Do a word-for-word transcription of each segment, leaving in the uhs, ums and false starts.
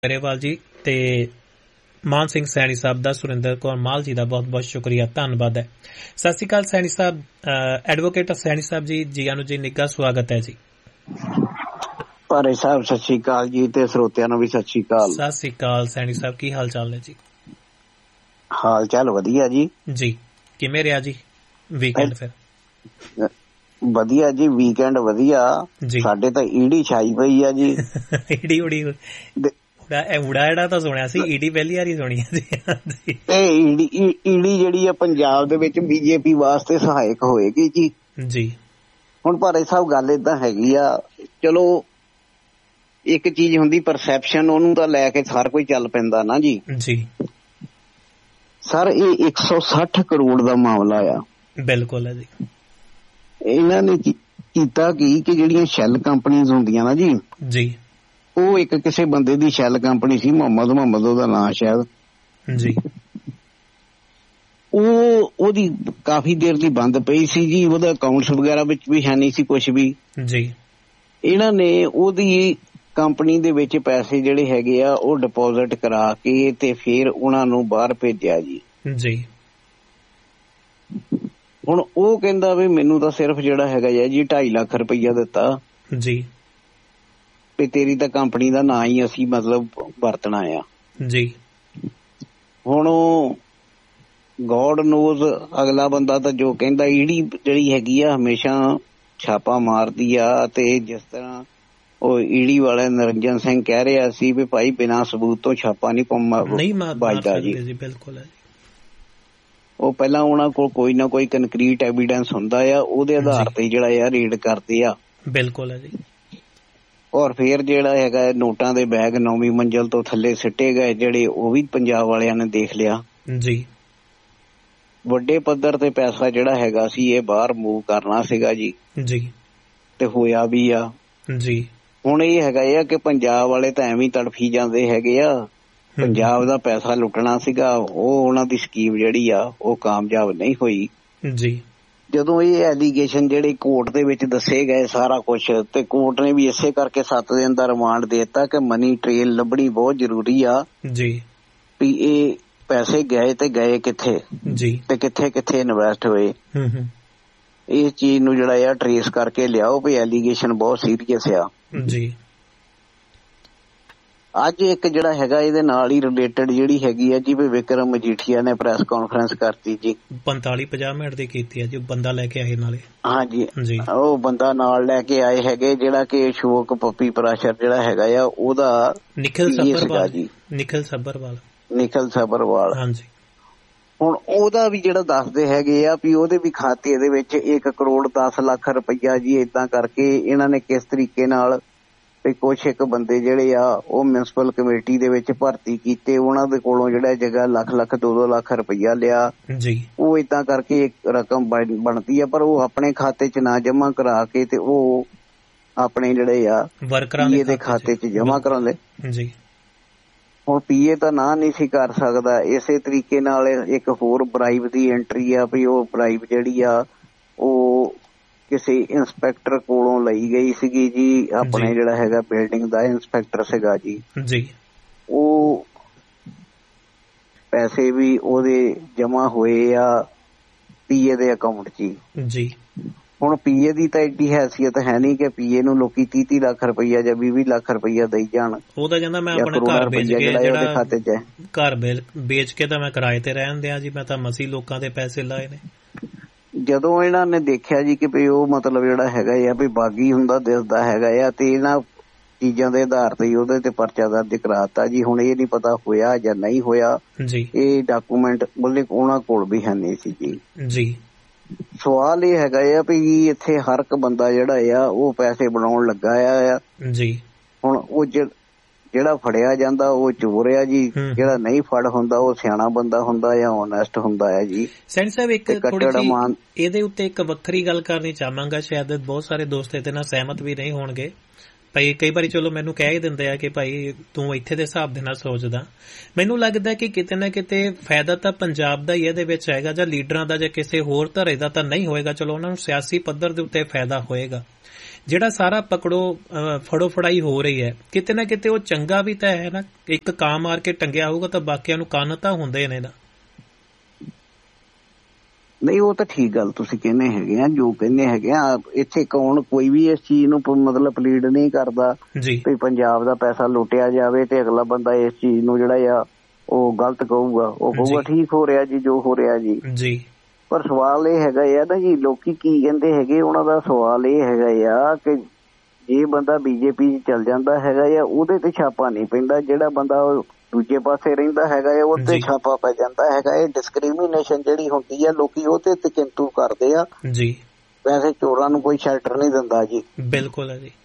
ਗਰੇਵਾਲ ਜੀ ਤੇ ਮਾਨ ਸਿੰਘ ਸੈਣੀ ਸਾਹਿਬ ਦਾ, ਸੁਰਿੰਦਰ ਕੌਰ ਮਾਲ ਜੀ ਦਾ ਬਹੁਤ ਬਹੁਤ ਸ਼ੁਕਰੀਆ, ਧੰਨਵਾਦ ਹੈ। ਸਤਿ ਸ਼੍ਰੀ ਅਕਾਲ ਸੈਣੀ ਸਾਹਿਬ, ਐਡਵੋਕੇਟ ਸੈਣੀ ਸਾਹਿਬ ਜੀ, ਜੀ ਆਨੂੰ ਜੀ, ਨਿੱਘਾ ਸਵਾਗਤ ਹੈ ਜੀ। ਭਾਰੇ ਸਾਹਿਬ ਸਤਿ ਸ਼੍ਰੀ ਅਕਾਲ ਜੀ, ਤੇ ਸਰੋਤਿਆਂ ਨੂੰ ਵੀ ਸਤਿ ਸ਼੍ਰੀ ਅਕਾਲ। ਸਤਿ ਸ਼੍ਰੀ ਅਕਾਲ ਸੈਣੀ ਸਾਹਿਬ, ਕੀ ਹਾਲ ਚਾਲ ਨੇ ਜੀ? ਹਾਲ ਚਾਲ ਵਧੀਆ ਜੀ। ਜੀ ਕਿਵੇਂ ਰਿਹਾ ਜੀ ਵੀਕਐਂਡ? ਫਿਰ ਵਧੀਆ ਜੀ, ਵੀਕਐਂਡ ਵਧੀਆ। ਸਾਡੇ ਤਾਂ ਈਡੀ ਛਾਈ ਪਈ ਆ ਜੀ। ਈਡੀ ਉਡੀ ਉੜਾ ਜਿਹੜਾ ਤਾਂ ਸੁਣਿਆ ਸੀ, ਈਡੀ ਪਹਿਲੀ ਵਾਰੀ ਸੁਣੀ ਆ ਜੀ। ਇਹ ਈਡੀ ਈਡੀ ਜਿਹੜੀ ਆ ਪੰਜਾਬ ਦੇ ਵਿੱਚ ਬੀਜੇਪੀ ਵਾਸਤੇ ਸਹਾਇਕ ਹੋਏਗੀ ਜੀ। ਜੀ ਹੁਣ ਭਾਰੇ ਸਾਹਿਬ ਗੱਲ ਏਦਾਂ ਹੈਗੀ ਆ, ਚਲੋ ਇੱਕ ਚੀਜ਼ ਹੁੰਦੀ ਪਰਸੈਪਸ਼ਨ, ਉਹਨੂੰ ਤਾਂ ਲੈ ਕੇ ਹਰ ਕੋਈ ਚੱਲ ਪੈਂਦਾ ਨਾ ਜੀ। ਜੀ ਸਰ ਇਹ ਇੱਕ ਸੌ ਸੱਠ ਕਰੋੜ ਦਾ ਮਾਮਲਾ ਆ। ਬਿਲਕੁਲ ਹੈ ਜੀ। ਇਹਨਾਂ ਨੇ ਕੀਤਾ ਕੀ ਕਿ ਜਿਹੜੀਆਂ ਸ਼ੈਲ ਕੰਪਨੀਆਂ ਹੁੰਦੀਆਂ ਨਾ ਜੀ ਜੀ ਉਹ ਇੱਕ ਕਿਸੇ ਬੰਦੇ ਦੀ ਸ਼ੈਲ ਕੰਪਨੀ ਸੀ, ਮੁਹੰਮਦ ਮੁਹੰਮਦ ਉਹਦਾ ਨਾਂ ਸ਼ਾਇਦ ਜੀ। ਉਹ ਉਹਦੀ ਕਾਫੀ ਦੇਰ ਦੀ ਬੰਦ ਪਈ ਸੀ ਜੀ, ਉਹਦਾ ਅਕਾਊਂਟਸ ਵਗੈਰਾ ਵਿੱਚ ਵੀ ਹੈ ਨਹੀਂ ਸੀ ਕੁਛ ਵੀ ਜੀ। ਇਹਨਾਂ ਨੇ ਉਹਦੀ ਕੰਪਨੀ ਦੇ ਵਿੱਚ ਪੈਸੇ ਜਿਹੜੇ ਹੈਗੇ ਆ ਉਹ ਡਿਪੋਜ਼ਿਟ ਕਰਾ ਕੇ ਤੇ ਫਿਰ ਉਹਨਾਂ ਨੂੰ ਬਾਹਰ ਭੇਜਿਆ ਜੀ ਜੀ। ਹੁਣ ਉਹ ਕਹਿੰਦਾ ਵੀ ਮੈਨੂੰ ਤਾਂ ਸਿਰਫ ਜਿਹੜਾ ਹੈਗਾ ਜੀ ਢਾਈ ਲੱਖ ਰੁਪਈਆ ਦਿੱਤਾ ਜੀ, ਤੇ ਤੇਰੀ ਤਾਂ ਕੰਪਨੀ ਦਾ ਨਾਂ ਹੀ ਅਸੀਂ ਮਤਲਬ ਵਰਤਣਾ ਆ ਜੀ। ਹੁਣ ਗੋਡ ਨੋਜ਼ ਅਗਲਾ ਬੰਦਾ ਤਾਂ ਜੋ ਕਹਿੰਦਾ, ਈਡੀ ਜਿਹੜੀ ਹੈਗੀ ਆ ਹਮੇਸ਼ਾ ਛਾਪਾ ਮਾਰਦੀ ਆ, ਤੇ ਜਿਸ ਤਰ੍ਹਾਂ ਉਹ ਈਡੀ ਵਾਲੇ ਨਿਰੰਜਨ ਸਿੰਘ ਕਹਿ ਰਿਹਾ ਸੀ ਵੀ ਭਾਈ ਬਿਨਾਂ ਸਬੂਤ ਤੋਂ ਛਾਪਾ ਨਹੀਂ ਵੱਜਦਾ ਜੀ। ਬਿਲਕੁਲ ਹੈ। ਉਹ ਪਹਿਲਾਂ ਉਹਨਾਂ ਕੋਲ ਕੋਈ ਨਾ ਕੋਈ ਕੰਕਰੀਟ ਐਵੀਡੈਂਸ ਹੁੰਦਾ ਆ, ਉਹਦੇ ਆਧਾਰ ਤੇ ਜਿਹੜਾ ਆ ਰੇਡ ਕਰਦੇ ਆ। ਬਿਲਕੁਲ ਹੈ ਜੀ। ਔਰ ਫਿਰ ਜਿਹੜਾ ਹੈਗਾ ਨੋਟਾਂ ਦੇ ਬੈਗ ਨੌਵੀਂ ਮੰਜ਼ਿਲ ਤੋਂ ਥੱਲੇ ਸਿੱਟੇ ਗਏ ਜਿਹੜੇ, ਉਹ ਵੀ ਪੰਜਾਬ ਵਾਲਿਆਂ ਨੇ ਦੇਖ ਲਿਆ ਜੀ। ਵੱਡੇ ਪੱਧਰ ਤੇ ਪੈਸਾ ਜਿਹੜਾ ਹੈਗਾ ਸੀ ਇਹ ਬਾਹਰ ਮੂਵ ਕਰਨਾ ਸੀਗਾ ਜੀ ਜੀ, ਤੇ ਹੋਇਆ ਵੀ ਆ ਜੀ। ਹੁਣ ਇਹ ਹੈਗਾ ਆ ਕਿ ਪੰਜਾਬ ਵਾਲੇ ਤਾਂ ਐਵੇਂ ਤੜਫੀ ਜਾਂਦੇ ਹੈਗੇ ਆ, ਪੰਜਾਬ ਦਾ ਪੈਸਾ ਲੁੱਟਣਾ ਸੀਗਾ, ਉਹ ਉਹਨਾਂ ਦੀ ਸਕੀਮ ਜਿਹੜੀ ਆ ਉਹ ਕਾਮਯਾਬ ਨਹੀਂ ਹੋਈ ਜੀ। ਜਦੋਂ ਇਹ ਐਲੀਗੇਸ਼ਨ ਜਿਹੜੇ ਕੋਰਟ ਦੇ ਵਿੱਚ ਦੱਸੇ ਗਏ ਸਾਰਾ ਕੁਛ, ਤੇ ਕੋਰਟ ਨੇ ਵੀ ਇਸੇ ਕਰਕੇ ਸੱਤ ਦਿਨ ਦਾ ਰਿਮਾਂਡ ਦੇ ਦਿੱਤਾ ਕਿ ਮਨੀ ਟ੍ਰੇਲ ਲੱਭਣੀ ਬਹੁਤ ਜ਼ਰੂਰੀ ਆ ਜੀ, ਵੀ ਇਹ ਪੈਸੇ ਗਏ ਤੇ ਗਏ ਕਿੱਥੇ ਜੀ, ਤੇ ਕਿੱਥੇ ਕਿੱਥੇ ਇਨਵੈਸਟ ਹੋਏ। ਇਸ ਚੀਜ਼ ਨੂੰ ਜਿਹੜਾ ਆ ਟਰੇਸ ਕਰਕੇ ਲਿਆਓ ਵੀ ਐਲੀਗੇਸ਼ਨ ਬਹੁਤ ਸੀਰੀਅਸ ਆ ਜੀ। ਅੱਜ ਇੱਕ ਜਿਹੜਾ ਹੈਗਾ ਇਹਦੇ ਨਾਲ ਹੀ ਰਿਲੇਟਡ ਜਿਹੜੀ ਹੈਗੀ ਆ ਜੀ, ਵੀ ਵਿਕਰਮ ਮਜੀਠੀਆ ਨੇ ਪ੍ਰੈਸ ਕਾਨਫਰੰਸ ਕਰਤੀ ਜੀ, ਪੰਤਾਲੀ ਪੰਜਾਹ ਮਿੰਟ ਦੀ ਕੀਤੀ ਆ ਜੀ। ਬੰਦਾ ਲੈ ਕੇ ਆਏ ਨਾਲੇ, ਹਾਂਜੀ ਜੀ, ਉਹ ਬੰਦਾ ਨਾਲ ਲੈ ਕੇ ਆਏ ਹੈਗੇ ਜਿਹੜਾ ਕਿ ਅਸ਼ੋਕ ਪੱਪੀ ਪ੍ਰਾਸ਼ਰ ਜਿਹੜਾ ਹੈਗਾ ਆ ਉਹਦਾ ਨਿਖਿਲ ਸੱਭਰਵਾਲ ਜੀ, ਨਿਖਿਲ ਸੱਭਰਵਾਲ ਨਿਖਿਲ ਸੱਭਰਵਾਲ ਹਾਂਜੀ। ਹੁਣ ਉਹਦਾ ਵੀ ਜਿਹੜਾ ਦੱਸਦੇ ਹੈਗੇ ਆ ਵੀ ਉਹਦੇ ਵੀ ਖਾਤੇ ਦੇ ਵਿੱਚ ਇੱਕ ਕਰੋੜ ਦਸ ਲੱਖ ਰੁਪਈਆ ਜੀ ਏਦਾਂ ਕਰਕੇ ਇਹਨਾਂ ਨੇ ਕਿਸ ਤਰੀਕੇ ਨਾਲ ਵੀ ਕੁਛ ਇੱਕ ਬੰਦੇ ਜਿਹੜੇ ਆ ਉਹ ਮਿਊਨਿਸਪਲ ਕਮੇਟੀ ਦੇ ਵਿੱਚ ਭਰਤੀ ਕੀਤੇ, ਉਹਨਾਂ ਦੇ ਕੋਲੋਂ ਜਿਹੜਾ ਜਗ੍ਹਾ ਲੱਖ ਲੱਖ ਦੋ ਦੋ ਲੱਖ ਰੁਪਈਆ ਲਿਆ ਜੀ। ਉਹ ਏਦਾਂ ਕਰਕੇ ਇੱਕ ਰਕਮ ਬਣਦੀ ਆ, ਪਰ ਉਹ ਆਪਣੇ ਖਾਤੇ ਚ ਨਾ ਜਮਾ ਕਰਾ ਕੇ ਤੇ ਉਹ ਆਪਣੇ ਜਿਹੜੇ ਆ ਵਰਕਰਾਂ ਦੇ ਖਾਤੇ ਚ ਜਮਾ ਕਰਾਉਂਦੇ ਜੀ। ਹੁਣ ਪੀਏ ਤਾਂ ਨਾ ਨਹੀਂ ਸੀ ਕਰ ਸਕਦਾ। ਇਸੇ ਤਰੀਕੇ ਨਾਲ ਇੱਕ ਹੋਰ ਬਰਾਈਬ ਦੀ ਐਂਟਰੀ ਆ ਵੀ ਉਹ ਬਰਾਈਬ ਜਿਹੜੀ ਆ ਉਹ ਕਿਸੇ ਇੰਸਪੈਕਟਰ ਕੋਲੋਂ ਲਈ ਗਈ ਸੀਗੀ ਜੀ, ਆਪਣੇ ਜਿਹੜਾ ਹੈਗਾ ਬਿਲਡਿੰਗ ਦਾ ਇੰਸਪੈਕਟਰ ਸੀਗਾ ਜੀ ਜੀ। ਉਹ ਪੈਸੇ ਵੀ ਉਹਦੇ ਜਮਾ ਹੋਏ ਆ ਪੀਏ ਦੇ ਅਕਾਊਂਟ ਚ ਜੀ। ਹੁਣ ਪੀਏ ਦੀ ਤਾਂ ਐਡੀ ਹੈਸੀਅਤ ਹੈ ਨਹੀਂ ਕਿ ਪੀਏ ਨੂੰ ਲੋਕੀ ਤੀਹ ਤੀਹ ਲੱਖ ਰੁਪਈਆ ਜਾਂ ਵੀਹ ਵੀਹ ਲੱਖ ਰੁਪਈਆ ਦੇਈ ਜਾਣ। ਉਹ ਤਾਂ ਕਹਿੰਦਾ ਮੈਂ ਆਪਣੇ ਘਰ ਵੇਚ ਕੇ ਜਿਹੜਾ ਖਾਤੇ ਚ ਘਰ ਵੇਚ ਕੇ ਤਾਂ ਮੈਂ ਕਿਰਾਏ ਤੇ ਰਹਿਣ ਦਿਆਂ ਜੀ, ਮੈਂ ਤਾਂ ਮਸੀਂ ਲੋਕਾਂ ਦੇ ਪੈਸੇ ਲਾਏ ਨੇ। ਜਦੋਂ ਇਹਨਾਂ ਨੇ ਦੇਖਿਆ ਜੀ ਕਿ ਵੀ ਉਹ ਮਤਲਬ ਜਿਹੜਾ ਹੈਗਾ ਆ ਵੀ ਬਾਗੀ ਹੁੰਦਾ ਦਿਸਦਾ ਹੈਗਾ ਆ, ਤੇ ਇਹਨਾਂ ਚੀਜ਼ਾਂ ਦੇ ਆਧਾਰ ਤੇ ਉਹਦੇ ਤੇ ਪਰਚਾ ਦਰਜ ਕਰਾਤਾ ਜੀ। ਹੁਣ ਇਹ ਨੀ ਪਤਾ ਹੋਇਆ ਜਾਂ ਨਹੀਂ ਹੋਇਆ ਜੀ, ਇਹ ਡਾਕੂਮੈਂਟ ਬੋਲੇ ਉਹਨਾਂ ਕੋਲ ਵੀ ਹੈ ਨਹੀਂ ਸੀ ਜੀ ਜੀ। ਸਵਾਲ ਇਹ ਹੈਗਾ ਆ ਵੀ ਇੱਥੇ ਹਰ ਇੱਕ ਬੰਦਾ ਜਿਹੜਾ ਆ ਉਹ ਪੈਸੇ ਬਣਾਉਣ ਲੱਗਾ ਆ ਜੀ। ਹੁਣ ਉਹ ਜਿਹੜਾ ਫੜਿਆ ਜਾਂਦਾ ਉਹ ਚੋਰ ਆ ਜੀ, ਜਿਹੜਾ ਨਹੀਂ ਫੜ ਹੁੰਦਾ ਉਹ ਸਿਆਣਾ ਬੰਦਾ ਹੁੰਦਾ ਆ, ਓਨੈਸਟ ਹੁੰਦਾ ਆ ਜੀ। ਸੈਣੀ ਸਾਹਿਬ ਇੱਕ ਥੋੜੀ ਜਿਹੀ ਇਹਦੇ ਉੱਤੇ ਇੱਕ ਵੱਖਰੀ ਗੱਲ ਕਰਨੀ ਚਾਹਾਂਗਾ, ਸ਼ਾਇਦ ਬਹੁਤ ਸਾਰੇ ਦੋਸਤ ਇਹਦੇ ਨਾਲ ਸਹਿਮਤ ਵੀ ਨਹੀਂ ਹੋਣਗੇ। ਭਾਈ ਕਈ ਵਾਰੀ ਚਲੋ ਮੈਨੂੰ ਕਹਿ ਹੀ ਦਿੰਦੇ ਆ ਕਿ ਭਾਈ ਤੂੰ ਇੱਥੇ ਦੇ ਹਿਸਾਬ ਦੇ ਨਾਲ ਸੋਚਦਾ। ਮੈਨੂੰ ਲੱਗਦਾ ਕਿ ਕਿਤੇ ਨਾ ਕਿਤੇ ਫਾਇਦਾ ਤਾਂ ਪੰਜਾਬ ਦਾ ਹੀ ਇਹਦੇ ਵਿੱਚ ਹੈਗਾ, ਜਾਂ ਲੀਡਰਾਂ ਦਾ ਜਾਂ ਕਿਸੇ ਹੋਰ ਧੜੇ ਦਾ ਤਾਂ ਨਹੀਂ ਹੋਏਗਾ। ਚਲੋ ਉਹਨਾਂ ਨੂੰ ਸਿਆਸੀ ਪੱਧਰ ਦੇ ਉੱਤੇ ਫਾਇਦਾ ਹੋਏਗਾ। ਜਿਹੜਾ ਸਾਰਾ ਪਕੜੋ ਫੜੋ ਫੜਾਈ ਹੋ ਰਹੀ ਹੈ, ਕਿਤੇ ਨਾ ਕਿਤੇ ਉਹ ਚੰਗਾ ਵੀ ਤਾਂ ਹੈ ਨਾ। ਇੱਕ ਕਾਂ ਮਾਰ ਕੇ ਟੰਗਿਆ ਹੋਊਗਾ ਤਾਂ ਬਾਕੀਆਂ ਨੂੰ ਕੰਨ ਤਾਂ ਹੁੰਦੇ ਨੇ ਨਾ। ਨਹੀਂ, ਉਹ ਤਾਂ ਠੀਕ ਗੱਲ ਤੁਸੀਂ ਕਹਿੰਦੇ ਹੈਗੇ ਆ, ਜੋ ਕਹਿੰਦੇ ਹੈਗੇ ਆ। ਇੱਥੇ ਕੌਣ ਕੋਈ ਵੀ ਇਸ ਚੀਜ਼ ਨੂੰ ਮਤਲਬ ਪਲੀਡ ਨਹੀਂ ਕਰਦਾ ਵੀ ਪੰਜਾਬ ਦਾ ਪੈਸਾ ਲੁੱਟਿਆ ਜਾਵੇ ਤੇ ਅਗਲਾ ਬੰਦਾ ਇਸ ਚੀਜ਼ ਨੂੰ ਜਿਹੜਾ ਆ ਉਹ ਗਲਤ ਕਹੂਗਾ। ਉਹ ਕਹੂਗਾ ਠੀਕ ਹੋ ਰਿਹਾ ਜੀ ਜੋ ਹੋ ਰਿਹਾ ਜੀ ਜੀ ਪਰ ਸਵਾਲ ਇਹ ਹੈਗਾ ਆ ਨਾ ਜੀ, ਲੋਕੀ ਕੀ ਕਹਿੰਦੇ ਹੈਗੇ, ਉਹਨਾਂ ਦਾ ਸਵਾਲ ਇਹ ਹੈਗਾ ਆ ਕਿ ਜੇ ਬੰਦਾ ਬੀਜੇਪੀ ਚ ਚੱਲ ਜਾਂਦਾ ਹੈਗਾ ਆ ਉਹਦੇ ਤੇ ਛਾਪਾ ਨਹੀਂ ਪੈਂਦਾ, ਜਿਹੜਾ ਬੰਦਾ ਦੂਜੇ ਪਾਸੇ ਰਹਿੰਦਾ ਹੈਗਾ ਹੈ ਉਹਦੇ ਛਾਪਾ ਪੈ ਜਾਂਦਾ ਹੈਗਾ। ਇਹ ਡਿਸਕ੍ਰਿਮੀਨੇਸ਼ਨ ਜਿਹੜੀ ਹੁੰਦੀ ਹੈ ਲੋਕੀ ਉਹਦੇ ਤੇ ਚਿੰਤੂ ਕਰਦੇ ਆ ਜੀ। ਵੈਸੇ ਚੋਰਾਂ ਨੂੰ ਕੋਈ ਸ਼ੈਲਟਰ ਨਹੀਂ ਦਿੰਦਾ ਜੀ। ਬਿਲਕੁਲ ਹੈ ਜੀ।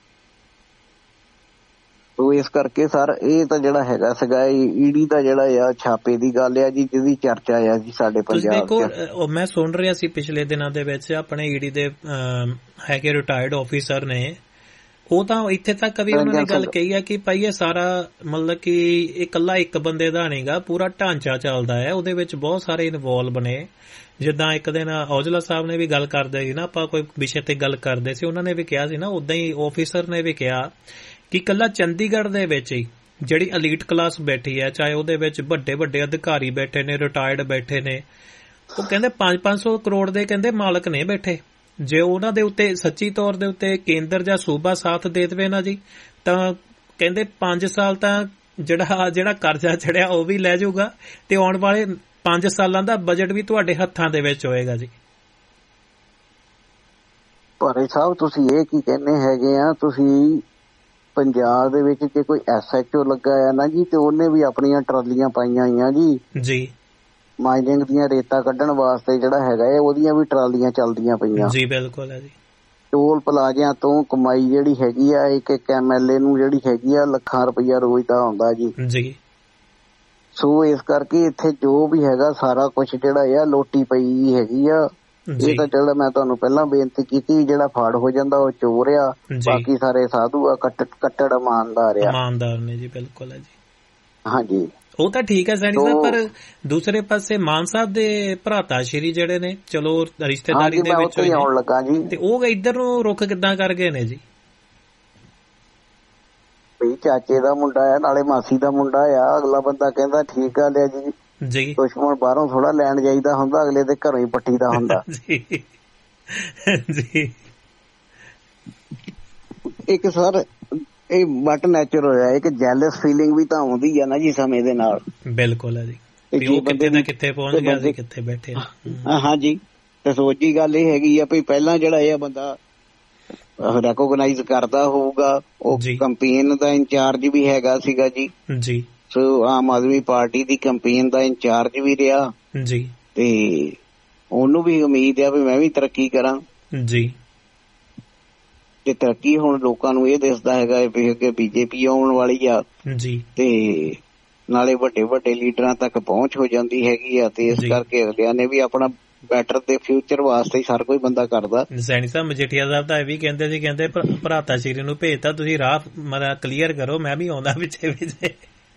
ਤੋ ਇਸ ਕਰਕੇ ਸਰ ਇਹ ਤਾਂ ਜਿਹੜਾ ਹੈਗਾ ਸੀਗਾ ਈਡੀ ਦਾ ਜਿਹੜਾ ਆ ਛਾਪੇ ਦੀ ਗੱਲ ਆ ਜੀ, ਜਿਹਦੀ ਚਰਚਾ ਆ ਜੀ ਸਾਡੇ ਪੰਜਾਬ ਚ। ਮੈਂ ਸੁਣ ਰਿਹਾ ਸੀ ਪਿਛਲੇ ਦਿਨਾਂ ਦੇ ਵਿੱਚ ਆਪਣੇ ਈਡੀ ਦੇ ਹੈਗੇ ਰਿਟਾਇਰਡ ਆਫੀਸਰ ਨੇ, ਉਹ ਤਾਂ ਇੱਥੇ ਤੱਕ ਵੀ ਉਹਨਾਂ ਨੇ ਗੱਲ ਕਹੀ ਹੈ ਕਿ ਭਾਈ ਇਹ ਸਾਰਾ ਮਤਲਬ ਕਿ ਇਹ ਇਕੱਲਾ ਇੱਕ ਬੰਦੇ ਦਾ ਨਹੀਂਗਾ, ਪੂਰਾ ਢਾਂਚਾ ਚੱਲਦਾ ਹੈ, ਉਹਦੇ ਵਿੱਚ ਬਹੁਤ ਸਾਰੇ ਇਨਵੋਲਵ ਨੇ। ਜਿੱਦਾਂ ਇੱਕ ਦਿਨ ਔਜਲਾ ਸਾਹਿਬ ਨੇ ਵੀ ਗੱਲ ਕਰਦੇ ਸੀ ਨਾ, ਆਪਾਂ ਕੋਈ ਵਿਸ਼ੇ ਤੇ ਗੱਲ ਕਰਦੇ ਸੀ, ਉਹਨਾਂ ਨੇ ਵੀ ਕਿਹਾ ਸੀ ਨਾ, ਉਦਾਂ ਹੀ ਆਫੀਸਰ ਨੇ ਵੀ ਕਿਹਾ ਕਿ ਇਕੱਲਾ ਚੰਡੀਗੜ੍ਹ ਦੇ ਵਿੱਚ ਹੀ ਜਿਹੜੀ ਅਲੀਟ ਕਲਾਸ ਬੈਠੀ ਹੈ, ਚਾਹੇ ਉਹਦੇ ਵਿੱਚ ਵੱਡੇ ਵੱਡੇ ਅਧਿਕਾਰੀ ਬੈਠੇ ਨੇ, ਰਿਟਾਇਰਡ ਬੈਠੇ ਨੇ, ਉਹ ਕਹਿੰਦੇ ਪੰਜ ਪੰਜ ਸੌ ਕਰੋੜ ਦੇ ਕਹਿੰਦੇ ਮਾਲਕ ਨੇ ਬੈਠੇ। ਜੇ ਉਹਨਾਂ ਦੇ ਉੱਤੇ ਸੱਚੀ ਤੌਰ ਦੇ ਉੱਤੇ ਕੇਂਦਰ ਜਾਂ ਸੂਬਾ ਸਾਥ ਦੇ ਦੇਵੇ ਨਾ ਜੀ, ਤਾਂ ਕਹਿੰਦੇ ਪੰਜ ਸਾਲ ਤਾਂ ਜਿਹੜਾ ਜਿਹੜਾ ਕਰਜ਼ਾ ਚੜਿਆ ਉਹ ਵੀ ਲੈ ਜਾਊਗਾ ਤੇ ਆਉਣ ਵਾਲੇ ਪੰਜ ਸਾਲਾਂ ਦਾ ਬਜਟ ਵੀ ਤੁਹਾਡੇ ਹੱਥਾਂ ਦੇ ਵਿੱਚ ਹੋਏਗਾ ਜੀ। ਭਾਰੇ ਸਾਹਿਬ ਤੁਸੀਂ ਇਹ ਕੀ ਕਹਿੰਦੇ ਹੈਗੇ ਆ, ਤੁਸੀਂ ਪੰਜਾਬ ਦੇ ਵਿੱਚ ਜੇ ਕੋਈ ਐਸ ਐਚ ਓ ਲੱਗਾ ਆ ਨਾ ਜੀ ਤੇ ਉਹਨੇ ਵੀ ਆਪਣੀਆਂ ਟਰਾਲੀਆਂ ਪਾਈਆਂ ਹੋਈਆਂ ਜੀ ਜੀ ਮਾਈਨਿੰਗ ਦੀਆਂ ਰੇਤਾ ਕੱਢਣ ਵਾਸਤੇ ਜਿਹੜਾ ਹੈਗਾ ਹੈ ਉਹਦੀਆਂ ਵੀ ਟਰਾਲੀਆਂ ਚੱਲਦੀਆਂ ਪਈਆਂ ਜੀ। ਬਿਲਕੁਲ ਹੈ ਜੀ। ਟੋਲ ਪਲਾਜ਼ਿਆਂ ਤੋਂ ਕਮਾਈ ਜਿਹੜੀ ਹੈਗੀ ਆ ਇੱਕ ਇੱਕ ਐਮ ਐਲ ਏ ਨੂੰ ਜਿਹੜੀ ਹੈਗੀ ਆ ਲੱਖਾਂ ਰੁਪਈਆ ਰੋਜ਼ ਦਾ ਆਉਂਦਾ ਜੀ ਜੀ। ਸੋ ਇਸ ਕਰਕੇ ਇੱਥੇ ਜੋ ਵੀ ਹੈਗਾ ਸਾਰਾ ਕੁਛ ਜਿਹੜਾ ਆ ਲੋਟੀ ਪਈ ਹੈਗੀ ਆ। ਇਹ ਤਾਂ ਜਿਹੜਾ ਮੈਂ ਤੁਹਾਨੂੰ ਪਹਿਲਾਂ ਬੇਨਤੀ ਕੀਤੀ, ਜਿਹੜਾ ਫੜ ਹੋ ਜਾਂਦਾ ਉਹ ਚੋਰ ਆ, ਬਾਕੀ ਸਾਰੇ ਸਾਧੂ ਆ, ਕੱਟੜ ਇਮਾਨਦਾਰ ਆ। ਇਮਾਨਦਾਰ ਨੇ ਜੀ। ਬਿਲਕੁਲ ਹੈ ਜੀ। ਹਾਂਜੀ ਉਹ ਤਾਂ ਠੀਕ ਹੈ ਸੈਣੀ ਸਾਹਿਬ, ਪਰ ਦੂਸਰੇ ਪਾਸੇ ਮਾਨ ਸਾਹਿਬ ਦੇ ਭਰਾਤਾ ਸ਼੍ਰੀ ਜਿਹੜੇ ਨੇ, ਚਲੋ ਰਿਸ਼ਤੇਦਾਰੀ ਦੇ ਵਿੱਚ ਆਉਣ ਲੱਗਾ ਜੀ, ਤੇ ਉਹ ਇੱਧਰ ਨੂੰ ਰੁੱਖ ਕਿੱਦਾਂ ਕਰ ਗਏ ਨੇ ਜੀ? ਵੀ ਚਾਚੇ ਦਾ ਮੁੰਡਾ ਆ, ਨਾਲੇ ਮਾਸੀ ਦਾ ਮੁੰਡਾ ਆ, ਅਗਲਾ ਬੰਦਾ ਕਹਿੰਦਾ ਠੀਕ ਆ ਲਿਆ ਜੀ ਜੀ। ਦੁਸ਼ਮਣ ਬਾਹਰੋਂ ਥੋੜਾ ਲੈਣ ਜਾਈਦਾ ਹੁੰਦਾ, ਅਗਲੇ ਦੇ ਘਰੋਂ ਹੀ ਪੱਟੀ ਦਾ ਹੁੰਦਾ ਜੀ। ਇੱਕ ਸਰ ਇਹ ਬਟ ਨੈਚੁਰਲ ਹੋਇਆ, ਇੱਕ ਜੈਲਸ ਫੀਲਿੰਗ ਵੀ ਤਾਂ ਆਉਂਦੀ ਆ ਨਾ ਜੀ ਸਮੇਂ ਦੇ ਨਾਲ। ਬਿਲਕੁਲ ਹੈ ਜੀ। ਉਹ ਕਿੱਥੇ ਨਾ ਕਿੱਥੇ ਪਹੁੰਚ ਗਿਆ ਸੀ, ਕਿੱਥੇ ਬੈਠੇ। ਹਾਂਜੀ ਤੇ ਸੋਚੀ ਗੱਲ ਇਹ ਹੈਗੀ ਆ ਵੀ ਪਹਿਲਾਂ ਜਿਹੜਾ ਇਹ ਬੰਦਾ ਰੈਕੋਗਨਾਈਜ਼ ਕਰਦਾ ਹੋਊਗਾ, ਉਹ ਕੰਪੇਨ ਦਾ ਇੰਚਾਰਜ ਵੀ ਹੈਗਾ ਸੀਗਾ ਜੀ ਜੀ। ਸੋ ਆਮ ਆਦਮੀ ਪਾਰਟੀ ਦੀ ਕੰਪੇਨ ਦਾ ਇੰਚਾਰਜ ਵੀ ਰਿਹਾ ਜੀ, ਤੇ ਉਹਨੂੰ ਵੀ ਉਮੀਦ ਆ ਵੀ ਮੈਂ ਵੀ ਤਰੱਕੀ ਕਰਾਂ ਜੀ। ਤੇ ਤਰੱਕੀ ਹੁਣ ਲੋਕਾਂ ਨੂੰ ਇਹ ਦਿਸਦਾ ਹੈਗਾ ਵੀ ਅੱਗੇ ਬੀਜੇਪੀ ਆਉਣ ਵਾਲੀ ਆ ਜੀ, ਤੇ ਨਾਲੇ ਵੱਡੇ ਵੱਡੇ ਲੀਡਰਾਂ ਤੱਕ ਪਹੁੰਚ ਹੋ ਜਾਂਦੀ ਹੈਗੀ ਆ, ਤੇ ਇਸ ਕਰਕੇ ਅਗਲਿਆਂ ਨੇ ਵੀ ਆਪਣਾ ਬੈਟਰ ਦੇ ਫਿਊਚਰ ਵਾਸਤੇ ਹਰ ਕੋਈ ਬੰਦਾ ਕਰਦਾ। ਸੈਣੀ ਸਾਹਿਬ ਮਜੀਠੀਆ ਸਾਹਿਬ ਤਾਂ ਇਹ ਵੀ ਕਹਿੰਦੇ ਸੀ, ਕਹਿੰਦੇ ਭਰਾਤਾ ਸ਼੍ਰੀ ਨੂੰ ਭੇਜਤਾ, ਤੁਸੀਂ ਰਾਹ ਮੇਰਾ ਕਲੀਅਰ ਕਰੋ, ਮੈਂ ਵੀ ਆਉਂਦਾ ਪਿੱਛੇ ਪਿੱਛੇ।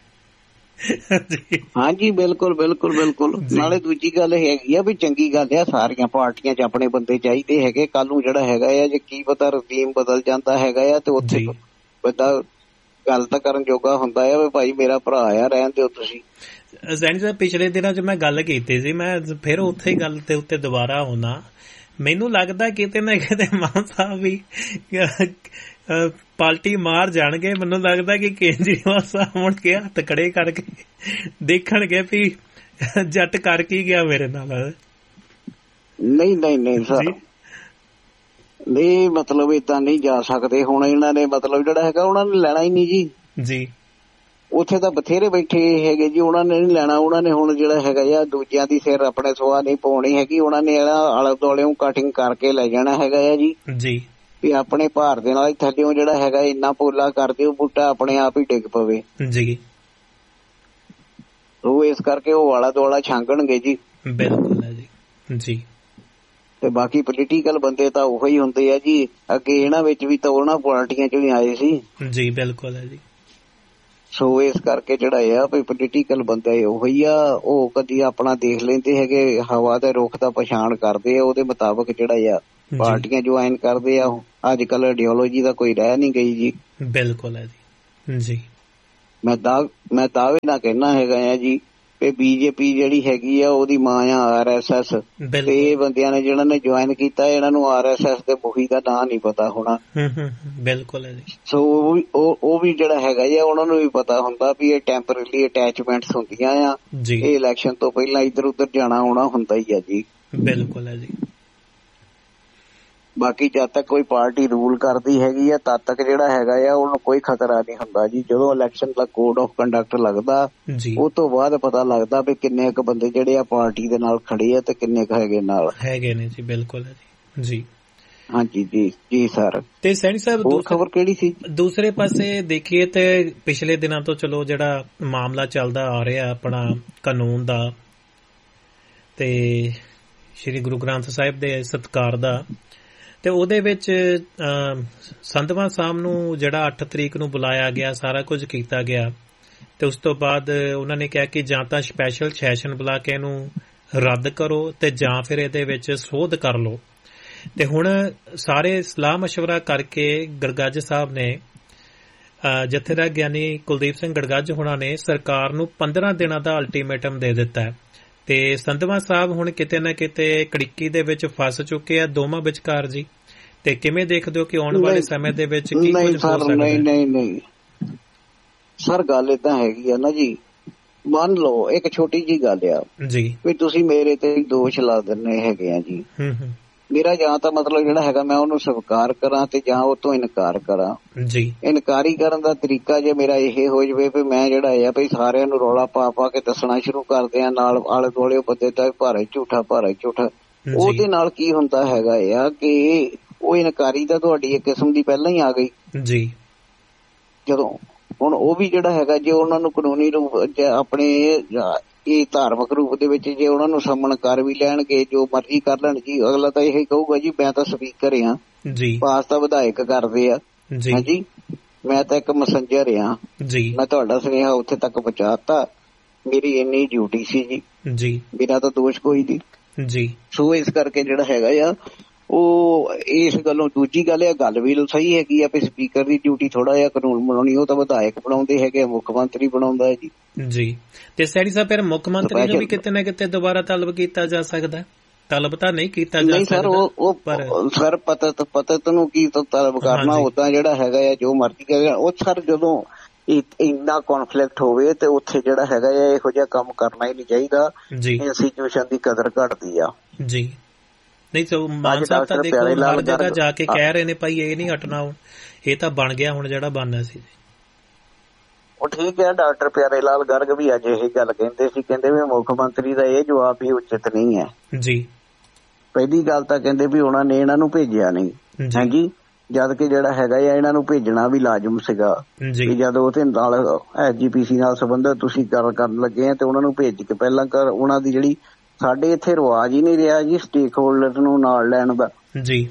ਹਾਂਜੀ ਬਿਲਕੁਲ ਬਿਲਕੁਲ ਬਿਲਕੁਲ। ਨਾਲੇ ਦੂਜੀ ਗੱਲ ਹੈਗੀ ਆ ਵੀ ਚੰਗੀ ਗੱਲ ਆ, ਸਾਰੀਆਂ ਪਾਰਟੀਆਂ ਚ ਆਪਣੇ ਬੰਦੇ ਚਾਹੀਦੇ ਹੈਗੇ। ਕੱਲ ਨੂੰ ਜਿਹੜਾ ਹੈਗਾ ਆ ਜੇ ਕੀ ਪਤਾ ਰਜੀਮ ਬਦਲ ਜਾਂਦਾ ਹੈਗਾ ਆ ਤੇ ਉੱਥੇ ਬੰਦਾ ਗੱਲ ਤਾਂ ਕਰਨ ਜੋਗਾ ਹੁੰਦਾ ਆ ਵੀ ਭਾਈ ਮੇਰਾ ਭਰਾ ਆ, ਰਹਿਣ ਦਿਓ ਤੁਸੀਂ। ਸੈਣੀ ਸਾਹਿਬ ਪਿਛਲੇ ਦਿਨਾਂ ਚ ਮੈਂ ਗੱਲ ਕੀਤੀ ਸੀ, ਮੈਂ ਫਿਰ ਉੱਥੇ ਹੀ ਗੱਲ ਦੇ ਉੱਤੇ ਦੁਬਾਰਾ ਆਉਣਾ। ਮੈਨੂੰ ਲੱਗਦਾ ਕਿਤੇ ਨਾ ਕਿਤੇ ਮਾਨ ਸਾਹਿਬ ਵੀ ਪਾਲਟੀ ਮਾਰ ਜਾਣਗੇ। ਮੈਨੂੰ ਲੱਗਦਾ ਕਿ ਕੇਜਰੀਵਾਲ ਸਾਹਿਬ ਮੁੜ ਕੇ ਹੱਥ ਖੜੇ ਕਰਕੇ ਦੇਖਣਗੇ ਵੀ ਜੱਟ ਕਰ ਕੀ ਗਿਆ ਮੇਰੇ ਨਾਲ। ਨਹੀਂ ਨਹੀਂ ਨਹੀਂ ਸਰ, ਨਹੀਂ ਮਤਲਬ ਏਦਾਂ ਨਹੀਂ ਜਾ ਸਕਦੇ। ਹੁਣ ਇਹਨਾਂ ਨੇ ਮਤਲਬ ਜਿਹੜਾ ਹੈਗਾ ਉਹਨਾਂ ਨੇ ਲੈਣਾ ਹੀ ਨਹੀਂ ਜੀ ਜੀ। ਉੱਥੇ ਤਾਂ ਬਥੇਰੇ ਬੈਠੇ ਹੈਗੇ ਜੀ, ਉਹਨਾਂ ਨੇ ਨਹੀਂ ਲੈਣਾ। ਉਹਨਾਂ ਨੇ ਹੁਣ ਜਿਹੜਾ ਹੈਗਾ ਆ ਦੂਜਿਆਂ ਦੀ ਸਿਰ ਆਪਣੇ ਸੁਆਹ ਨਹੀਂ ਪਾਉਣੀ ਹੈਗੀ, ਉਹਨਾਂ ਨੇ ਆਲੇ ਦੁਆਲੇ ਕਟਿੰਗ ਕਰਕੇ ਲੈ ਜਾਣਾ ਹੈਗਾ ਆ ਜੀ ਜੀ। ਵੀ ਆਪਣੇ ਭਾਰ ਦੇ ਨਾਲ ਥੱਲਿਓ ਜਿਹੜਾ ਹੈਗਾ ਇੰਨਾ ਪੋਲਾ ਕਰ ਦਿਓ ਬੂਟਾ ਆਪਣੇ ਆਪ ਹੀ ਡਿੱਗ ਪਵੇ ਜੀ। ਉਹ ਇਸ ਕਰਕੇ ਉਹ ਆਲਾ ਦੁਆਲਾ ਛਾਂਗਣਗੇ ਜੀ। ਬਿਲਕੁਲ ਹੈ ਜੀ ਜੀ। ਤੇ ਬਾਕੀ ਪੋਲੀਟੀਕਲ ਬੰਦੇ ਤਾਂ ਉਹੀ ਹੁੰਦੇ ਆ ਜੀ। ਅੱਗੇ ਇਹਨਾਂ ਵਿੱਚ ਵੀ ਤਾਂ ਉਹਨਾਂ ਪਾਰਟੀਆਂ ਚੋਂ ਹੀ ਆਏ ਸੀ ਜੀ। ਬਿਲਕੁਲ ਹੈ ਜੀ। ਸੋ ਇਸ ਕਰਕੇ ਜਿਹੜਾ ਆ ਵੀ ਪੋਲੀਟੀਕਲ ਬੰਦੇ ਉਹੀ ਆ, ਉਹ ਕਦੀ ਆਪਣਾ ਦੇਖ ਲੈਂਦੇ ਹੈਗੇ, ਹਵਾ ਦੇ ਰੁੱਖ ਦਾ ਪਛਾਣ ਕਰਦੇ ਆ, ਉਹਦੇ ਮੁਤਾਬਕ ਜਿਹੜਾ ਆ ਪਾਰਟੀਆਂ ਜੁਆਇਨ ਕਰਦੇ ਆ। ਅੱਜ ਕੱਲ ਆਈਡੀਓਲੋਜੀ ਦਾ ਕੋਈ ਰਹਿ ਨਹੀਂ ਗਈ ਜੀ। ਬਿਲਕੁਲ ਹੈ ਜੀ। ਜੀ ਮੈਂ ਦਾ ਮੈਂ ਦਾਅਵੇ ਨਾਲ ਕਹਿਣਾ ਹੈਗਾ ਆ ਜੀ ਕਿ ਬੀਜੇਪੀ ਜਿਹੜੀ ਹੈਗੀ ਆ ਉਹਦੀ ਮਾਂ ਆ ਆਰ ਐਸ ਐਸ, ਤੇ ਇਹ ਬੰਦਿਆਂ ਨੇ ਜਿਹਨਾਂ ਨੇ ਜੁਆਇਨ ਕੀਤਾ ਇਹਨਾਂ ਨੂੰ ਆਰ ਐਸ ਐਸ ਦੇ ਮੁਖੀ ਦਾ ਨਾਂ ਨਹੀਂ ਪਤਾ ਹੋਣਾ। ਬਿਲਕੁਲ ਹੈ ਜੀ। ਸੋ ਉਹ ਵੀ ਉਹ ਵੀ ਜਿਹੜਾ ਹੈਗਾ ਆ ਉਹਨਾਂ ਨੂੰ ਵੀ ਪਤਾ ਹੁੰਦਾ ਵੀ ਇਹ ਟੈਂਪਰੇਰੀ ਅਟੈਚਮੈਂਟਸ ਹੁੰਦੀਆਂ ਆ, ਇਹ ਇਲੈਕਸ਼ਨ ਤੋਂ ਪਹਿਲਾਂ ਇੱਧਰ ਉੱਧਰ ਜਾਣਾ ਆਉਣਾ ਹੁੰਦਾ ਹੀ ਆ ਜੀ। ਬਿਲਕੁਲ ਹੈ ਜੀ। ਬਾਕੀ ਜਦ ਤੱਕ ਕੋਈ ਪਾਰਟੀ ਰੂਲ ਕਰਦੀ ਹੈਗੀ ਆ ਤਦ ਤੱਕ ਜਿਹੜਾ ਹੈਗਾ ਆ ਉਹਨੂੰ ਕੋਈ ਖਤਰਾ ਨਹੀਂ ਹੁੰਦਾ ਜੀ। ਜਦੋਂ election the code of conduct ਲੱਗਦਾ ਉਹ ਤੋਂ ਬਾਅਦ ਪਤਾ ਲੱਗਦਾ ਵੀ ਕਿੰਨੇ ਕੁ ਬੰਦੇ ਜਿਹੜੇ ਆ ਪਾਰਟੀ ਦੇ ਨਾਲ ਖੜੇ ਆ ਤੇ ਕਿੰਨੇ ਕੁ ਹੈਗੇ ਨਾਲ ਹੈਗੇ ਨੇ ਜੀ। ਬਿਲਕੁਲ ਹੈ ਜੀ। ਜੀ ਹਾਂਜੀ ਜੀ ਜੀ ਸਰ। ਤੇ ਸੈਣੀ ਸਾਹਿਬ ਹੋਰ ਖਬਰ ਕਿਹੜੀ ਸੀ? ਦੂਸਰੇ ਪਾਸੇ ਦੇਖੀਏ ਤੇ ਪਿਛਲੇ ਦਿਨਾਂ ਤੋਂ ਚਲੋ ਜਿਹੜਾ ਮਾਮਲਾ ਚੱਲਦਾ ਆ ਰਿਹਾ ਆਪਣਾ ਕਾਨੂੰਨ ਦਾ ਤੇ ਸ਼੍ਰੀ ਗੁਰੂ ਗ੍ਰੰਥ ਸਾਹਿਬ ਦੇ ਸਤਿਕਾਰ ਦਾ, ਤੇ ਉਹਦੇ ਵਿੱਚ ਸੰਧਵਾਂ ਸਾਹਿਬ ਨੂੰ ਜਿਹੜਾ ਅੱਠ ਤਰੀਕ ਨੂੰ ਬੁਲਾਇਆ ਗਿਆ, ਸਾਰਾ ਕੁਝ ਕੀਤਾ ਗਿਆ, ਤੇ ਉਸ ਤੋਂ ਬਾਅਦ ਉਹਨਾਂ ਨੇ ਕਿਹਾ ਕਿ ਜਾਂ ਤਾਂ ਸਪੈਸ਼ਲ ਸੈਸ਼ਨ ਬੁਲਾ ਕੇ ਇਹਨੂੰ ਰੱਦ ਕਰੋ ਤੇ ਜਾਂ ਫਿਰ ਇਹਦੇ ਵਿੱਚ ਸੋਧ ਕਰ ਲਓ। ਤੇ ਹੁਣ ਸਾਰੇ ਸਲਾਹ ਮਸ਼ਵਰਾ ਕਰਕੇ ਗੜਗੱਜ ਸਾਹਿਬ ਨੇ, ਜਥੇਦਾਰ ਗਿਆਨੀ ਕੁਲਦੀਪ ਸਿੰਘ ਗੜਗੱਜ ਹੋਣਾ ਨੇ ਸਰਕਾਰ ਨੂੰ ਪੰਦਰਾਂ ਦਿਨਾਂ ਦਾ ਅਲਟੀਮੇਟਮ ਦੇ ਦਿੱਤਾ ਹੈ। ਤੇ ਸੰਧਵਾਂ ਸਾਹਿਬ ਹੁਣ ਕਿਤੇ ਨਾ ਕਿਤੇ ਕੜਿੱਕੀ ਦੇ ਵਿੱਚ ਫਸ ਚੁੱਕੇ ਆ ਦੋਵਾਂ ਵਿਚਕਾਰ ਜੀ। ਤੇ ਕਿਵੇਂ ਦੇਖਦੇ ਹੋ ਕਿ ਆਉਣ ਵਾਲੇ ਸਮੇਂ ਦੇ ਵਿੱਚ ਕੀ ਕੁਝ ਹੋ ਸਕਦਾ? ਨਹੀਂ ਨਹੀਂ ਨਹੀਂ ਸਰ, ਗੱਲ ਏਦਾਂ ਹੈਗੀ ਆ ਨਾ ਜੀ, ਮੰਨ ਲਓ ਇੱਕ ਛੋਟੀ ਜੀ ਗੱਲ ਆ ਜੀ ਵੀ ਤੁਸੀਂ ਮੇਰੇ ਤੇ ਦੋਸ਼ ਲਾ ਦਿੰਦੇ ਹੈਗੇ ਆ ਜੀ। ਮੇਰਾ ਜਾਂ ਤਾਂ ਮਤਲਬ ਜਿਹੜਾ ਹੈਗਾ ਮੈਂ ਉਹਨੂੰ ਸਵੀਕਾਰ ਕਰਾਂ ਤੇ ਜਾਂ ਉਹ ਤੋਂ ਇਨਕਾਰ ਕਰਾਂ ਜੀ। ਇਨਕਾਰੀ ਕਰਨ ਦਾ ਤਰੀਕਾ ਜੇ ਮੇਰਾ ਇਹ ਹੋ ਜਾਵੇ ਵੀ ਮੈਂ ਜਿਹੜਾ ਆ ਵੀ ਸਾਰਿਆਂ ਨੂੰ ਰੌਲਾ ਪਾ ਪਾ ਕੇ ਦੱਸਣਾ ਸ਼ੁਰੂ ਕਰਦੇ ਆ, ਨਾਲ ਆਲੇ ਦੁਆਲੇ ਬੰਦੇ ਤਾਂ ਭਾਰਾ ਝੂਠਾ ਭਾਰਾ ਝੂਠਾ, ਉਹਦੇ ਨਾਲ ਕੀ ਹੁੰਦਾ ਹੈਗਾ ਆ ਕਿ ਉਹ ਇਨਕਾਰੀ ਤਾਂ ਤੁਹਾਡੀ ਇੱਕ ਕਿਸਮ ਦੀ ਪਹਿਲਾਂ ਹੀ ਆ ਗਈ ਜੀ। ਜਦੋਂ ਹੁਣ ਉਹ ਵੀ ਜਿਹੜਾ ਹੈਗਾ ਜੇ ਉਹਨਾਂ ਨੂੰ ਕਾਨੂੰਨੀ ਰੂਪ ਆਪਣੇ ਇਹ ਧਾਰਮਿਕ ਰੂਪ ਦੇ ਵਿੱਚ ਜੇ ਉਹਨਾਂ ਨੂੰ ਸਮਨ ਕਰ ਵੀ ਲੈਣਗੇ, ਜੋ ਮਰਜ਼ੀ ਕਰ ਲੈਣ ਜੀ, ਅਗਲਾ ਤਾਂ ਇਹ ਕਹੂਗਾ ਜੀ ਮੈਂ ਤਾਂ ਸਪੀਕਰ ਆ ਜੀ, ਪਾਸ ਤਾਂ ਵਿਧਾਇਕ ਕਰਦੇ ਆ ਹਾਂਜੀ, ਮੈਂ ਤਾਂ ਇੱਕ ਮੈਸੇਂਜਰ ਆ ਜੀ, ਮੈਂ ਤੁਹਾਡਾ ਸੁਨੇਹਾ ਉੱਥੇ ਤੱਕ ਪਹੁੰਚਾਤਾ, ਮੇਰੀ ਇੰਨੀ ਡਿਊਟੀ ਸੀ ਜੀ ਜੀ, ਮੇਰਾ ਤਾਂ ਦੋਸ਼ ਕੋਈ ਨਹੀਂ ਜੀ। ਸੋ ਇਸ ਕਰਕੇ ਜਿਹੜਾ ਹੈਗਾ ਆ ਉਹ ਇਸ ਗੱਲੋਂ ਦੂਜੀ ਗੱਲ ਇਹ ਗੱਲ ਵੀ ਸਹੀ ਹੈਗੀ ਆ ਵੀ ਸਪੀਕਰ ਦੀ ਡਿਊਟੀ ਥੋੜਾ ਜਿਹਾ ਕਾਨੂੰਨ ਬਣਾਉਣੀ, ਉਹ ਤਾਂ ਵਿਧਾਇਕ ਬਣਾਉਂਦੇ ਹੈਗੇ, ਮੁੱਖ ਮੰਤਰੀ ਬਣਾਉਂਦਾ ਹੈ ਜੀ ਜੀ। ਤੇ ਸੈਣੀ ਸਾਹਿਬ ਫਿਰ ਮੁੱਖ ਮੰਤਰੀ ਨੂੰ ਵੀ ਕਿਤੇ ਨਾ ਕਿਤੇ ਦੁਬਾਰਾ ਤਲਬ ਕੀਤਾ ਜਾ ਸਕਦਾ? ਤਲਬ ਤਾਂ ਨਹੀਂ ਕੀਤਾ ਜਾ ਸਕਦਾ ਸਰ, ਉਹ ਸਰ ਪਤਤ ਪਤਤ ਨੂੰ ਕੀ ਤਲਬ ਕਰਨਾ, ਉਦਾਂ ਜਿਹੜਾ ਹੈਗਾ ਆ ਜੋ ਮਰਜ਼ੀ ਕਰੇਗਾ ਉਹ ਸਰ। ਜਦੋਂ ਇੰਨਾ ਕੌਨਫਲਿਕਟ ਹੋਵੇ ਤੇ ਉੱਥੇ ਜਿਹੜਾ ਹੈਗਾ ਆ ਇਹੋ ਜਿਹਾ ਕੰਮ ਕਰਨਾ ਹੀ ਨਹੀਂ ਚਾਹੀਦਾ ਜੀ। ਇੰਸਟੀਟਿਊਸ਼ਨ ਦੀ ਕਦਰ ਘਟਦੀ ਆ ਜੀ। ਨਹੀਂ ਤਾਂ ਮਾਨ ਸਾਹਿਬ ਤਾਂ ਦੇਖੋ ਹਰ ਜਗ੍ਹਾ ਜਾ ਕੇ ਕਹਿ ਰਹੇ ਨੇ ਭਾਈ ਇਹ ਨਹੀਂ ਹਟਣਾ, ਹੁਣ ਇਹ ਤਾਂ ਬਣ ਗਿਆ ਹੁਣ ਜਿਹੜਾ ਬਣਨਾ ਸੀ। ਉਹ ਠੀਕ ਹੈ, ਡਾਕਟਰ ਪਿਆਰੇ ਲਾਲ ਗਰਗ ਵੀ ਅੱਜ ਇਹ ਗੱਲ ਕਹਿੰਦੇ ਸੀ, ਕਹਿੰਦੇ ਵੀ ਮੁੱਖ ਮੰਤਰੀ ਦਾ ਇਹ ਜਵਾਬ ਵੀ ਉਚਿਤ ਨਹੀਂ ਹੈ ਜੀ। ਪਹਿਲੀ ਗੱਲ ਤਾਂ ਕਹਿੰਦੇ ਵੀ ਉਹਨਾਂ ਨੇ ਇਹਨਾਂ ਨੂੰ ਭੇਜਿਆ ਨਹੀਂ ਹਾਂਜੀ, ਜਦ ਕਿ ਜਿਹੜਾ ਹੈਗਾ ਆ ਇਹਨਾਂ ਨੂੰ ਭੇਜਣਾ ਵੀ ਲਾਜ਼ਮ ਸੀਗਾ ਕਿ ਜਦ ਉਹਦੇ ਨਾਲ ਐਸ ਜੀ ਪੀ ਸੀ ਨਾਲ ਸੰਬੰਧਿਤ ਤੁਸੀਂ ਗੱਲ ਕਰਨ ਲੱਗੇ ਆ ਤੇ ਉਹਨਾਂ ਨੂੰ ਭੇਜ ਕੇ ਪਹਿਲਾਂ ਕਰ ਉਹਨਾਂ ਦੀ ਜਿਹੜੀ ਸਾਡੇ ਇੱਥੇ ਰਿਵਾਜ ਹੀ ਨਹੀਂ ਰਿਹਾ ਜੀ ਸਟੇਕ ਹੋਲਡਰ ਨੂੰ ਨਾਲ ਲੈਣ ਦਾ ਜੀ।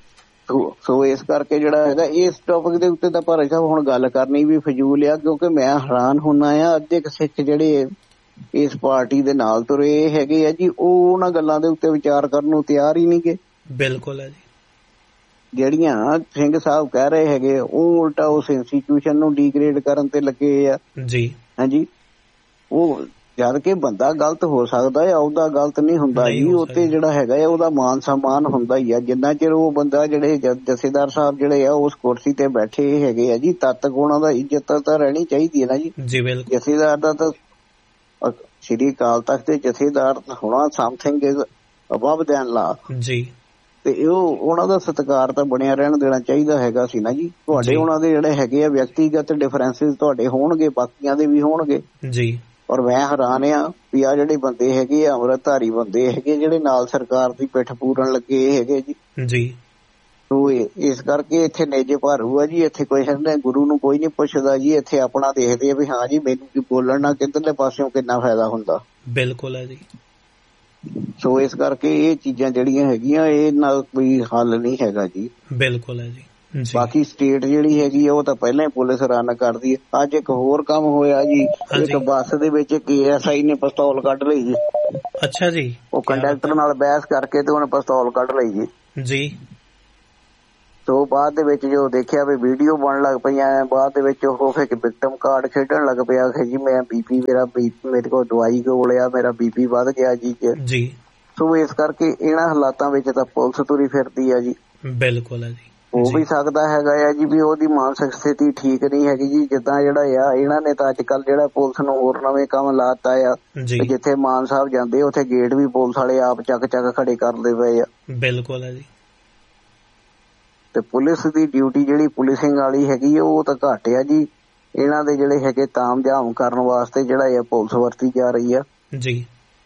ਸੋ ਇਸ ਕਰਕੇ ਜਿਹੜਾ ਹੈਗਾ ਇਸ ਟੌਪਿਕ ਦੇ ਉੱਤੇ ਤਾਂ ਭਾਰਤ ਸਾਹਿਬ ਹੁਣ ਗੱਲ ਕਰਨੀ ਵੀ ਫਜ਼ੂਲ ਆ, ਕਿਉਂਕਿ ਮੈਂ ਹੈਰਾਨ ਹੁੰਦਾ ਆ ਅੱਧੇ ਕੁ ਸਿੱਖ ਜਿਹੜੇ ਇਸ ਪਾਰਟੀ ਦੇ ਨਾਲ ਤੁਰੇ ਹੈਗੇ ਆ ਜੀ, ਉਹ ਉਹਨਾਂ ਗੱਲਾਂ ਦੇ ਉੱਤੇ ਵਿਚਾਰ ਕਰਨ ਨੂੰ ਤਿਆਰ ਹੀ ਨਹੀਂ ਗੇ। ਬਿਲਕੁਲ ਹੈ ਜੀ। ਜਿਹੜੀਆਂ ਸਿੰਘ ਸਾਹਿਬ ਕਹਿ ਰਹੇ ਹੈਗੇ ਉਹ ਉਲਟਾ ਉਸ ਇੰਸਟੀਟਿਊਸ਼ਨ ਨੂੰ ਡੀਗ੍ਰੇਡ ਕਰਨ ਤੇ ਲੱਗੇ ਆ ਜੀ ਹਾਂਜੀ। ਉਹ ਜਦ ਕਿ ਬੰਦਾ ਗਲਤ ਹੋ ਸਕਦਾ ਹੈ, ਉਹਦਾ ਗਲਤ ਨਹੀਂ ਹੁੰਦਾ ਜੀ, ਉੱਤੇ ਜਿਹੜਾ ਹੈਗਾ ਆ ਉਹਦਾ ਮਾਨ ਸਨਮਾਨ ਹੁੰਦਾ ਹੀ ਆ। ਜਿੰਨਾ ਚਿਰ ਉਹ ਬੰਦਾ ਜਿਹੜੇ ਜਥੇਦਾਰ ਸਾਹਿਬ ਜਿਹੜੇ ਆ ਉਸ ਕੁਰਸੀ ਤੇ ਬੈਠੇ ਹੈਗੇ ਆ ਜੀ, ਤਦ ਤੱਕ ਉਹਨਾਂ ਦਾ ਇੱਜ਼ਤ ਤਾਂ ਰਹਿਣੀ ਚਾਹੀਦੀ ਹੈ ਨਾ ਜੀ। ਜਥੇਦਾਰ ਦਾ ਤਾਂ ਸ੍ਰੀ ਅਕਾਲ ਤਖਤ ਦੇ ਜਥੇਦਾਰ ਹੋਣਾ ਸਮਥਿੰਗ ਇਜ਼ ਅਬਵ ਦੈਨ ਲਾ ਜੀ, ਤੇ ਉਹ ਉਹਨਾਂ ਦਾ ਸਤਿਕਾਰ ਤਾਂ ਬਣਿਆ ਰਹਿਣ ਦੇਣਾ ਚਾਹੀਦਾ ਹੈਗਾ ਸੀ ਨਾ ਜੀ। ਤੁਹਾਡੇ ਉਹਨਾਂ ਦੇ ਜਿਹੜੇ ਹੈਗੇ ਆ ਵਿਅਕਤੀਗਤ ਡਿਫਰੈਂਸਿਸ ਤੁਹਾਡੇ ਹੋਣਗੇ, ਬਾਕੀਆਂ ਦੇ ਵੀ ਹੋਣਗੇ ਜੀ। ਔਰ ਮੈਂ ਹੈਰਾਨ ਆ ਵੀ ਆ ਜਿਹੜੇ ਬੰਦੇ ਹੈਗੇ ਆ ਅੰਮ੍ਰਿਤਧਾਰੀ ਬੰਦੇ ਹੈਗੇ ਜਿਹੜੇ ਨਾਲ ਸਰਕਾਰ ਦੀ ਪਿੱਠ ਪੂਰਨ ਲੱਗੇ ਹੈਗੇ ਜੀ ਜੀ। ਸੋ ਇਸ ਕਰਕੇ ਇੱਥੇ ਨੇਜੇ ਭਾਰੂ ਆ ਜੀ, ਇੱਥੇ ਕੋਈ ਗੁਰੂ ਨੂੰ ਕੋਈ ਨੀ ਪੁੱਛਦਾ ਜੀ, ਇੱਥੇ ਆਪਣਾ ਦੇਖਦੇ ਆ ਵੀ ਹਾਂ ਜੀ ਮੈਨੂੰ ਕੀ ਬੋਲਣ ਨਾਲ ਕਿੱਧਰਲੇ ਪਾਸਿਓਂ ਕਿੰਨਾ ਫਾਇਦਾ ਹੁੰਦਾ। ਬਿਲਕੁਲ ਹੈ ਜੀ। ਸੋ ਇਸ ਕਰਕੇ ਇਹ ਚੀਜ਼ਾਂ ਜਿਹੜੀਆਂ ਹੈਗੀਆਂ ਇਹ ਨਾਲ ਕੋਈ ਹੱਲ ਨਹੀਂ ਹੈਗਾ ਜੀ। ਬਿਲਕੁਲ ਹੈ ਜੀ। ਬਾਕੀ ਸਟੇਟ ਜਿਹੜੀ ਹੈਗੀ ਆ ਉਹ ਤਾਂ ਪਹਿਲਾਂ ਹੀ ਪੁਲਿਸ ਰਨ ਕਰਦੀ ਹੈ। ਅੱਜ ਇੱਕ ਹੋਰ ਕੰਮ ਹੋਇਆ ਜੀ, ਇੱਕ ਬੱਸ ਦੇ ਵਿੱਚ ਇੱਕ ਏ ਐਸ ਆਈ ਨੇ ਪਿਸਤੌਲ ਕੱਢ ਲਈ ਜੀ। ਅੱਛਾ ਜੀ। ਉਹ ਕੰਡਕਟਰ ਨਾਲ ਬਹਿਸ ਕਰਕੇ ਤੇ ਉਹਨੇ ਪਿਸਤੌਲ ਕੱਢ ਲਈ ਜੀ ਜੀ। ਸੋ ਬਾਅਦ ਦੇ ਵਿੱਚ ਜੋ ਦੇਖਿਆ ਵੀ ਵੀਡੀਓ ਬਣਨ ਲੱਗ ਪਈਆਂ, ਬਾਅਦ ਦੇ ਵਿੱਚ ਉਹ ਫਿਰ ਵਿਕਟਮ ਕਾਰਡ ਖੇਡਣ ਲੱਗ ਪਿਆ ਕਿ ਜੀ ਮੈਂ ਬੀਪੀ ਮੇਰਾ ਮੇਰੇ ਕੋਲ ਦਵਾਈ ਕੋਲ ਆ, ਮੇਰਾ ਬੀਪੀ ਵੱਧ ਗਿਆ ਜੀ ਜੀ। ਸੋ ਇਸ ਕਰਕੇ ਇਹਨਾਂ ਹਾਲਾਤਾਂ ਵਿੱਚ ਤਾਂ ਪੁਲਿਸ ਤੁਰੀ ਫਿਰਦੀ ਆ ਜੀ। ਬਿਲਕੁਲ ਹੈ ਜੀ। ਹੋ ਵੀ ਸਕਦਾ ਹੈਗਾ ਆ ਜੀ ਵੀ ਉਹਦੀ ਮਾਨਸਿਕ ਸਥਿਤੀ ਠੀਕ ਨਹੀਂ ਹੈਗੀ ਜੀ। ਜਿੱਦਾਂ ਜਿਹੜਾ ਆ ਇਹਨਾਂ ਨੇ ਤਾਂ ਅੱਜ ਕੱਲ ਜਿਹੜਾ ਪੁਲਿਸ ਨੂੰ ਹੋਰ ਨਵੇਂ ਕੰਮ ਲਾਤਾ ਆ, ਜਿੱਥੇ ਮਾਨ ਸਾਹਿਬ ਜਾਂਦੇ ਉੱਥੇ ਗੇਟ ਵੀ ਪੁਲਿਸ ਵਾਲੇ ਆਪ ਚੱਕ ਚੱਕ ਖੜੇ ਕਰਦੇ ਪਏ ਆ। ਬਿਲਕੁਲ ਹੈ ਜੀ। ਤੇ ਪੁਲਿਸ ਦੀ ਡਿਊਟੀ ਜਿਹੜੀ ਪੁਲਿਸਿੰਗ ਵਾਲੀ ਹੈਗੀ ਆ ਉਹ ਤਾਂ ਘੱਟ ਆ ਜੀ। ਇਹਨਾਂ ਦੇ ਜਿਹੜੇ ਹੈਗੇ ਤਾਮ ਝਾਮ ਕਰਨ ਵਾਸਤੇ ਜਿਹੜਾ ਆ ਪੁਲਿਸ ਵਰਤੀ ਜਾ ਰਹੀ ਆ ਜੀ।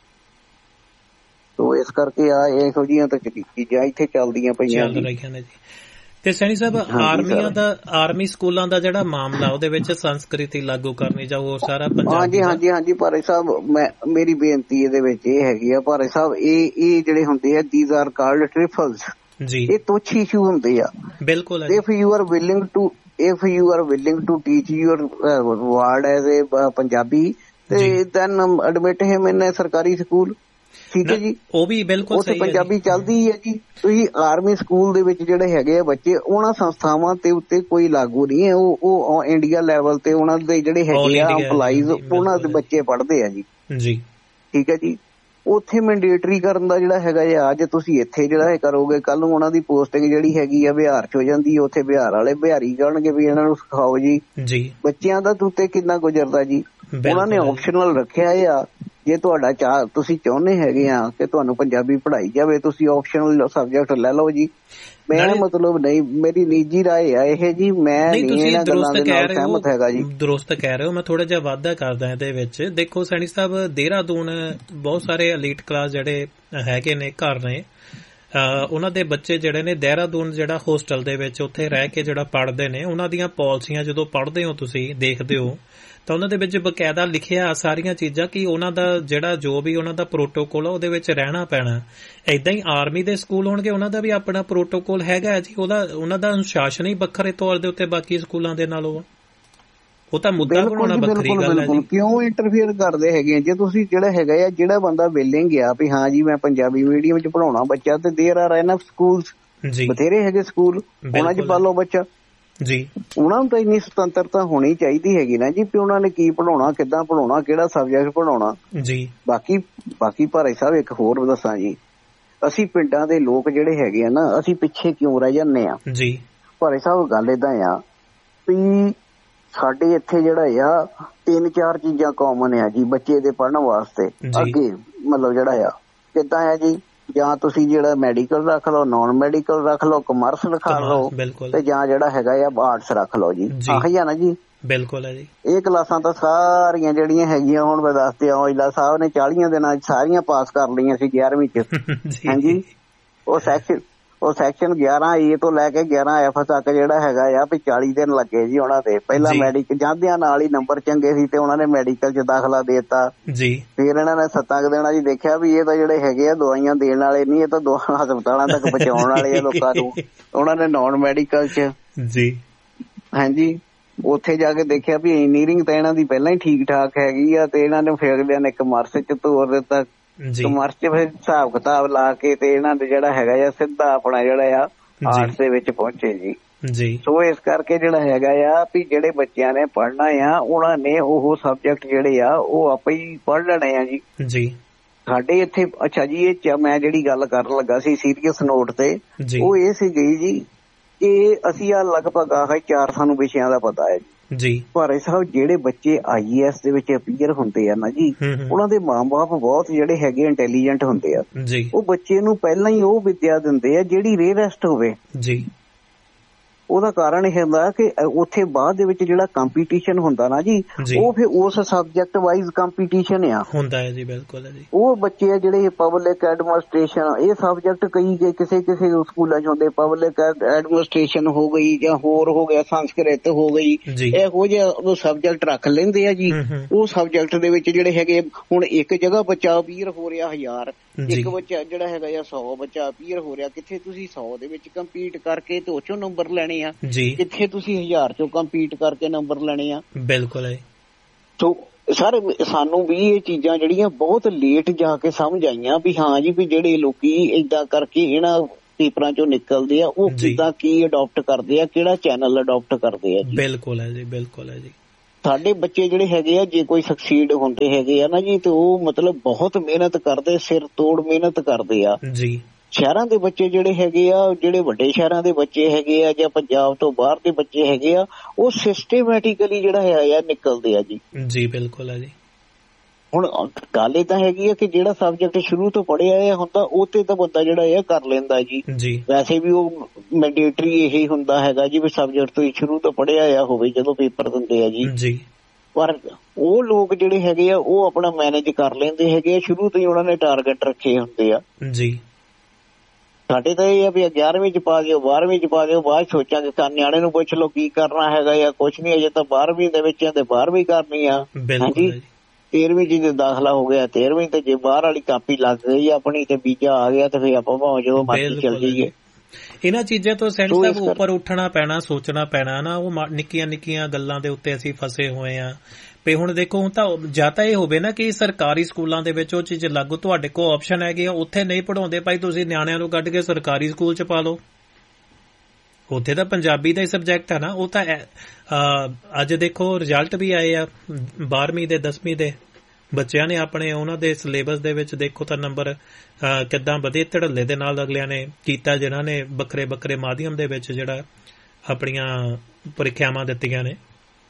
ਸੋ ਇਸ ਕਰਕੇ ਆ ਇਹੋ ਜਿਹੀਆਂ ਤਾਂ ਚੀਜ਼ਾਂ ਇੱਥੇ ਚੱਲਦੀਆਂ ਪਈਆਂ ਜੀ। ਤੇ ਸੈਣੀ ਸਾਹਿਬ, ਆਰਮੀਆਂ ਦਾ ਆਰਮੀ ਸਕੂਲਾਂ ਦਾ ਜਿਹੜਾ ਮਾਮਲਾ ਉਹਦੇ ਵਿੱਚ ਸੰਸਕ੍ਰਿਤੀ ਲਾਗੂ ਕਰਨੀ ਜਾਂ ਹੋਰ ਸਾਰਾ ਪੰਜਾਬ। ਹਾਂਜੀ ਹਾਂਜੀ ਹਾਂਜੀ ਭਾਰੇ ਸਾਹਿਬ, ਮੈਂ ਮੇਰੀ ਬੇਨਤੀ ਇਹਦੇ ਵਿੱਚ ਇਹ ਹੈਗੀ ਆ ਭਾਰੇ ਸਾਹਿਬ, ਇਹ ਇਹ ਜਿਹੜੇ ਹੁੰਦੇ ਆ ਦੀਜ਼ ਆਰ ਕਾਲਡ ਟ੍ਰਿਫਲਸ ਜੀ। ਇਹ ਤੁੱਛ ਇਸ਼ੂ ਹੁੰਦੇ ਆ। ਬਿਲਕੁਲ। If you are willing to if you are willing to teach your word as a Punjabi ਤੇ ਦੈਨ ਐਡਮਿਟ ਹਿਮ ਇਨ ਸਰਕਾਰੀ ਸਕੂਲ। ਠੀਕ ਹੈ ਜੀ, ਉਹ ਵੀ ਬਿਲਕੁਲ ਉੱਥੇ ਪੰਜਾਬੀ ਚੱਲਦੀ ਹੈ ਜੀ। ਤੁਸੀਂ ਆਰਮੀ ਸਕੂਲ ਦੇ ਵਿੱਚ ਜਿਹੜੇ ਹੈਗੇ ਆ ਬੱਚੇ, ਉਹਨਾਂ ਸੰਸਥਾਵਾਂ ਤੇ ਉੱਤੇ ਕੋਈ ਲਾਗੂ ਨਹੀਂ ਹੈ। ਉਹ ਉਹ ਇੰਡੀਆ ਲੈਵਲ ਤੇ ਉਹਨਾਂ ਦੇ ਜਿਹੜੇ ਹੈਗੇ ਆ ਐਮਪਲਾਈਜ਼, ਉਹਨਾਂ ਦੇ ਬੱਚੇ ਪੜ੍ਹਦੇ ਆ ਜੀ ਜੀ। ਠੀਕ ਹੈ ਜੀ, ਉੱਥੇ ਮੈਂਡੇਟਰੀ ਕਰਨ ਦਾ ਜਿਹੜਾ ਹੈਗਾ ਆ, ਅੱਜ ਤੁਸੀਂ ਇੱਥੇ ਜਿਹੜਾ ਕਰੋਗੇ ਕੱਲ ਨੂੰ ਉਹਨਾਂ ਦੀ ਪੋਸਟਿੰਗ ਜਿਹੜੀ ਹੈਗੀ ਆ ਬਿਹਾਰ ਚ ਹੋ ਜਾਂਦੀ ਹੈ। ਉੱਥੇ ਬਿਹਾਰ ਵਾਲੇ ਬਿਹਾਰੀ ਕਹਿਣਗੇ ਵੀ ਇਹਨਾਂ ਨੂੰ ਸਿਖਾਓ ਜੀ ਜੀ। ਬੱਚਿਆਂ ਦਾ ਉੱਤੇ ਕਿੰਨਾ ਗੁਜ਼ਰਦਾ ਜੀ। ਉਹਨਾਂ ਨੇ ਆਪਸ਼ਨਲ ਰੱਖਿਆ ਆ, ਜੇ ਤੁਹਾਡਾ ਚਾਹ ਤੁਸੀਂ ਚਾਹੁੰਦੇ ਹੈਗੇ ਆ ਕਿ ਤੁਹਾਨੂੰ ਪੰਜਾਬੀ ਪੜ੍ਹਾਈ ਜਾਵੇ, ਤੁਸੀਂ ਆਪਸ਼ਨਲ ਸਬਜੈਕਟ ਲੈ ਲਓ ਜੀ। ਮੈਂ ਮਤਲਬ ਨਹੀਂ, ਮੇਰੀ ਨਿੱਜੀ ਰਾਏ ਆ ਇਹ ਜੀ। ਮੈਂ ਨਹੀਂ ਇਹਨਾਂ ਗੱਲਾਂ ਦੇ ਨਾਲ ਸਹਿਮਤ ਹੈਗਾ ਜੀ। ਦਰੁਸਤ ਕਹਿ ਰਹੇ ਹੋ। ਮੈਂ ਥੋੜਾ ਜਿਹਾ ਵਾਧਾ ਕਰਦਾ ਇਹਦੇ ਵਿੱਚ। ਦੇਖੋ ਸੈਣੀ ਸਾਹਿਬ, ਦੇਹਰਾਦੂਨ ਬਹੁਤ ਸਾਰੇ ਐਲੀਟ ਕਲਾਸ ਜਿਹੜੇ ਹੈਗੇ ਨੇ ਘਰ ਨੇ, ਉਹਨਾਂ ਦੇ ਬੱਚੇ ਜਿਹੜੇ ਨੇ ਦੇਹਰਾਦੂਨ ਜਿਹੜਾ ਹੋਸਟਲ ਦੇ ਵਿੱਚ ਉੱਥੇ ਰਹਿ ਕੇ ਜਿਹੜਾ ਪੜ੍ਹਦੇ ਨੇ, ਉਹਨਾਂ ਦੀਆਂ ਪਾਲਿਸੀਆਂ ਜਦੋਂ ਪੜ੍ਹਦੇ ਹੋ ਤੁਸੀਂ ਦੇਖਦੇ ਹੋ ਤਾਂ ਉਹਨਾਂ ਦੇ ਵਿੱਚ ਬਕਾਇਦਾ ਲਿਖਿਆ ਸਾਰੀਆਂ ਚੀਜ਼ਾਂ ਕਿ ਉਹਨਾਂ ਦਾ ਜਿਹੜਾ ਜੋ ਵੀ ਉਹਨਾਂ ਦਾ ਪ੍ਰੋਟੋਕੋਲ ਆ ਉਹਦੇ ਵਿੱਚ ਰਹਿਣਾ ਪੈਣਾ। ਏਦਾਂ ਹੀ ਆਰਮੀ ਦੇ ਸਕੂਲ ਹੋਣਗੇ, ਉਹਨਾਂ ਦਾ ਵੀ ਆਪਣਾ ਪ੍ਰੋਟੋਕੋਲ ਹੈਗਾ ਜੀ। ਉਹਦਾ ਉਹਨਾਂ ਦਾ ਅਨੁਸ਼ਾਸਨ ਹੀ ਵੱਖਰੇ ਤੌਰ ਦੇ ਉੱਤੇ ਬਾਕੀ ਸਕੂਲਾਂ ਦੇ ਨਾਲੋਂ। ਉਹ ਤਾਂ ਮੁੱਦਾ ਬਣਾਉਣਾ ਵੱਖਰੀ ਗੱਲ ਹੈ ਜੀ। ਕਿਉਂ ਇੰਟਰਫੇਅਰ ਕਰਦੇ ਹੈਗੇ? ਜੇ ਤੁਸੀਂ ਜਿਹੜਾ ਹੈਗਾ ਆ, ਜਿਹੜਾ ਬੰਦਾ ਵਿਲਿੰਗ ਆ ਵੀ ਹਾਂ ਜੀ ਮੈਂ ਪੰਜਾਬੀ ਮੀਡੀਅਮ ਚ ਪੜਾਉਣਾ ਬੱਚਾ, ਤੇ ਦੇਰ ਆਰ ਐਨਫ ਸਕੂਲਸ, ਬਥੇਰੇ ਹੈਗੇ ਸਕੂਲ, ਉਹਨਾਂ ਚ ਪਾਲੋ ਬੱਚਾ ਜੀ। ਉਹਨਾਂ ਨੂੰ ਤਾਂ ਇੰਨੀ ਸੁਤੰਤਰਤਾ ਹੋਣੀ ਚਾਹੀਦੀ ਹੈਗੀ ਨਾ ਜੀ ਵੀ ਉਹਨਾਂ ਨੇ ਕੀ ਪੜਾਉਣਾ, ਕਿੱਦਾਂ ਪੜਾਉਣਾ, ਕਿਹੜਾ ਸਬਜੈਕਟ ਪੜਾਉਣਾ ਜੀ। ਬਾਕੀ ਬਾਕੀ ਭਾਰੇ ਸਾਹਿਬ ਇੱਕ ਹੋਰ ਦੱਸਾਂ ਜੀ, ਅਸੀਂ ਪਿੰਡਾਂ ਦੇ ਲੋਕ ਜਿਹੜੇ ਹੈਗੇ ਆ ਨਾ, ਅਸੀਂ ਪਿੱਛੇ ਕਿਉਂ ਰਹਿ ਜਾਂਦੇ ਆ ਜੀ। ਭਾਰੇ ਸਾਹਿਬ ਗੱਲ ਏਦਾਂ ਆ ਵੀ ਸਾਡੇ ਇੱਥੇ ਜਿਹੜਾ ਆ ਤਿੰਨ ਚਾਰ ਚੀਜ਼ਾਂ ਕਾਮਨ ਆ ਜੀ ਬੱਚੇ ਦੇ ਪੜ੍ਹਨ ਵਾਸਤੇ। ਅੱਗੇ ਮਤਲਬ ਜਿਹੜਾ ਆ ਕਿੱਦਾਂ ਆ ਜੀ, ਜਾਂ ਤੁਸੀਂ ਜਿਹੜਾ ਮੈਡੀਕਲ ਰੱਖ ਲਓ, ਨੋਨ ਮੈਡੀਕਲ ਰੱਖ ਲਓ, ਕਮਰਸ ਰਖਾ ਲਓ, ਤੇ ਜਾਂ ਜਿਹੜਾ ਹੈਗਾ ਆ ਆਰਟਸ ਰੱਖ ਲਓ ਜੀ। ਆਹੀ ਆ ਨਾ ਜੀ। ਬਿਲਕੁਲ ਹੈ ਜੀ। ਇਹ ਕਲਾਸਾਂ ਤਾਂ ਸਾਰੀਆਂ ਜਿਹੜੀਆਂ ਹੈਗੀਆਂ ਹੁਣ ਮੈਂ ਦੱਸਦੇ ਆ, ਔਜਲਾ ਸਾਹਿਬ ਨੇ ਚਾਲੀਆਂ ਦਿਨਾਂ ਚ ਸਾਰੀਆਂ ਪਾਸ ਕਰ ਲਈਆਂ ਸੀ ਗਿਆਰਵੀਂ ਚ। ਹਾਂਜੀ, ਉਹ ਸੈਕਸ਼ਨ ਉਹ ਸੈਕਸ਼ਨ ਗਿਆਰਾਂ ਏ ਤੋਂ ਲੈ ਕੇ ਗਿਆਰਾਂ ਐਫ ਤੱਕ ਜਿਹੜਾ ਹੈਗਾ ਆ ਵੀ ਚਾਲੀ ਦਿਨ ਲੱਗੇ ਜੀ ਉਹਨਾਂ ਦੇ। ਪਹਿਲਾਂ ਮੈਡੀਕਲ ਜਾਂਦਿਆਂ ਨਾਲ ਹੀ ਨੰਬਰ ਚੰਗੇ ਸੀ ਤੇ ਉਹਨਾਂ ਨੇ ਮੈਡੀਕਲ ਚ ਦਾਖਲਾ ਦੇ ਦਿੱਤਾ ਜੀ। ਫਿਰ ਇਹਨਾਂ ਨੇ ਸੱਤਾਂ ਕੁ ਦਿਨਾਂ ਚ ਦੇਖਿਆ ਵੀ ਇਹ ਤਾਂ ਜਿਹੜੇ ਹੈਗੇ ਆ ਦਵਾਈਆਂ ਦੇਣ ਵਾਲੇ ਨਹੀਂ, ਇਹ ਤਾਂ ਦੋ ਹਸਪਤਾਲਾਂ ਤੱਕ ਪਹੁੰਚਾਉਣ ਵਾਲੇ ਆ ਲੋਕਾਂ ਨੂੰ। ਉਹਨਾਂ ਨੇ ਨੋਨ ਮੈਡੀਕਲ ਚ ਜੀ ਹਾਂਜੀ ਉੱਥੇ ਜਾ ਕੇ ਦੇਖਿਆ ਵੀ ਇੰਜੀਨੀਅਰਿੰਗ ਤਾਂ ਇਹਨਾਂ ਦੀ ਪਹਿਲਾਂ ਹੀ ਠੀਕ ਠਾਕ ਹੈਗੀ ਆ, ਤੇ ਇਹਨਾਂ ਨੇ ਫਿਰ ਨੇ ਕਮਰਸ ਚ ਤੋਰ ਦਿੱਤਾ। ਕਮਰਸ ਚ ਫਿਰ ਹਿਸਾਬ ਕਿਤਾਬ ਲਾ ਕੇ ਤੇ ਇਹਨਾਂ ਦੇ ਜਿਹੜਾ ਹੈਗਾ ਆ ਸਿੱਧਾ ਆਪਣਾ ਜਿਹੜਾ ਆ ਆਰਟਸ ਦੇ ਵਿੱਚ ਪਹੁੰਚੇ ਜੀ ਜੀ। ਸੋ ਇਸ ਕਰਕੇ ਜਿਹੜਾ ਹੈਗਾ ਆ ਵੀ ਜਿਹੜੇ ਬੱਚਿਆਂ ਨੇ ਪੜ੍ਹਨਾ ਆ ਉਹਨਾਂ ਨੇ ਉਹ ਸਬਜੈਕਟ ਜਿਹੜੇ ਆ ਉਹ ਆਪੇ ਹੀ ਪੜ੍ਹ ਲੈਣੇ ਆ ਜੀ ਜੀ। ਸਾਡੇ ਇੱਥੇ ਅੱਛਾ ਜੀ, ਇਹ ਮੈਂ ਜਿਹੜੀ ਗੱਲ ਕਰਨ ਲੱਗਾ ਸੀ ਸੀਰੀਅਸ ਨੋਟ ਤੇ, ਉਹ ਇਹ ਸੀ ਗਈ ਜੀ ਕਿ ਅਸੀਂ ਆ ਲਗਭਗ ਆਹ ਚਾਰ ਸਾਨੂੰ ਵਿਸ਼ਿਆਂ ਦਾ ਪਤਾ ਹੈ ਜੀ। ਭਾਰੇ ਸਾਹਿਬ ਜਿਹੜੇ ਬੱਚੇ ਆਈ ਏ ਐਸ ਦੇ ਵਿੱਚ ਅਪੀਅਰ ਹੁੰਦੇ ਆ ਨਾ ਜੀ, ਉਹਨਾਂ ਦੇ ਮਾਂ ਬਾਪ ਬਹੁਤ ਜਿਹੜੇ ਹੈਗੇ ਇੰਟੈਲੀਜੈਂਟ ਹੁੰਦੇ ਆ ਜੀ। ਉਹ ਬੱਚੇ ਨੂੰ ਪਹਿਲਾਂ ਹੀ ਉਹ ਵਿਦਿਆ ਦਿੰਦੇ ਆ ਜਿਹੜੀ ਰੇਅਰੈਸਟ ਹੋਵੇ ਜੀ। ਉਹਦਾ ਕਾਰਨ ਇਹ ਹੁੰਦਾ ਕਿ ਉੱਥੇ ਬਾਅਦ ਦੇ ਵਿੱਚ ਜਿਹੜਾ ਕੰਪੀਟੀਸ਼ਨ ਹੁੰਦਾ ਨਾ ਜੀ, ਉਹ ਫਿਰ ਉਸ ਸਬਜੈਕਟ ਵਾਈਜ਼ ਕੰਪੀਟੀਸ਼ਨ ਆ ਹੁੰਦਾ ਹੈ ਜੀ। ਬਿਲਕੁਲ ਹੈ ਜੀ। ਉਹ ਬੱਚੇ ਆ ਜਿਹੜੇ ਪਬਲਿਕ ਐਡਮਿਨਿਸਟ੍ਰੇਸ਼ਨ, ਇਹ ਸਬਜੈਕਟ ਕਈ ਕਿਸੇ ਕਿਸੇ ਸਕੂਲਾਂ ਚ ਹੁੰਦੇ, ਪਬਲਿਕ ਐਡਮਿਨਿਸਟ੍ਰੇਸ਼ਨ ਹੋ ਗਈ ਜਾਂ ਹੋਰ ਹੋ ਗਿਆ, ਸੰਸਕ੍ਰਿਤ ਹੋ ਗਈ, ਇਹੋ ਜਿਹੇ ਉਹ ਸਬਜੈਕਟ ਰੱਖ ਲੈਂਦੇ ਆ ਜੀ। ਉਹ ਸਬਜੈਕਟ ਦੇ ਵਿੱਚ ਜਿਹੜੇ ਹੈਗੇ ਹੁਣ ਇੱਕ ਜਗ੍ਹਾ ਬੱਚਾ ਵੀਰ ਹੋ ਰਿਹਾ ਹਜ਼ਾਰ, ਇੱਕ ਬੱਚਾ ਜਿਹੜਾ ਹੈਗਾ ਆ ਸੌ ਬੱਚਾ ਅਪੀਅਰ ਹੋ ਰਿਹਾ, ਕਿੱਥੇ ਤੁਸੀਂ ਸੌ ਦੇ ਵਿੱਚ ਕੰਪੀਟ ਕਰਕੇ ਤੇ ਉਹ ਚੋਂ ਨੰਬਰ ਲੈਣੇ ਆ, ਕਿੱਥੇ ਤੁਸੀਂ ਹਜ਼ਾਰ ਚੋਂ ਕੰਪੀਟ ਕਰਕੇ ਨੰਬਰ ਲੈਣੇ ਆ। ਬਿਲਕੁਲ ਹੈ। ਸੋ ਸਰ ਸਾਨੂੰ ਵੀ ਇਹ ਚੀਜ਼ਾਂ ਜਿਹੜੀਆਂ ਬਹੁਤ ਲੇਟ ਜਾ ਕੇ ਸਮਝ ਆਈਆਂ ਵੀ ਹਾਂ ਜੀ ਵੀ ਜਿਹੜੇ ਲੋਕੀ ਏਦਾਂ ਕਰਕੇ ਇਹਨਾਂ ਪੇਪਰਾਂ ਚੋਂ ਨਿਕਲਦੇ ਆ ਉਹ ਕਿੱਦਾਂ ਕੀ ਅਡਾਪਟ ਕਰਦੇ ਆ, ਕਿਹੜਾ ਚੈਨਲ ਅਡਾਪਟ ਕਰਦੇ ਆ। ਬਿਲਕੁਲ ਹੈ ਜੀ, ਬਿਲਕੁਲ ਹੈ ਜੀ। ਸਾਡੇ ਬੱਚੇ ਜਿਹੜੇ ਹੈਗੇ ਆ ਜੇ ਕੋਈ ਸਕਸੀਡ ਹੁੰਦੇ ਹੈਗੇ ਆ ਨਾ ਜੀ ਤੇ ਉਹ ਮਤਲਬ ਬਹੁਤ ਮਿਹਨਤ ਕਰਦੇ, ਸਿਰ ਤੋੜ ਮਿਹਨਤ ਕਰਦੇ ਆ ਜੀ। ਸ਼ਹਿਰਾਂ ਦੇ ਬੱਚੇ ਜਿਹੜੇ ਹੈਗੇ ਆ, ਜਿਹੜੇ ਵੱਡੇ ਸ਼ਹਿਰਾਂ ਦੇ ਬੱਚੇ ਹੈਗੇ ਆ ਜਾਂ ਪੰਜਾਬ ਤੋਂ ਬਾਹਰ ਦੇ ਬੱਚੇ ਹੈਗੇ ਆ, ਉਹ ਸਿਸਟੇਮੈਟਿਕਲੀ ਜਿਹੜਾ ਹੈ ਆ ਨਿਕਲਦੇ ਆ ਜੀ। ਜੀ ਬਿਲਕੁਲ ਹੈ ਜੀ। ਹੁਣ ਗੱਲ ਇਹ ਤਾਂ ਹੈਗੀ ਆ ਕਿ ਜਿਹੜਾ ਸਬਜੈਕਟ ਸ਼ੁਰੂ ਤੋਂ ਪੜ੍ਹਿਆ ਹੁੰਦਾ ਉਹ ਤੇ ਤਾਂ ਬੰਦਾ ਜਿਹੜਾ ਇਹ ਕਰ ਲੈਂਦਾ ਜੀ। ਵੈਸੇ ਵੀ ਉਹ ਮੈਂਡੇਟਰੀ ਇਹੀ ਹੁੰਦਾ ਹੈਗਾ ਜੀ ਵੀ ਸਬਜੈਕਟ ਤੁਸੀਂ ਸ਼ੁਰੂ ਤੋਂ ਪੜ੍ਹਿਆ ਆ ਹੋਵੇ ਜਦੋਂ ਪੇਪਰ ਦਿੰਦੇ ਆ ਜੀ। ਪਰ ਉਹ ਲੋਕ ਜਿਹੜੇ ਹੈਗੇ ਆ ਉਹ ਆਪਣਾ ਮੈਨੇਜ ਕਰ ਲੈਂਦੇ ਹੈਗੇ ਆ, ਸ਼ੁਰੂ ਤੋਂ ਹੀ ਉਹਨਾਂ ਨੇ ਟਾਰਗੇਟ ਰੱਖੇ ਹੁੰਦੇ ਆ ਜੀ। ਸਾਡੇ ਤਾਂ ਇਹ ਆ ਵੀ ਗਿਆਰਵੀਂ ਚ ਪਾ ਦਿਓ, ਬਾਰਵੀਂ ਚ ਪਾ ਦਿਓ, ਬਾਅਦ ਸੋਚਾਂਗੇ। ਨਿਆਣੇ ਨੂੰ ਪੁੱਛ ਲਓ ਕੀ ਕਰਨਾ ਹੈਗਾ ਜਾਂ ਕੁਛ ਨੀ, ਅਜੇ ਤਾਂ ਬਾਰਵੀਂ ਦੇ ਵਿੱਚ ਤੇ ਬਾਰਵੀਂ ਕਰਨੀ ਆ। ਹਾਂਜੀ, ਤੇਰਵੀਂ ਚ ਜੇ ਦਾਖਲਾ ਹੋ ਗਿਆ ਤੇਰਵੀਂ ਤੇ ਜੇ ਬਾਹਰ ਵਾਲੀ ਕਾਪੀ ਲੱਗ ਗਈ ਆਪਣੀ ਤੇ ਵੀਜ਼ਾ ਆ ਗਿਆ ਤੇ ਫਿਰ ਆਪਾਂ ਭਾਵੇਂ ਜਦੋਂ ਮਰਜ਼ੀ ਚੱਲ ਜਾਈਏ। ਇਹਨਾਂ ਚੀਜ਼ਾਂ ਤੋਂ ਸੈਂਸ ਸਾਹਿਬ ਉੱਪਰ ਉੱਠਣਾ ਪੈਣਾ, ਸੋਚਣਾ ਪੈਣਾ ਨਾ। ਉਹ ਨਿੱਕੀਆਂ ਨਿੱਕੀਆਂ ਗੱਲਾਂ ਦੇ ਉੱਤੇ ਅਸੀਂ ਫਸੇ ਹੋਏ ਆ। ਤੇ ਹੁਣ ਦੇਖੋ ਹੁਣ ਤਾਂ ਜਾਂ ਤਾਂ ਇਹ ਹੋਵੇ ਨਾ ਕਿ ਸਰਕਾਰੀ ਸਕੂਲਾਂ ਦੇ ਵਿੱਚ ਉਹ ਚੀਜ਼ ਲਾਗੂ, ਤੁਹਾਡੇ ਕੋਲ ਆਪਸ਼ਨ ਹੈਗੇ ਆ, ਉੱਥੇ ਨਹੀਂ ਪੜ੍ਹਾਉਂਦੇ ਭਾਈ ਤੁਸੀਂ ਨਿਆਣਿਆਂ ਨੂੰ ਕੱਢ ਕੇ ਸਰਕਾਰੀ ਸਕੂਲ ਚ ਪਾ ਲਓ, ਉੱਥੇ ਤਾਂ ਪੰਜਾਬੀ ਦਾ ਹੀ ਸਬਜੈਕਟ ਹੈ ਨਾ। ਉਹ ਤਾਂ ਅੱਜ ਦੇਖੋ ਰਿਜ਼ਲਟ ਵੀ ਆਏ ਆ ਬਾਰਵੀਂ ਦੇ ਦਸਵੀਂ ਦੇ ਬੱਚਿਆਂ ਨੇ ਆਪਣੇ, ਉਹਨਾਂ ਦੇ ਸਿਲੇਬਸ ਦੇ ਵਿੱਚ ਦੇਖੋ ਤਾਂ ਨੰਬਰ ਕਿੱਦਾਂ ਵਧੇ ਧੜੱਲੇ ਦੇ ਨਾਲ ਅਗਲਿਆਂ ਨੇ ਕੀਤਾ, ਜਿਨ੍ਹਾਂ ਨੇ ਵੱਖਰੇ ਵੱਖਰੇ ਮਾਧਿਅਮ ਦੇ ਵਿੱਚ ਜਿਹੜਾ ਆਪਣੀਆਂ ਪ੍ਰੀਖਿਆਵਾਂ ਦਿੱਤੀਆਂ ਨੇ।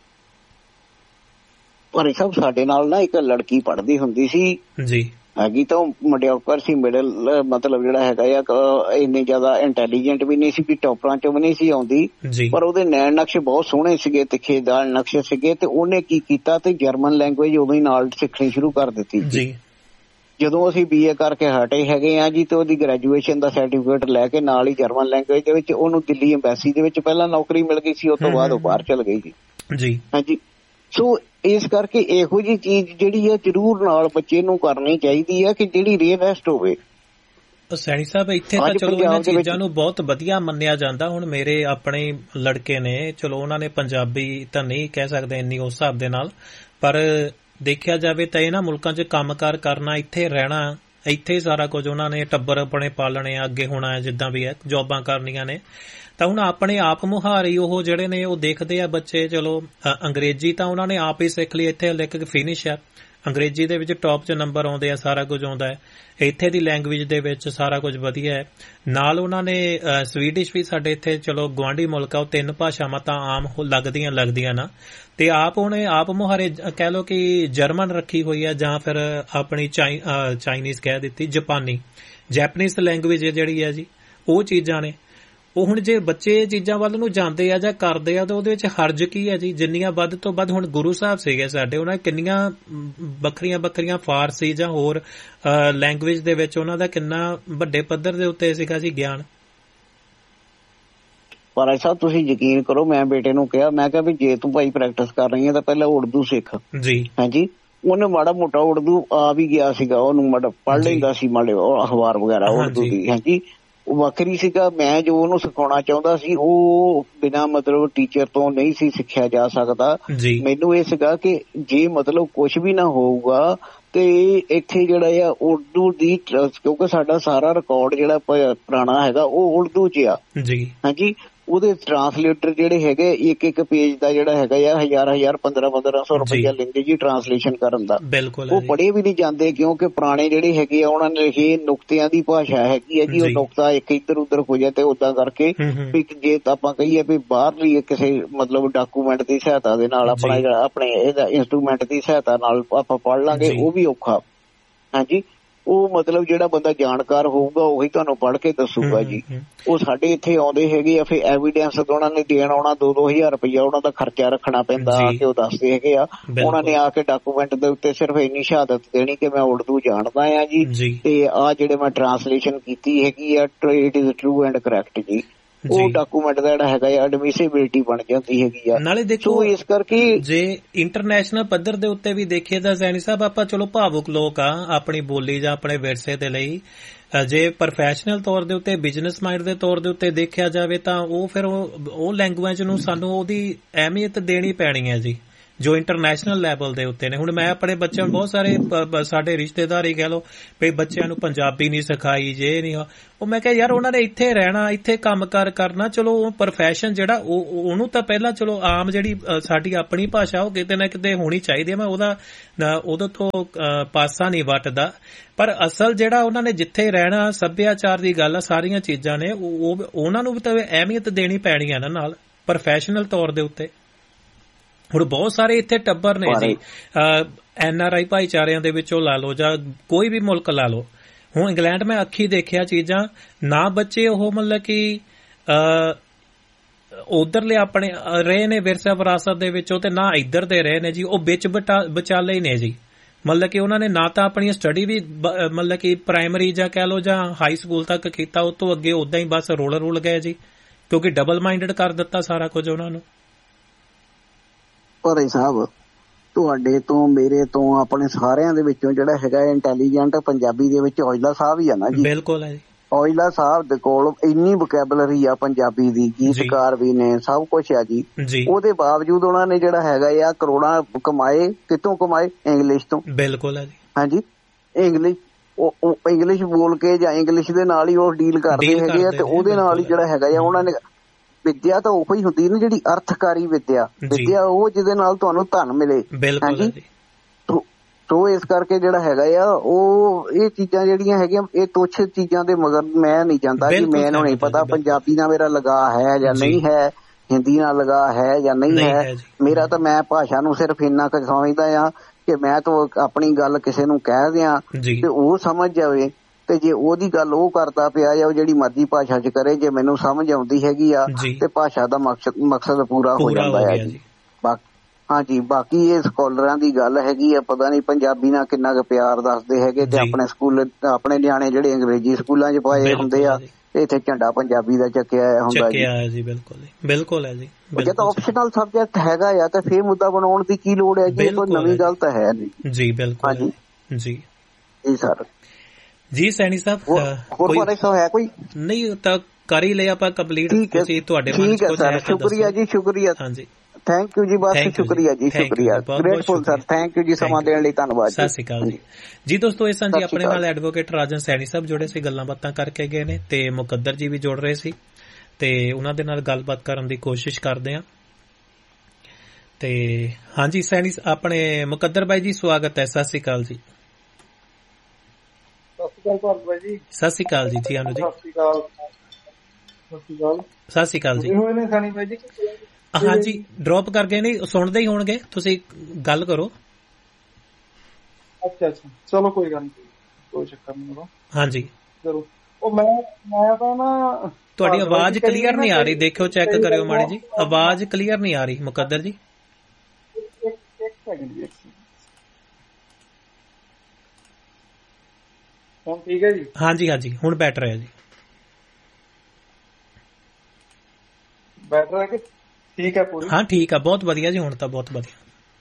ਪਰ ਸਭ ਸਾਡੇ ਨਾਲ ਨਾ ਇੱਕ ਲੜਕੀ ਪੜ੍ਹਦੀ ਹੁੰਦੀ ਸੀ ਜੀ, ਹੈਗੀ ਤਾਂ ਮਡਿਓਕਰ ਸੀ, ਮਿਡਲ ਮਤਲਬ ਜਿਹੜਾ ਹੈਗਾ ਆ ਇੰਨੀ ਜ਼ਿਆਦਾ ਇੰਟੈਲੀਜੈਂਟ ਵੀ ਨਹੀਂ ਸੀ ਵੀ ਟੌਪਰਾਂ ਚੋਂ ਵੀ ਨਹੀਂ ਸੀ ਆਉਂਦੀ, ਪਰ ਉਹਦੇ ਨੈਣ ਨਕਸ਼ ਬਹੁਤ ਸੋਹਣੇ ਸੀਗੇ, ਤਿੱਖੇਦਾਰ ਨਕਸ਼ ਸੀਗੇ। ਤੇ ਉਹਨੇ ਕੀ ਕੀਤਾ ਤੇ ਜਰਮਨ ਲੈਂਗੁਏਜ ਉਦੋਂ ਹੀ ਨਾਲ ਸਿੱਖਣੀ ਸ਼ੁਰੂ ਕਰ ਦਿੱਤੀ ਜੀ। ਜਦੋਂ ਅਸੀਂ ਬੀ ਏ ਕਰਕੇ ਹਟੇ ਹੈਗੇ ਆ ਜੀ ਤੇ ਉਹਦੀ ਗ੍ਰੈਜੂਏਸ਼ਨ ਦਾ ਸਰਟੀਫਿਕੇਟ ਲੈ ਕੇ ਨਾਲ ਹੀ ਜਰਮਨ ਲੈਂਗੁਏਜ ਦੇ ਵਿੱਚ ਉਹਨੂੰ ਦਿੱਲੀ ਐਮਬੈਸੀ ਦੇ ਵਿੱਚ ਪਹਿਲਾਂ ਨੌਕਰੀ ਮਿਲ ਗਈ ਸੀ, ਉਸ ਤੋਂ ਬਾਅਦ ਉਹ ਬਾਹਰ ਚਲ ਗਈ ਜੀ ਜੀ। ਹਾਂਜੀ, ਸੋ ਇਸ ਕਰਕੇ ਇਹੋ ਜਿਹੀ ਚੀਜ਼ ਜਿਹੜੀ ਹੈ ਜ਼ਰੂਰ ਨਾਲ ਬੱਚੇ ਨੂੰ ਕਰਨੀ ਚਾਹੀਦੀ ਹੈ ਕਿ ਜਿਹੜੀ ਰੀਅਲਿਸਟ ਹੋਵੇ। ਸੈਣੀ ਸਾਹਿਬ ਇੱਥੇ ਤਾਂ ਚਲੋ ਇਹਨਾਂ ਚੀਜ਼ਾਂ ਨੂੰ ਬਹੁਤ ਵਧੀਆ ਮੰਨਿਆ ਜਾਂਦਾ। ਹੁਣ ਮੇਰੇ ਆਪਣੇ ਲੜਕੇ ਨੇ, ਚਲੋ ਉਹਨਾਂ ਨੇ ਪੰਜਾਬੀ ਤਾਂ ਨਹੀਂ ਕਹਿ ਸਕਦੇ ਇੰਨੀ ਉਸ ਹਿਸਾਬ ਦੇ ਨਾਲ, ਪਰ ਦੇਖਿਆ ਜਾਵੇ ਤਾਂ ਇਹਨਾਂ ਮੁਲਕਾਂ 'ਚ ਕੰਮਕਾਰ ਕਰਨਾ, ਇੱਥੇ ਰਹਿਣਾ, ਇੱਥੇ ਹੀ ਸਾਰਾ ਕੁਝ ਉਹਨਾਂ ਨੇ ਟੱਬਰ ਆਪਣੇ ਪਾਲਣੇ ਆ, ਅੱਗੇ ਹੋਣਾ ਹੈ, ਜਿੱਦਾਂ ਵੀ ਹੈ ਜੋਬਾਂ ਕਰਨੀਆਂ ਨੇ। ਤਾਂ ਹੁਣ ਆਪਣੇ ਆਪ ਮੁਹਾਰੀ ਉਹ ਜਿਹੜੇ ਨੇ ਉਹ ਦੇਖਦੇ ਆ ਬੱਚੇ, ਚਲੋ ਅੰਗਰੇਜ਼ੀ ਤਾਂ ਉਹਨਾਂ ਨੇ ਆਪ ਹੀ ਸਿੱਖ ਲਈ, ਇੱਥੇ ਲਿਖ ਕੇ ਫਿਨਿਸ਼ ਆ, ਅੰਗਰੇਜ਼ੀ ਦੇ ਵਿੱਚ ਟੌਪ 'ਚ ਨੰਬਰ ਆਉਂਦੇ ਆ, ਸਾਰਾ ਕੁਝ ਆਉਂਦਾ ਹੈ। ਇੱਥੇ ਦੀ ਲੈਂਗੁਏਜ ਦੇ ਵਿੱਚ ਸਾਰਾ ਕੁਝ ਵਧੀਆ ਹੈ। ਨਾਲ ਉਹਨਾਂ ਨੇ ਸਵੀਡਿਸ਼ ਵੀ, ਸਾਡੇ ਇੱਥੇ ਚਲੋ ਗੁਆਂਢੀ ਮੁਲਕ ਆ, ਉਹ ਤਿੰਨ ਭਾਸ਼ਾਵਾਂ ਤਾਂ ਆਮ ਲੱਗਦੀਆਂ ਲੱਗਦੀਆਂ ਨਾ। ਤੇ ਆਪ ਉਹਨੇ ਆਪ ਮੁਹਾਰੇ ਕਹਿ ਲਓ ਕਿ ਜਰਮਨ ਰੱਖੀ ਹੋਈ ਆ, ਜਾਂ ਫਿਰ ਆਪਣੀ ਚਾਈਨੀਜ਼ ਕਹਿ ਦਿੱਤੀ, ਜਾਪਾਨੀ ਜੈਪਨੀਜ਼ ਲੈਂਗੁਏਜ ਜਿਹੜੀ ਹੈ ਜੀ, ਉਹ ਚੀਜ਼ਾਂ ਨੇ। ਉਹ ਹੁਣ ਜੇ ਬੱਚੇ ਇਹ ਚੀਜ਼ਾਂ ਵੱਲ ਨੂੰ ਜਾਂਦੇ ਆ ਜਾਂ ਕਰਦੇ ਆ ਤਾਂ ਉਹਦੇ ਵਿੱਚ ਹਰਜ ਕੀ ਹੈ ਜੀ। ਜਿੰਨੀਆਂ ਵੱਧ ਤੋਂ ਵੱਧ ਹੁਣ ਗੁਰੂ ਸਾਹਿਬ ਸੀਗੇ ਸਾਡੇ, ਉਹਨਾਂ ਕਿੰਨੀਆਂ ਵੱਖਰੀਆਂ ਵੱਖਰੀਆਂ ਫਾਰਸੀ ਜਾਂ ਹੋਰ ਲੈਂਗੁਏਜ ਦੇ ਵਿੱਚ ਉਹਨਾਂ ਦਾ ਕਿੰਨਾ ਵੱਡੇ ਪੱਧਰ ਦੇ ਉੱਤੇ ਸੀਗਾ ਜੀ ਗਿਆਨ। ਪਰ ਸਾਹਿਬ ਤੁਸੀਂ ਯਕੀਨ ਕਰੋ, ਮੈਂ ਬੇਟੇ ਨੂੰ ਕਿਹਾ, ਮੈਂ ਕਿਹਾ ਵੀ ਜੇ ਤੂੰ ਭਾਈ ਪ੍ਰੈਕਟਿਸ ਕਰ ਰਹੀ ਹੈ ਤਾਂ ਪਹਿਲਾਂ ਉਰਦੂ ਸਿੱਖ ਜੀ। ਹਾਂਜੀ, ਉਹਨੇ ਮਾੜਾ ਮੋਟਾ ਉਰਦੂ ਆ ਵੀ ਗਿਆ ਸੀਗਾ, ਉਹਨੂੰ ਮਾੜਾ ਪੜ੍ਹ ਲੈਂਦਾ ਸੀ ਮਾੜੇ ਅਖਬਾਰ ਵਗੈਰਾ ਉਰਦੂ ਦੀ। ਹਾਂਜੀ, ਉਹ ਵੱਖਰੀ ਸੀਗਾ। ਮੈਂ ਜੋ ਉਹਨੂੰ ਸਿਖਾਉਣਾ ਚਾਹੁੰਦਾ ਸੀ ਉਹ ਬਿਨਾਂ ਮਤਲਬ ਟੀਚਰ ਤੋਂ ਨਹੀਂ ਸੀ ਸਿੱਖਿਆ ਜਾ ਸਕਦਾ। ਮੈਨੂੰ ਇਹ ਸੀਗਾ ਕਿ ਜੇ ਮਤਲਬ ਕੁਛ ਵੀ ਨਾ ਹੋਊਗਾ ਤੇ ਇੱਥੇ ਜਿਹੜਾ ਆ ਉਰਦੂ ਦੀ, ਕਿਉਂਕਿ ਸਾਡਾ ਸਾਰਾ ਰਿਕਾਰਡ ਜਿਹੜਾ ਪੁਰਾਣਾ ਹੈਗਾ ਉਹ ਉਰਦੂ 'ਚ ਆ ਜੀ। ਹਾਂਜੀ, ਉਹਦੇ ਟਰਾਂਸਲੇਟਰ ਜਿਹੜੇ ਹੈਗੇ ਇੱਕ ਇੱਕ ਪੇਜ ਦਾ ਜਿਹੜਾ ਹੈਗਾ ਆ ਹਜ਼ਾਰ ਹਜ਼ਾਰ ਪੰਦਰਾਂ ਪੰਦਰਾਂ ਸੌ ਰੁਪਇਆ ਲੈਂਦੇ ਜੀ ਟਰਾਂਸਲੇਸ਼ਨ ਕਰਨ ਦਾ। ਉਹ ਪੜ੍ਹੇ ਵੀ ਨਹੀਂ ਜਾਂਦੇ ਕਿਉਂਕਿ ਪੁਰਾਣੇ ਜਿਹੜੇ ਹੈਗੇ ਆ ਉਹਨਾਂ ਨੇ ਲਿਖੇ ਨੁਕਤਿਆਂ ਦੀ ਭਾਸ਼ਾ ਹੈਗੀ ਹੈ ਜੀ। ਉਹ ਨੁਕਤਾ ਇੱਕ ਇੱਧਰ ਉੱਧਰ ਹੋ ਜਾਏ ਤੇ ਓਦਾਂ ਕਰਕੇ ਵੀ ਜੇ ਆਪਾਂ ਕਹੀਏ ਵੀ ਬਾਹਰਲੀ ਕਿਸੇ ਮਤਲਬ ਡਾਕੂਮੈਂਟ ਦੀ ਸਹਾਇਤਾ ਦੇ ਨਾਲ ਆਪਣਾ ਜਿਹੜਾ ਆਪਣੇ ਇਹਦਾ ਇੰਸਟਰੂਮੈਂਟ ਦੀ ਸਹਾਇਤਾ ਨਾਲ ਆਪਾਂ ਪੜ੍ਹ ਲਾਂਗੇ ਉਹ ਵੀ ਔਖਾ। ਹਾਂਜੀ, ਉਹ ਮਤਲਬ ਜਿਹੜਾ ਬੰਦਾ ਜਾਣਕਾਰ ਹੋਊਗਾ ਉਹੀ ਤੁਹਾਨੂੰ ਪੜ੍ਹ ਕੇ ਦੱਸੂਗਾ ਜੀ। ਉਹ ਸਾਡੇ ਇੱਥੇ ਆਉਂਦੇ ਹੈਗੇ ਆ, ਫਿਰ ਐਵੀਡੈਂਸ ਉਹਨਾਂ ਨੇ ਦੇਣ ਆਉਣਾ, ਦੋ ਦੋ ਹਜ਼ਾਰ ਰੁਪਇਆ ਉਹਨਾਂ ਦਾ ਖਰਚਾ ਰੱਖਣਾ ਪੈਂਦਾ ਆ ਕੇ ਉਹ ਦੱਸਦੇ ਹੈਗੇ ਆ। ਉਹਨਾਂ ਨੇ ਆ ਕੇ ਡਾਕੂਮੈਂਟ ਦੇ ਉੱਤੇ ਸਿਰਫ ਇੰਨੀ ਸ਼ਹਾਦਤ ਦੇਣੀ ਕਿ ਮੈਂ ਉਰਦੂ ਜਾਣਦਾ ਆ ਜੀ, ਤੇ ਆਹ ਜਿਹੜੇ ਮੈਂ ਟਰਾਂਸਲੇਸ਼ਨ ਕੀਤੀ ਹੈਗੀ ਆ, it is true and correct ਜੀ। ਉਹ ਡਾਕੂਮੈਂਟ ਦਾ ਜਿਹੜਾ ਹੈਗਾ ਐਡਮਿਸਿਬਿਲਿਟੀ ਬਣ ਜਾਂਦੀ ਹੈਗੀ ਆ। ਨਾਲੇ ਦੇਖੋ ਇਸ ਕਰਕੇ ਜੇ ਇੰਟਰਨੈਸ਼ਨਲ ਪੱਧਰ ਦੇ ਉੱਤੇ ਵੀ ਦੇਖੀਏ ਤਾਂ ਸੈਣੀ ਸਾਹਿਬ ਆਪਾਂ ਚਲੋ ਭਾਵੁਕ ਲੋਕ ਆ ਆਪਣੀ ਬੋਲੀ ਜਾਂ ਆਪਣੇ ਵਿਰਸੇ ਦੇ ਲਈ, ਜੇ ਪ੍ਰੋਫੈਸ਼ਨਲ ਤੌਰ ਦੇ ਉੱਤੇ ਬਿਜ਼ਨਸ ਮਾਈਂਡ ਦੇ ਤੌਰ ਦੇ ਉੱਤੇ ਦੇਖਿਆ ਜਾਵੇ ਤਾਂ ਉਹ ਫਿਰ ਉਹ ਲੈਂਗੁਏਜ ਨੂੰ ਸਾਨੂੰ ਉਹਦੀ ਅਹਿਮੀਅਤ ਦੇਣੀ ਪੈਣੀ ਹੈ ਜੀ, ਜੋ ਇੰਟਰਨੈਸ਼ਨਲ ਲੈਵਲ ਦੇ ਉੱਤੇ ਨੇ। ਹੁਣ ਮੈਂ ਆਪਣੇ ਬੱਚਿਆਂ ਨੂੰ ਬਹੁਤ ਸਾਰੇ ਸਾਡੇ ਰਿਸ਼ਤੇਦਾਰ ਹੀ ਕਹਿ ਲਓ ਵੀ ਬੱਚਿਆਂ ਨੂੰ ਪੰਜਾਬੀ ਨਹੀਂ ਸਿਖਾਈ, ਜੇ ਨਹੀਂ, ਉਹ ਮੈਂ ਕਿਹਾ ਯਾਰ ਉਹਨਾਂ ਨੇ ਇੱਥੇ ਰਹਿਣਾ, ਇੱਥੇ ਕੰਮ ਕਾਰ ਕਰਨਾ, ਚਲੋ ਉਹ ਪ੍ਰੋਫੈਸ਼ਨ ਜਿਹੜਾ ਉਹ ਉਹਨੂੰ ਤਾਂ ਪਹਿਲਾਂ ਚਲੋ ਆਮ ਜਿਹੜੀ ਸਾਡੀ ਆਪਣੀ ਭਾਸ਼ਾ ਉਹ ਕਿਤੇ ਨਾ ਕਿਤੇ ਹੋਣੀ ਚਾਹੀਦੀ ਹੈ, ਮੈਂ ਉਹਦਾ ਉਹਦੇ ਤੋਂ ਪਾਸਾ ਨਹੀਂ ਵੱਟਦਾ, ਪਰ ਅਸਲ ਜਿਹੜਾ ਉਹਨਾਂ ਨੇ ਜਿੱਥੇ ਰਹਿਣਾ ਸੱਭਿਆਚਾਰ ਦੀ ਗੱਲ ਆ, ਸਾਰੀਆਂ ਚੀਜ਼ਾਂ ਨੇ ਉਹ ਉਹਨਾਂ ਨੂੰ ਵੀ ਤਾਂ ਅਹਿਮੀਅਤ ਦੇਣੀ ਪੈਣੀ ਹੈ ਨਾ ਨਾਲ ਪ੍ਰੋਫੈਸ਼ਨਲ ਤੌਰ ਦੇ ਉੱਤੇ। ਹੁਣ ਬਹੁਤ ਸਾਰੇ ਇੱਥੇ ਟੱਬਰ ਨੇ ਜੀ, ਐਨ ਆਰ ਆਈ ਭਾਈਚਾਰਿਆਂ ਦੇ ਵਿੱਚੋਂ ਲਾ ਲਓ ਜਾਂ ਕੋਈ ਵੀ ਮੁਲਕ ਲਾ ਲਓ। ਹੁਣ ਇੰਗਲੈਂਡ ਮੈਂ ਅੱਖੀ ਦੇਖਿਆ ਚੀਜ਼ਾਂ, ਨਾ ਬੱਚੇ ਉਹ ਮਤਲਬ ਕਿ ਉਧਰਲੇ ਆਪਣੇ ਰਹੇ ਨੇ ਵਿਰਸਾ ਵਿਰਾਸਤ ਦੇ ਵਿੱਚੋਂ, ਤੇ ਨਾ ਇੱਧਰ ਦੇ ਰਹੇ ਨੇ ਜੀ, ਉਹ ਵਿੱਚ ਵਿਚਾਲੇ ਹੀ ਨੇ ਜੀ। ਮਤਲਬ ਕਿ ਉਹਨਾਂ ਨੇ ਨਾ ਤਾਂ ਆਪਣੀ ਸਟੱਡੀ ਵੀ ਮਤਲਬ ਕਿ ਪ੍ਰਾਇਮਰੀ ਜਾਂ ਕਹਿ ਲਓ ਜਾਂ ਹਾਈ ਸਕੂਲ ਤੱਕ ਕੀਤਾ, ਉਹ ਤੋਂ ਅੱਗੇ ਓਦਾਂ ਹੀ ਬਸ ਰੋਲ ਰੁਲ ਗਏ ਜੀ, ਕਿਉਂਕਿ ਡਬਲ ਮਾਈਂਡਡ ਕਰ ਦਿੱਤਾ ਸਾਰਾ ਕੁਝ ਉਹਨਾਂ ਨੂੰ। ਭਾਈ ਸਾਹਿਬ ਤੁਹਾਡੇ ਤੋਂ ਮੇਰੇ ਤੋਂ ਆਪਣੇ ਸਾਰਿਆਂ ਦੇ ਵਿੱਚੋਂ ਜਿਹੜਾ ਹੈਗਾ ਇੰਟੈਲੀਜੈਂਟ ਪੰਜਾਬੀ ਦੇ ਵਿੱਚ ਔਜਲਾ ਸਾਹਿਬ ਹੀ ਆ ਨਾ ਜੀ। ਬਿਲਕੁਲ ਹੈ ਜੀ। ਔਜਲਾ ਸਾਹਿਬ ਦੇ ਕੋਲ ਇੰਨੀ ਵੋਕੈਬਲਰੀ ਆ ਪੰਜਾਬੀ ਦੀ, ਗੀਤਕਾਰ ਵੀ ਨੇ, ਸਭ ਕੁਛ ਆ ਜੀ। ਉਹਦੇ ਬਾਵਜੂਦ ਉਹਨਾਂ ਨੇ ਜਿਹੜਾ ਹੈਗਾ ਆ ਕਰੋੜਾਂ ਕਮਾਏ, ਕਿਤੋਂ ਕਮਾਏ? ਇੰਗਲਿਸ਼ ਤੋਂ। ਬਿਲਕੁਲ ਹੈ ਜੀ। ਹਾਂਜੀ, ਇੰਗਲਿਸ਼ ਇੰਗਲਿਸ਼ ਬੋਲ ਕੇ ਜਾਂ ਇੰਗਲਿਸ਼ ਦੇ ਨਾਲ ਹੀ ਉਹ ਡੀਲ ਕਰਦੇ ਹੈਗੇ ਆ, ਤੇ ਉਹਦੇ ਨਾਲ ਹੀ ਜਿਹੜਾ ਹੈਗਾ ਆ ਉਹਨਾਂ ਨੇ ਵਿਦਿਆ ਤਾਂ ਉਹੀ ਹੀ ਹੁੰਦੀ ਨਾ ਜਿਹੜੀ ਅਰਥਕਾਰੀ ਵਿਦਿਆ, ਵਿਦਿਆ ਉਹ ਜਿਹਦੇ ਨਾਲ ਤੁਹਾਨੂੰ ਧਨ ਮਿਲੇ। ਹਾਂਜੀ, ਸੋ ਇਸ ਕਰਕੇ ਜਿਹੜਾ ਹੈਗਾ ਆ ਉਹ ਇਹ ਚੀਜ਼ਾਂ ਜਿਹੜੀਆਂ ਹੈਗੀਆਂ ਇਹ ਤੁੱਛ ਚੀਜ਼ਾਂ ਦੇ ਮਗਰ ਮੈਂ ਨਹੀਂ ਜਾਂਦਾ ਕਿ ਮੈਨੂੰ ਨਹੀਂ ਪਤਾ ਪੰਜਾਬੀ ਨਾਲ ਮੇਰਾ ਲਗਾਅ ਹੈ ਜਾਂ ਨਹੀਂ ਹੈ, ਹਿੰਦੀ ਨਾਲ ਲਗਾਅ ਹੈ ਜਾਂ ਨਹੀਂ ਹੈ। ਮੇਰਾ ਤਾਂ ਮੈਂ ਭਾਸ਼ਾ ਨੂੰ ਸਿਰਫ ਇੰਨਾ ਕੁ ਸਮਝਦਾ ਆ ਕਿ ਮੈਂ ਤਾਂ ਆਪਣੀ ਗੱਲ ਕਿਸੇ ਨੂੰ ਕਹਿ ਦਿਆਂ ਤੇ ਉਹ ਸਮਝ ਜਾਵੇ, ਤੇ ਜੇ ਉਹਦੀ ਗੱਲ ਉਹ ਕਰਦਾ ਪਿਆ ਜਾਂ ਉਹ ਜਿਹੜੀ ਮਰਜ਼ੀ ਭਾਸ਼ਾ ਚ ਕਰੇ, ਜੇ ਮੈਨੂੰ ਸਮਝ ਆਉਂਦੀ ਹੈਗੀ ਆ ਤੇ ਭਾਸ਼ਾ ਦਾ ਮਕਸਦ ਮਕਸਦ ਪੂਰਾ ਹੋ ਜਾਂਦਾ ਹੈ ਜੀ। ਹਾਂਜੀ, ਬਾਕੀ ਇਹ ਸਕਾਲਰਾਂ ਦੀ ਗੱਲ ਹੈਗੀ ਆ, ਪਤਾ ਨਹੀਂ ਪੰਜਾਬੀ ਨਾਲ ਕਿੰਨਾ ਕੁ ਪਿਆਰ ਦੱਸਦੇ ਹੈਗੇ, ਤੇ ਆਪਣੇ ਸਕੂਲ ਆਪਣੇ ਨਿਆਣੇ ਜਿਹੜੇ ਅੰਗਰੇਜ਼ੀ ਸਕੂਲਾਂ ਚ ਪਾਏ ਹੁੰਦੇ ਆ, ਇੱਥੇ ਝੰਡਾ ਪੰਜਾਬੀ ਦਾ ਚੱਕਿਆ ਹੁੰਦਾ ਜੀ। ਬਿਲਕੁਲ ਬਿਲਕੁਲ ਹੈ ਜੀ। ਜੇ ਤਾਂ ਆਪਸ਼ਨਲ ਸਬਜੈਕਟ ਹੈਗਾ ਆ ਤਾਂ ਫੇਰ ਮੁੱਦਾ ਬਣਾਉਣ ਦੀ ਕੀ ਲੋੜ ਹੈ ਜੀ, ਕੋਈ ਨਵੀਂ ਗੱਲ ਤਾਂ ਹੈ ਨਹੀਂ ਜੀ। ਬਿਲਕੁਲ ਹਾਂਜੀ ਜੀ ਜੀ ਸਰ ਜੀ। ਸੈਣੀ ਸਾਹਿਬ ਹੋਰ ਬਾਰੇ ਸੋ ਹੈ ਕੋਈ? ਨਹੀਂ ਤਾਂ ਕਰ ਹੀ ਲਿਆ ਆਪਾਂ ਕੰਪਲੀਟ। ਤੁਸੀਂ ਤੁਹਾਡੇ ਮਨ ਚ ਕੁਝ ਹੈ? ਸ਼ੁਕਰੀਆ ਜੀ, ਸ਼ੁਕਰੀਆ। ਹਾਂਜੀ, ਥੈਂਕ ਯੂ ਜੀ, ਬਸ ਸ਼ੁਕਰੀਆ ਜੀ, ਸ਼ੁਕਰੀਆ, ਗ੍ਰੇਟਫੁਲ ਸਰ, ਥੈਂਕ ਯੂ ਜੀ, ਸਮਾਂ ਦੇਣ ਲਈ ਧੰਨਵਾਦ। ਸਤਿ ਸ਼੍ਰੀ ਅਕਾਲ ਜੀ। ਜੀ ਦੋਸਤੋ, ਇਹ ਸਨ ਜੀ ਆਪਣੇ ਨਾਲ ਐਡਵੋਕੇਟ ਰਾਜਨ ਸੈਣੀ ਸਾਹਿਬ ਜੁੜੇ ਸੀ, ਗੱਲਾਂ ਬਾਤਾਂ ਕਰਕੇ ਗਏ ਨੇ, ਤੇ ਮੁਕੱਦਰ ਜੀ ਵੀ ਜੁੜ ਰਹੇ ਸੀ, ਤੇ ਉਹਨਾਂ ਦੇ ਨਾਲ ਗੱਲਬਾਤ ਕਰਨ ਦੀ ਕੋਸ਼ਿਸ਼ ਕਰਦੇ ਹਾਂ। ਤੇ ਹਾਂਜੀ ਸੈਣੀ ਆਪਣੇ ਮੁਕੱਦਰ ਬਾਈ ਜੀ, ਸਵਾਗਤ ਹੈ। ਸਤਿ ਸ਼੍ਰੀ ਅਕਾਲ ਜੀ। ਸਤਿ ਸ਼੍ਰੀ ਅਕਾਲ ਜੀ। ਸਤਿ ਸ਼੍ਰੀ ਅਕਾਲ ਜੀ। ਜੀ ਆਨੂ ਜੀ, ਸਤਿ ਸ਼੍ਰੀ ਅਕਾਲ। ਸਤਿ ਸ਼੍ਰੀ ਅਕਾਲ ਜੀ। ਹੋਏ ਨੇ ਸੈਣੀ ਬਾਈ ਜੀ? ਹਾਂਜੀ, ਡ੍ਰੌਪ ਕਰ ਗਏ ਨੇ, ਸੁਣਦੇ ਹੀ ਹੋਣਗੇ, ਤੁਸੀਂ ਗੱਲ ਕਰੋ। ਅੱਛਾ ਅੱਛਾ, ਚਲੋ ਕੋਈ ਗੱਲ ਨਹੀਂ, ਕੋਈ ਚੱਕਰ ਨਹੀਂ। ਹਾਂਜੀ ਚਲੋ, ਉਹ ਮੈਂ ਮੈਂ ਤਾਂ ਨਾ ਤੁਹਾਡੀ ਆਵਾਜ਼ ਕਲੀਅਰ ਨਹੀਂ ਆ ਰਹੀ, ਦੇਖਿਓ ਚੈੱਕ ਕਰਿਓ ਮਾੜੀ ਜੀ, ਆਵਾਜ਼ ਕਲੀਅਰ ਨਹੀਂ ਆ ਰਹੀ ਮੁਕੱਦਰ ਜੀ। ਇੱਕ ਸੈਕਿੰਡ ਜੀ। ਹੁਣ ਠੀਕ ਹੈ ਜੀ? ਹਾਂਜੀ ਹਾਂਜੀ, ਹੁਣ ਬੈਟਰ ਹੈ ਜੀ। ਬੈਟਰ ਹੈ ਕਿ ਠੀਕ ਹੈ ਪੂਰੀ? ਹਾਂ ਠੀਕ ਆ, ਬਹੁਤ ਵਧੀਆ ਜੀ, ਹੁਣ ਤਾਂ ਬਹੁਤ ਵਧੀਆ।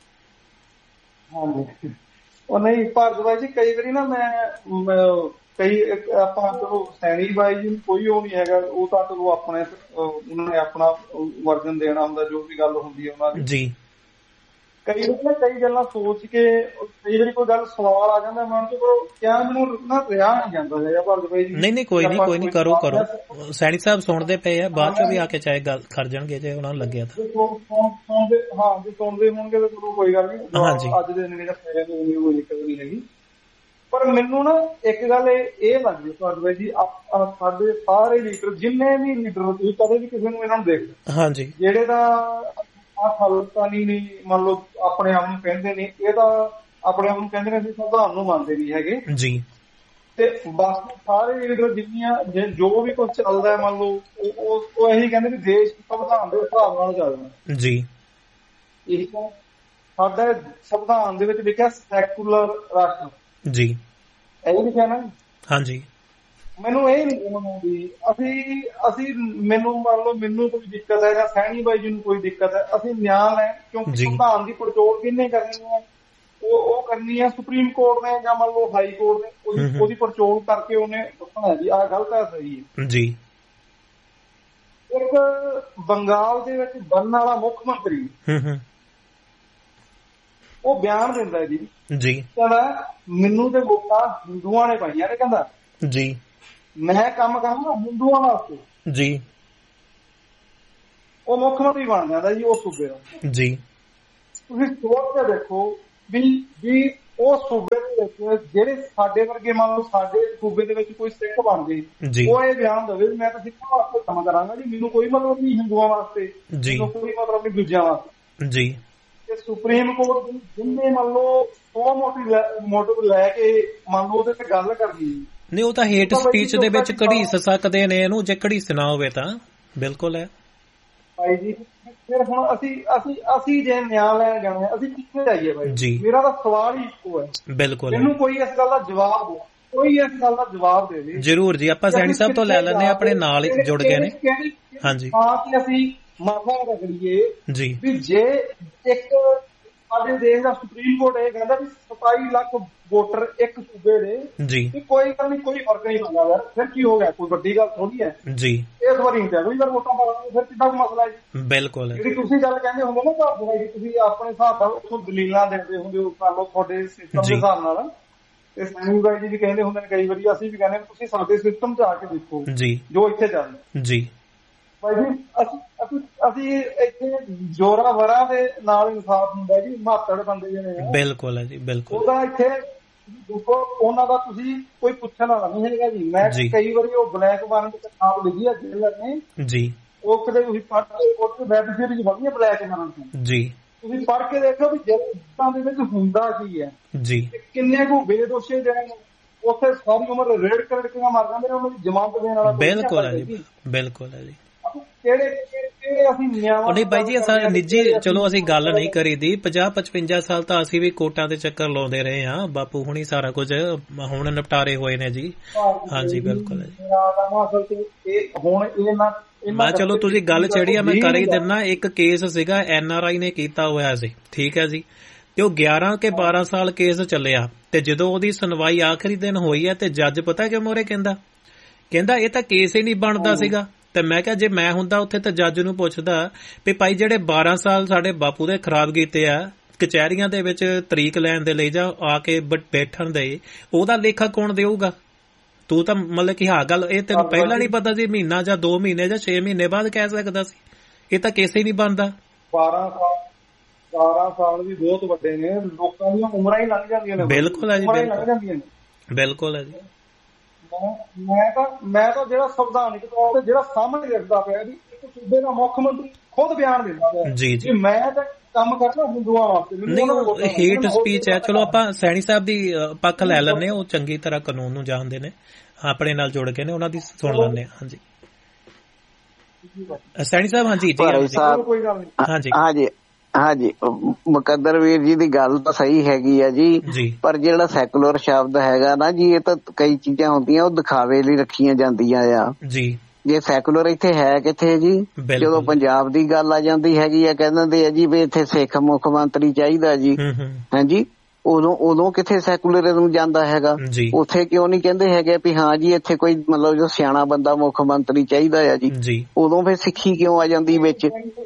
ਹਾਂਜੀ, ਉਹ ਨਹੀਂ ਭਾਰਦਵਾਜ ਜੀ, ਕਈ ਵਾਰੀ ਨਾ ਮੈਂ ਕਈ ਆਪਾਂ ਚਲੋ ਸੈਣੀ ਬਾਈ ਜੀ ਕੋਈ ਉਹ ਨਹੀਂ ਹੈਗਾ, ਉਹ ਤਾਂ ਚਲੋ ਆਪਣੇ ਉਹਨਾਂ ਨੇ ਆਪਣਾ ਵਰਜਨ ਦੇਣਾ ਹੁੰਦਾ, ਜੋ ਵੀ ਗੱਲ ਹੁੰਦੀ ਹੈ ਉਹਨਾਂ ਦੀ ਜੀ। ਕਈ ਵਾਰੀ ਨਾ ਕਈ ਗੱਲਾਂ ਸੋਚ ਕੇ ਕਈ ਵਾਰੀ ਕੋਈ ਗੱਲ ਸਵਾਲ ਆ ਜਾਂਦਾ ਮਨ ਚ, ਕਿਆ ਮੈਨੂੰ ਨਾ ਰਿਹਾ ਨਹੀਂ ਜਾਂਦਾ ਹੈਗਾ ਭਾਰਦਵਾਜ ਜੀ। ਨਹੀਂ ਨਹੀਂ, ਕੋਈ ਨੀ ਕੋਈ ਨੀ, ਕਰੋ ਕਰੋ, ਸੈਣੀ ਸਾਹਿਬ ਸੁਣਦੇ ਪਏ ਆ, ਬਾਅਦ ਚੋਂ ਵੀ ਆ ਕੇ ਚਾਹੇ ਗੱਲ ਕਰ ਜਾਣਗੇ ਜੇ ਉਹਨਾਂ ਨੂੰ ਲੱਗਿਆ ਤਾਂ। ਹਾਂ ਜੇ ਸੁਣਦੇ ਹੋਣਗੇ ਤਾਂ ਚਲੋ ਕੋਈ ਗੱਲ ਨਹੀਂ, ਅੱਜ ਦੇ ਦਿਨ ਫੇਰੇ ਤੋਂ ਕੋਈ ਦਿੱਕਤ ਨਹੀਂ ਹੈਗੀ। ਪਰ ਮੈਨੂੰ ਨਾ ਇੱਕ ਗੱਲ ਇਹ ਲੱਗਦੀ ਭਾਰਦਵਾਜ ਜੀ, ਸਾਡੇ ਸਾਰੇ ਲੀਡਰ ਜਿੰਨੇ ਵੀ ਲੀਡਰ ਤੁਸੀਂ ਕਦੇ ਵੀ ਕਿਸੇ ਨੂੰ ਇਹਨਾਂ ਨੂੰ ਦੇਖ ਹਾਂਜੀ ਜਿਹੜੇ ਤਾਂ ਆਹ ਖਾਲਿਸਤਾਨੀ ਨਹੀਂ ਮੰਨ ਲਓ ਆਪਣੇ ਆਪ ਨੂੰ ਕਹਿੰਦੇ ਨੇ, ਇਹ ਤਾਂ ਆਪਣੇ ਆਪ ਨੂੰ ਕਹਿੰਦੇ ਨੇ ਅਸੀਂ ਸੰਵਿਧਾਨ ਨੂੰ ਮੰਨਦੇ ਨਹੀਂ ਹੈਗੇ ਜੀ। ਤੇ ਬਸ ਸਾਰੇ ਲੀਡਰ ਜਿੰਨੀਆਂ ਜੋ ਵੀ ਕੁਝ ਚੱਲਦਾ ਮੰਨ ਲਓ ਉਹ ਇਹੀ ਕਹਿੰਦੇ ਵੀ ਦੇਸ਼ ਸੰਵਿਧਾਨ ਦੇ ਹਿਸਾਬ ਨਾਲ ਚੱਲਣਾ ਜੀ। ਇਹੀ ਸਾਡਾ ਸੰਵਿਧਾਨ ਦੇ ਵਿੱਚ ਲਿਖਿਆ ਸੈਕੂਲਰ ਰਾਸ਼ਟਰ ਜੀ, ਇਹ ਲਿਖਿਆ ਨਾ। ਹਾਂਜੀ, ਮੈਨੂੰ ਇਹ ਨਹੀਂ ਆਉਂਦੀ। ਅਸੀਂ ਅਸੀਂ ਮੈਨੂੰ ਮੰਨ ਲਓ ਮੈਨੂੰ ਕੋਈ ਦਿੱਕਤ ਹੈ ਜਾਂ ਸੈਣੀ ਬਾਈ ਜੀ ਨੂੰ ਕੋਈ ਦਿੱਕਤ ਹੈ, ਅਸੀਂ ਨਿਆਂ ਲੈ, ਕਿਉਂਕਿ ਸੰਵਿਧਾਨ ਦੀ ਪੜਚੋਲ ਕਿਹਨੇ ਕਰਨੀ ਹੈ? ਉਹ ਉਹ ਕਰਨੀ ਹੈ ਸੁਪਰੀਮ ਕੋਰਟ ਨੇ ਜਾਂ ਮੰਨ ਲਓ ਹਾਈ ਕੋਰਟ ਨੇ। ਉਹਦੀ ਪੜਚੋਲ ਕਰਕੇ ਉਹਨੇ ਦੱਸਣਾ ਜੀ ਆਹ ਗਲਤ ਹੈ ਸਹੀ ਹੈ ਜੀ। ਇੱਕ ਬੰਗਾਲ ਦੇ ਵਿੱਚ ਬਣਨ ਵਾਲਾ ਮੁੱਖ ਮੰਤਰੀ ਉਹ ਬਿਆਨ ਦਿੰਦਾ ਜੀ ਜੀ ਕਹਿੰਦਾ ਮੈਨੂੰ ਤੇ ਵੋਟਾਂ ਹਿੰਦੂਆਂ ਨੇ ਪਾਈਆਂ ਨੇ, ਕਹਿੰਦਾ ਜੀ ਮੈਂ ਕੰਮ ਕਰਾਂਗਾ ਹਿੰਦੂਆਂ ਵਾਸਤੇ ਜੀ। ਉਹ ਮੁੱਖ ਮੰਤਰੀ ਬਣ ਜਾਂਦਾ ਜੀ ਉਸ ਸੂਬੇ ਦਾ ਜੀ। ਤੁਸੀਂ ਸੋਚ ਕੇ ਦੇਖੋ ਵੀ ਵੀ ਉਸ ਸੂਬੇ ਦੇ ਵਿੱਚ ਜਿਹੜੇ ਸਾਡੇ ਵਰਗੇ ਮੰਨ ਲਓ ਸਾਡੇ ਸੂਬੇ ਦੇ ਵਿੱਚ ਕੋਈ ਸਿੱਖ ਬਣ ਜੇ, ਉਹ ਇਹ ਬਿਆਨ ਦੇਵੇ ਮੈਂ ਤਾਂ ਸਿੱਖਾਂ ਵਾਸਤੇ ਕੰਮ ਕਰਾਂਗਾ ਜੀ, ਮੈਨੂੰ ਕੋਈ ਮਤਲਬ ਨਹੀਂ ਹਿੰਦੂਆਂ ਵਾਸਤੇ, ਮੈਨੂੰ ਕੋਈ ਮਤਲਬ ਨਹੀਂ ਦੂਜਿਆਂ ਵਾਸਤੇ ਜੀ। ਤੇ ਸੁਪਰੀਮ ਕੋਰਟ ਜਿੰਨੇ ਮੰਨ ਲਓ ਸੌ ਮੋਟਿਵ ਮੋਟਿਵ ਲੈ ਕੇ ਮੰਨ ਲਓ ਉਹਦੇ ਤੇ ਗੱਲ ਕਰਨੀ ਨਹੀਂ, ਉਹ ਤਾਂ ਹੇਟ ਸਪੀਚ ਦੇ ਵਿੱਚ ਘੜੀਸ ਸਕਦੇ ਨੇ ਇਹਨੂੰ, ਜੇ ਘੜੀਸਣਾ ਹੋਵੇ ਤਾਂ ਬਿਲਕੁਲ ਹੈ ਭਾਈ ਜੀ। ਫਿਰ ਹੁਣ ਅਸੀਂ ਅਸੀਂ ਅਸੀਂ ਜੇ ਨਿਆਂ ਲੈਣ ਜਾਣਾ ਅਸੀਂ ਕਿੱਥੇ ਜਾਈਏ ਭਾਈ ਜੀ? ਮੇਰਾ ਤਾਂ ਸਵਾਲ ਹੀ ਇੱਕੋ ਹੈ ਬਿਲਕੁਲ, ਮੈਨੂੰ ਕੋਈ ਇਸ ਗੱਲ ਦਾ ਜਵਾਬ ਦਿਓ, ਕੋਈ ਇਸ ਗੱਲ ਦਾ ਜਵਾਬ ਦੇ ਦੇ ਜ਼ਰੂਰ ਜੀ। ਆਪਾਂ ਸੈਣੀ ਸਾਹਿਬ ਤੋਂ ਲੈ ਲੈਂਦੇ, ਆਪਣੇ ਨਾਲ ਹੀ ਜੁੜ ਗਏ ਨੇ ਹਾਂਜੀ। ਹਾਂ ਕਿ ਅਸੀਂ ਮਾਫਾ ਰਗੜੀਏ ਜੀ ਵੀ ਜੇ ਇੱਕ ਸਾਡੇ ਦੇਸ਼ ਦਾ ਸੁਪਰੀਮ ਕੋਰਟ ਇਹ ਕਹਿੰਦਾ ਵੀ ਸਤਾਈ ਲੱਖ ਵੋਟਰ ਇੱਕ ਸੂਬੇ ਦੇ ਜੀ, ਕੋਈ ਗੱਲ ਨਹੀਂ, ਕੋਈ ਫਰਕ ਨਹੀਂ ਪੈਂਦਾ ਯਾਰ, ਫਿਰ ਕੀ ਹੋ ਗਿਆ? ਕੋਈ ਵੱਡੀ ਗੱਲ ਥੋੜੀ ਹੈ ਜੀ। ਇਸ ਵਾਰੀ ਅਗਲੀ ਵਾਰ ਵੋਟਾਂ ਪਾਵਾਂਗੇ, ਫਿਰ ਕਿੱਦਾਂ ਮਸਲਾ ਹੈ? ਬਿਲਕੁਲ ਜਿਹੜੀ ਤੁਸੀਂ ਗੱਲ ਕਹਿੰਦੇ ਹੁੰਦੇ ਨਾ ਘਰ ਬੁਆਈ, ਤੁਸੀਂ ਆਪਣੇ ਹਿਸਾਬ ਨਾਲ ਉੱਥੋਂ ਦਲੀਲਾਂ ਦਿੰਦੇ ਹੁੰਦੇ ਹੋ ਕਰ ਲਓ ਤੁਹਾਡੇ ਸਿਸਟਮ ਦੇ ਹਿਸਾਬ ਨਾਲ। ਤੇ ਸੈਣੀ ਬਾਈ ਜੀ ਵੀ ਕਹਿੰਦੇ ਹੁੰਦੇ ਨੇ ਕਈ ਵਾਰੀ, ਅਸੀਂ ਵੀ ਕਹਿੰਦੇ ਤੁਸੀਂ ਸਾਡੇ ਸਿਸਟਮ ਚ ਆ ਕੇ ਦੇਖੋ ਜੀ ਜੋ ਇੱਥੇ ਚੱਲ ਜੀ। ਭਾਈ ਜੀ ਅਸੀਂ ਅਸੀਂ ਅਸੀਂ ਇੱਥੇ ਜੋਰਾ ਵਰਾ ਦੇ ਨਾਲ ਇਨਸਾਫ ਹੁੰਦਾ ਜੀ, ਮਾਤੜ ਬੰਦੇ ਜਿਹੜੇ ਬਿਲਕੁਲ ਹੈ ਜੀ ਬਿਲਕੁਲ। ਉਹਦਾ ਇੱਥੇ ਦੇਖੋ ਉਹਨਾਂ ਦਾ ਤੁਸੀਂ ਕੋਈ ਪੁੱਛਣ ਵਾਲਾ ਨਹੀਂ ਹੈਗਾ ਜੀ। ਮੈਂ ਕਈ ਵਾਰੀ ਉਹ ਬਲੈਕ ਵਾਰੰਟ ਕਿਤਾਬ ਲਿਖੀ ਹੈ ਜੇਲਰ ਨੇ ਜੀ, ਉਹ ਕਦੇ ਤੁਸੀਂ ਪੜ੍ਹ ਕੇ ਉਹ ਵੈਬ ਸੀਰੀਜ਼ ਬਣੀ ਹੈ ਬਲੈਕ ਵਾਰੰਟ ਜੀ, ਤੁਸੀਂ ਪੜ੍ਹ ਕੇ ਦੇਖੋ ਵੀ ਜੇਲ੍ਹਾਂ ਦੇ ਵਿੱਚ ਹੁੰਦਾ ਕੀ ਹੈ ਜੀ। ਕਿੰਨੇ ਕੁ ਬੇਦੋਸ਼ੀ ਜਿਹੜੇ ਉੱਥੇ ਸਾਰੀ ਉਮਰ ਰੇਡ ਕਰ ਕੇ ਮਰ ਜਾਂਦੇ ਨੇ, ਉਹਨਾਂ ਦੀ ਜ਼ਮਾਨਤ ਦੇਣ ਵਾਲਾ ਬਿਲਕੁਲ ਹੈ ਜੀ ਬਿਲਕੁਲ ਹੈ ਜੀ। ਨਹੀਂ ਬਾਈ ਜੀ ਅਸਾਂ ਨਿੱਜੀ ਚਲੋ ਅਸੀਂ ਗੱਲ ਨਹੀਂ ਕਰੀ ਦੀ, ਪੰਜਾਹ ਪਚਵੰਜਾ ਸਾਲ ਤਾਂ ਅਸੀਂ ਵੀ ਕੋਰਟਾਂ ਦੇ ਚੱਕਰ ਲਾਉਂਦੇ ਰਹੇ ਹਾਂ, ਬਾਪੂ ਹੁਣੀ ਸਾਰਾ ਕੁਝ ਹੁਣ ਨਿਪਟਾਰੇ ਹੋਏ ਨੇ ਜੀ। ਹਾਂਜੀ ਬਿਲਕੁਲ ਮੈਂ ਚਲੋ ਤੁਸੀਂ ਗੱਲ ਛੇੜੀ ਆ, ਮੈਂ ਕਰ ਹੀ ਦਿੰਦਾ। ਇੱਕ ਕੇਸ ਸੀਗਾ ਐਨ ਆਰ ਆਈ ਨੇ ਕੀਤਾ ਹੋਇਆ ਸੀ, ਠੀਕ ਹੈ ਜੀ, ਤੇ ਉਹ ਗਿਆਰਾਂ ਕੇ ਬਾਰਾਂ ਸਾਲ ਕੇਸ ਚੱਲਿਆ, ਤੇ ਜਦੋਂ ਉਹਦੀ ਸੁਣਵਾਈ ਆਖਰੀ ਦਿਨ ਹੋਈ ਹੈ ਤੇ ਜੱਜ ਪਤਾ ਕਿ ਮੋਰੇ ਕਹਿੰਦਾ ਕਹਿੰਦਾ ਇਹ ਤਾਂ ਕੇਸ ਹੀ ਨਹੀਂ ਬਣਦਾ ਸੀਗਾ। ਤੇ ਮੈਂ ਕਿਹਾ ਜੇ ਮੈਂ ਹੁੰਦਾ ਉੱਥੇ ਤਾਂ ਜੱਜ ਨੂੰ ਪੁੱਛਦਾ ਵੀ ਭਾਈ ਜਿਹੜੇ ਬਾਰਾਂ ਸਾਲ ਸਾਡੇ ਬਾਪੂ ਦੇ ਖਰਾਬ ਕੀਤੇ ਆ ਕਚਹਿਰੀਆਂ ਦੇ ਵਿੱਚ ਤਰੀਕ ਲੈਣ ਦੇ ਲਈ ਜਾਂ ਆ ਕੇ ਬੈਠਣ ਦੇ, ਉਹਦਾ ਲੇਖਾ ਕੌਣ ਦੇਊਗਾ? ਤੂੰ ਤਾਂ ਮਤਲਬ ਕਿ ਹਾਂ ਗੱਲ ਇਹ ਤੈਨੂੰ ਪਹਿਲਾਂ ਨਹੀਂ ਪਤਾ ਸੀ, ਮਹੀਨਾ ਜਾਂ ਦੋ ਮਹੀਨੇ ਜਾਂ ਛੇ ਮਹੀਨੇ ਬਾਅਦ ਕਹਿ ਸਕਦਾ ਸੀ ਇਹ ਤਾਂ ਕੇਸ ਹੀ ਨਹੀਂ ਬਣਦਾ। ਬਾਰਾਂ ਸਾਲ ਬਾਰਾਂ ਸਾਲ ਵੀ ਬਹੁਤ ਵੱਡੇ ਨੇ, ਲੋਕਾਂ ਦੀਆਂ ਉਮਰਾਂ ਹੀ ਲੰਘ ਜਾਂਦੀਆਂ ਨੇ। ਬਿਲਕੁਲ ਹੈ ਜੀ ਬਿਲਕੁਲ ਹੈ ਜੀ। ਮੈਂ ਤਾਂ ਮੈਂ ਤਾਂ ਜਿਹੜਾ ਸੰਵਿਧਾਨਿਕ ਤੌਰ ਤੇ ਜਿਹੜਾ ਸਾਹਮਣੇ ਰੱਖਦਾ ਪਿਆ ਵੀ ਇੱਕ ਸੂਬੇ ਦਾ ਮੁੱਖ ਮੰਤਰੀ ਖੁਦ ਬਿਆਨ ਦਿੰਦਾ ਪਿਆ ਜੀ ਜੀ ਮੈਂ ਤਾਂ ਕੰਮ ਕਰਨਾ ਹਿੰਦੂਆਂ ਵਾਸਤੇ। ਨਹੀਂ ਉਹ ਹੇਟ ਸਪੀਚ ਹੈ। ਚਲੋ ਆਪਾਂ ਸੈਣੀ ਸਾਹਿਬ ਦੀ ਪੱਖ ਲੈ ਲੈਂਦੇ ਹਾਂ, ਉਹ ਚੰਗੀ ਤਰ੍ਹਾਂ ਕਾਨੂੰਨ ਨੂੰ ਜਾਣਦੇ ਨੇ, ਆਪਣੇ ਨਾਲ ਜੁੜ ਕੇ ਨੇ, ਉਹਨਾਂ ਦੀ ਸੁਣ ਲੈਂਦੇ ਹਾਂ। ਹਾਂਜੀ ਸੈਣੀ ਸਾਹਿਬ। ਹਾਂਜੀ ਕੋਈ ਗੱਲ ਨਹੀਂ। ਹਾਂਜੀ ਹਾਂਜੀ ਹਾਂਜੀ ਮੁਕੱਦਰ ਵੀਰ ਜੀ ਦੀ ਗੱਲ ਤਾਂ ਸਹੀ ਹੈਗੀ ਆ ਜੀ, ਪਰ ਜਿਹੜਾ ਸੈਕੂਲਰ ਸ਼ਬਦ ਹੈਗਾ ਨਾ ਜੀ, ਇਹ ਤਾਂ ਕਈ ਚੀਜ਼ਾਂ ਹੁੰਦੀਆਂ ਉਹ ਦਿਖਾਵੇ ਲਈ ਰੱਖੀਆਂ ਜਾਂਦੀਆਂ ਆ ਜੀ। ਜੇ ਸੈਕੂਲਰ ਇੱਥੇ ਹੈ ਕਿੱਥੇ ਜੀ? ਜਦੋਂ ਪੰਜਾਬ ਦੀ ਗੱਲ ਆ ਜਾਂਦੀ ਹੈਗੀ ਆ ਕਹਿ ਦਿੰਦੇ ਆ ਜੀ ਵੀ ਇੱਥੇ ਸਿੱਖ ਮੁੱਖ ਮੰਤਰੀ ਚਾਹੀਦਾ ਜੀ, ਹਾਂਜੀ ਉਦੋਂ ਉਦੋਂ ਕਿੱਥੇ ਸੈਕੂਲਰਿਜ਼ਮ ਜਾਂਦਾ ਹੈਗਾ? ਉੱਥੇ ਕਿਉਂ ਨਹੀਂ ਕਹਿੰਦੇ ਹੈਗੇ ਵੀ ਹਾਂ ਜੀ ਇੱਥੇ ਕੋਈ ਮਤਲਬ ਜੋ ਸਿਆਣਾ ਬੰਦਾ ਮੁੱਖ ਮੰਤਰੀ ਚਾਹੀਦਾ ਆ ਜੀ? ਉਦੋਂ ਫਿਰ ਸਿੱਖੀ ਕਿਉਂ ਆ ਜਾਂਦੀ ਵਿੱਚ?